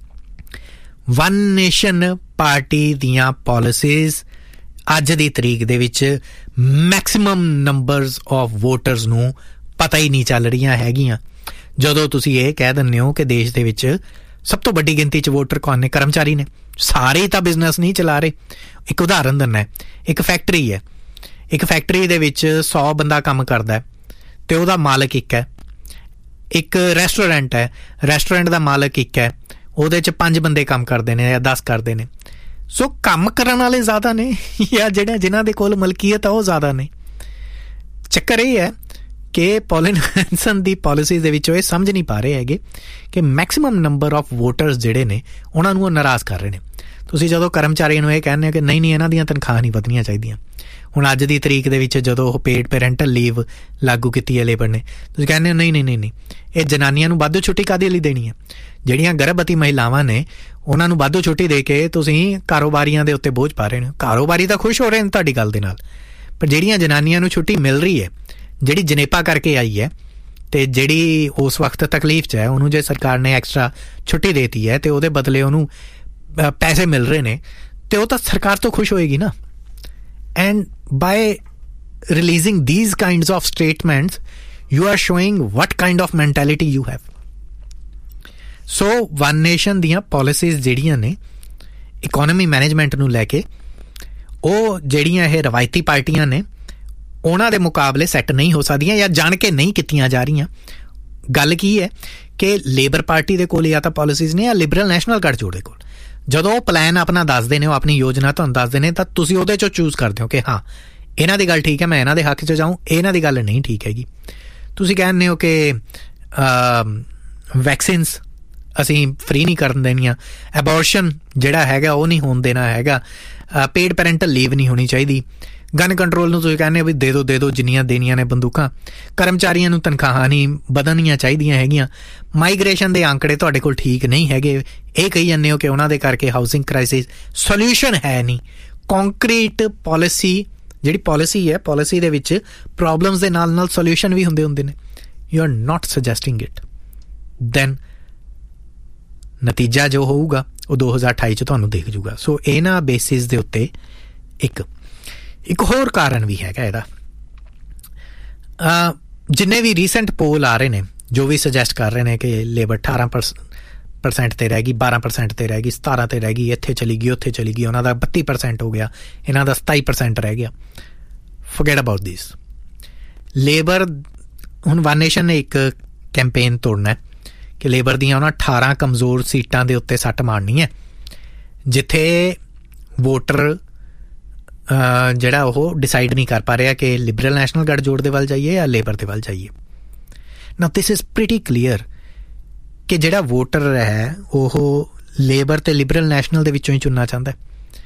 ਵਨ ਨੇਸ਼ਨ ਪਾਰਟੀ ਦੀਆਂ ਪਾਲਿਸੀਜ਼ ਅੱਜ ਦੀ ਤਰੀਕ ਦੇ ਵਿੱਚ ਮੈਕਸਿਮਮ ਨੰਬਰਸ ਆਫ ਵੋਟਰਸ ਨੂੰ ਪਤਾ ਹੀ ਨਹੀਂ ਚੱਲ ਰਹੀਆਂ ਹੈਗੀਆਂ। ਜਦੋਂ ਤੁਸੀਂ ਇਹ ਕਹਿ ਦਿੰਦੇ ਹੋ ਕਿ ਦੇਸ਼ ਦੇ ਵਿੱਚ ਸਭ ਤੋਂ ਵੱਡੀ ਗਿਣਤੀ 'ਚ ਵੋਟਰ ਕੌਣ ਨੇ? ਕਰਮਚਾਰੀ ਨੇ। ਸਾਰੇ ਤਾਂ ਬਿਜ਼ਨਸ ਨਹੀਂ ਚਲਾ ਰਹੇ। ਇੱਕ ਉਦਾਹਰਨ ਦਿੰਦਾ, ਇੱਕ ਫੈਕਟਰੀ ਹੈ, ਇੱਕ ਫੈਕਟਰੀ ਦੇ ਵਿੱਚ 100 ਬੰਦਾ ਕੰਮ ਕਰਦਾ ਹੈ ਤੇ ਉਹਦਾ ਮਾਲਕ ਇੱਕ ਹੈ। ਇੱਕ ਰੈਸਟੋਰੈਂਟ ਹੈ, ਰੈਸਟੋਰੈਂਟ ਦਾ ਮਾਲਕ ਇੱਕ ਹੈ, ਉਹਦੇ 'ਚ 5 ਬੰਦੇ ਕੰਮ ਕਰਦੇ ਨੇ ਜਾਂ 10 ਕਰਦੇ ਨੇ। ਸੋ ਕੰਮ ਕਰਨ ਵਾਲੇ ਜ਼ਿਆਦਾ ਨੇ ਜਾਂ ਜਿਨ੍ਹਾਂ ਦੇ ਕੋਲ ਮਲਕੀਅਤ ਆ ਉਹ ਜ਼ਿਆਦਾ ਨੇ। ਚੱਕਰ ਇਹ ਹੈ ਕਿ ਪੌਲਿਨ ਹੈਂਸਨ ਦੀ ਪਾਲਿਸੀਜ਼ ਦੇ ਵਿੱਚੋਂ ਇਹ ਸਮਝ ਨਹੀਂ ਪਾ ਰਹੇ ਹੈਗੇ ਕਿ ਮੈਕਸਿਮਮ ਨੰਬਰ ਆਫ ਵੋਟਰਸ ਜਿਹੜੇ ਨੇ ਉਹਨਾਂ ਨੂੰ ਉਹ ਨਾਰਾਜ਼ ਕਰ ਰਹੇ ਨੇ। ਤੁਸੀਂ ਜਦੋਂ ਕਰਮਚਾਰੀਆਂ ਨੂੰ ਇਹ ਕਹਿੰਦੇ ਹੋ ਕਿ ਨਹੀਂ ਇਹਨਾਂ ਦੀਆਂ ਤਨਖਾਹਾਂ ਨਹੀਂ ਵਧਣੀਆਂ ਚਾਹੀਦੀਆਂ, ਹੁਣ ਅੱਜ ਦੀ ਤਰੀਕ ਦੇ ਵਿੱਚ ਜਦੋਂ ਉਹ ਪੇਡ ਪੈਰੈਂਟਲ ਲੀਵ ਲਾਗੂ ਕੀਤੀ ਹੈ ਲੇਬਰ ਨੇ, ਤੁਸੀਂ ਕਹਿੰਦੇ ਹੋ ਨਹੀਂ ਇਹ ਜਨਾਨੀਆਂ ਨੂੰ ਵਾਧੂ ਛੁੱਟੀ ਕਾਹਦੇ ਲਈ ਦੇਣੀ ਹੈ? ਜਿਹੜੀਆਂ ਗਰਭਵਤੀ ਮਹਿਲਾਵਾਂ ਨੇ ਉਹਨਾਂ ਨੂੰ ਵਾਧੂ ਛੁੱਟੀ ਦੇ ਕੇ ਤੁਸੀਂ ਕਾਰੋਬਾਰੀਆਂ ਦੇ ਉੱਤੇ ਬੋਝ ਪਾ ਰਹੇ ਨੇ। ਕਾਰੋਬਾਰੀ ਤਾਂ ਖੁਸ਼ ਹੋ ਰਹੇ ਨੇ ਤੁਹਾਡੀ ਗੱਲ ਦੇ ਨਾਲ, ਪਰ ਜਿਹੜੀਆਂ ਜਨਾਨੀਆਂ ਨੂੰ ਛੁੱਟੀ ਮਿਲ ਰਹੀ ਹੈ, ਜਿਹੜੀ ਜਨੇਪਾ ਕਰਕੇ ਆਈ ਹੈ ਤੇ ਜਿਹੜੀ ਉਸ ਵਕਤ ਤਕਲੀਫ 'ਚ ਹੈ, ਉਹਨੂੰ ਜੇ ਸਰਕਾਰ ਨੇ ਐਕਸਟਰਾ ਛੁੱਟੀ ਦੇਤੀ ਹੈ ਤੇ ਉਹਦੇ ਬਦਲੇ ਉਹਨੂੰ ਪੈਸੇ ਮਿਲ ਰਹੇ ਨੇ, ਤੇ ਉਹ ਤਾਂ ਸਰਕਾਰ ਤੋਂ ਖੁਸ਼ ਹੋਏਗੀ ਨਾ। And bye releasing these kinds of statements you are showing what kind of mentality you have. So one nation ਦੀਆਂ ਪਾਲਿਸੀਜ਼ ਜਿਹੜੀਆਂ ਨੇ ਇਕੋਨਮੀ ਮੈਨੇਜਮੈਂਟ ਨੂੰ ਲੈ ਕੇ, ਉਹ ਜਿਹੜੀਆਂ ਇਹ ਰਵਾਇਤੀ ਪਾਰਟੀਆਂ ਨੇ ਉਹਨਾਂ ਦੇ ਮੁਕਾਬਲੇ ਸੈੱਟ ਨਹੀਂ ਹੋ ਸਕਦੀਆਂ ਜਾਂ ਜਾਣ ਕੇ ਨਹੀਂ ਕੀਤੀਆਂ ਜਾ ਰਹੀਆਂ। ਗੱਲ ਕੀ ਹੈ ਕਿ ਲੇਬਰ ਪਾਰਟੀ ਦੇ ਕੋਲ ਜਾਂ ਤਾਂ ਪਾਲਿਸੀਜ਼ ਨੇ ਜਾਂ ਲਿਬਰਲ ਨੈਸ਼ਨਲ ਗੱਠਜੋੜ ਦੇ ਕੋਲ। ਜਦੋਂ ਉਹ ਪਲਾਨ ਆਪਣਾ ਦੱਸਦੇ ਨੇ, ਉਹ ਆਪਣੀ ਯੋਜਨਾ ਤੁਹਾਨੂੰ ਦੱਸਦੇ ਨੇ, ਤਾਂ ਤੁਸੀਂ ਉਹਦੇ 'ਚੋਂ ਚੂਜ਼ ਕਰਦੇ ਹੋ ਕਿ ਹਾਂ ਇਹਨਾਂ ਦੀ ਗੱਲ ਠੀਕ ਹੈ, ਮੈਂ ਇਹਨਾਂ ਦੇ ਹੱਕ 'ਚ ਜਾਊਂ, ਇਹਨਾਂ ਦੀ ਗੱਲ ਨਹੀਂ ਠੀਕ ਹੈਗੀ। ਤੁਸੀਂ ਕਹਿੰਦੇ ਹੋ ਕਿ ਵੈਕਸੀਨਸ ਅਸੀਂ ਫ੍ਰੀ ਨਹੀਂ ਕਰਨ ਦੇਣੀਆਂ, ਐਬੋਰਸ਼ਨ ਜਿਹੜਾ ਹੈਗਾ ਉਹ ਨਹੀਂ ਹੋਣ ਦੇਣਾ ਹੈਗਾ, ਪੇਡ ਪੈਰੈਂਟਲ ਲੀਵ ਨਹੀਂ ਹੋਣੀ ਚਾਹੀਦੀ, ਗਨ ਕੰਟਰੋਲ ਨੂੰ ਤੁਸੀਂ ਕਹਿੰਦੇ ਹੋ ਵੀ ਦੇ ਦਿਓ ਜਿੰਨੀਆਂ ਦੇਣੀਆਂ ਨੇ ਬੰਦੂਕਾਂ, ਕਰਮਚਾਰੀਆਂ ਨੂੰ ਤਨਖਾਹਾਂ ਨਹੀਂ ਵਧਣੀਆਂ ਚਾਹੀਦੀਆਂ ਹੈਗੀਆਂ, ਮਾਈਗ੍ਰੇਸ਼ਨ ਦੇ ਅੰਕੜੇ ਤੁਹਾਡੇ ਕੋਲ ਠੀਕ ਨਹੀਂ ਹੈਗੇ, ਇਹ ਕਹੀ ਜਾਂਦੇ ਹੋ ਕਿ ਉਹਨਾਂ ਦੇ ਕਰਕੇ ਹਾਊਸਿੰਗ ਕ੍ਰਾਈਸਿਸ ਸੋਲਿਊਸ਼ਨ ਹੈ ਨਹੀਂ। ਕੰਕਰੀਟ ਪਾਲਿਸੀ ਜਿਹੜੀ ਪਾਲਿਸੀ ਹੈ, ਪਾਲਿਸੀ ਦੇ ਵਿੱਚ ਪ੍ਰੋਬਲਮਸ ਦੇ ਨਾਲ ਸੋਲਿਊਸ਼ਨ ਵੀ ਹੁੰਦੇ ਨੇ। You are not ਸੁਜੈਸਟਿੰਗ it, then ਨਤੀਜਾ ਜੋ ਹੋਊਗਾ ਉਹ 2028 'ਚ ਤੁਹਾਨੂੰ ਦਿਖ ਜੂਗਾ। ਸੋ ਇਹਨਾਂ ਬੇਸਿਸ ਦੇ ਉੱਤੇ ਇੱਕ ਹੋਰ ਕਾਰਨ ਵੀ ਹੈਗਾ ਇਹਦਾ। ਜਿੰਨੇ ਵੀ ਰੀਸੈਂਟ ਪੋਲ ਆ ਰਹੇ ਨੇ ਜੋ ਵੀ ਸੁਜੈਸਟ ਕਰ ਰਹੇ ਨੇ ਕਿ ਲੇਬਰ 18% ਤੇ ਰਹਿ ਗਈ, 12% ਤੇ ਰਹਿ ਗਈ, 17 ਤੇ ਰਹਿ ਗਈ, ਇੱਥੇ ਚਲੀ ਗਈ ਉੱਥੇ ਚਲੀ ਗਈ, ਉਹਨਾਂ ਦਾ 32% ਹੋ ਗਿਆ, ਇਹਨਾਂ ਦਾ 27% ਰਹਿ ਗਿਆ। Forget about this. ਲੇਬਰ ਹੁਣ ਵਨ ਨੇਸ਼ਨ ਨੇ ਇੱਕ ਕੈਂਪੇਨ ਤੋੜਨਾ ਕਿ ਲੇਬਰ ਦੀਆਂ ਉਹਨਾਂ 18 ਕਮਜ਼ੋਰ ਸੀਟਾਂ ਦੇ ਉੱਤੇ ਸੱਟ ਮਾਰਨੀ ਹੈ ਜਿੱਥੇ ਵੋਟਰ ਜਿਹੜਾ ਉਹ ਡਿਸਾਈਡ ਨਹੀਂ ਕਰ ਪਾ ਰਿਹਾ ਕਿ ਲਿਬਰਲ ਨੈਸ਼ਨਲ ਗੱਠਜੋੜ ਦੇ ਵੱਲ ਜਾਈਏ ਜਾਂ ਲੇਬਰ ਦੇ ਵੱਲ ਜਾਈਏ। ਨਾ ਦਿਸ ਇਜ਼ ਪ੍ਰੀਟੀ ਕਲੀਅਰ ਕਿ ਜਿਹੜਾ ਵੋਟਰ ਹੈ ਉਹ ਲੇਬਰ ਤੇ ਲਿਬਰਲ ਨੈਸ਼ਨਲ ਦੇ ਵਿੱਚੋਂ ਹੀ ਚੁਣਨਾ ਚਾਹੁੰਦਾ।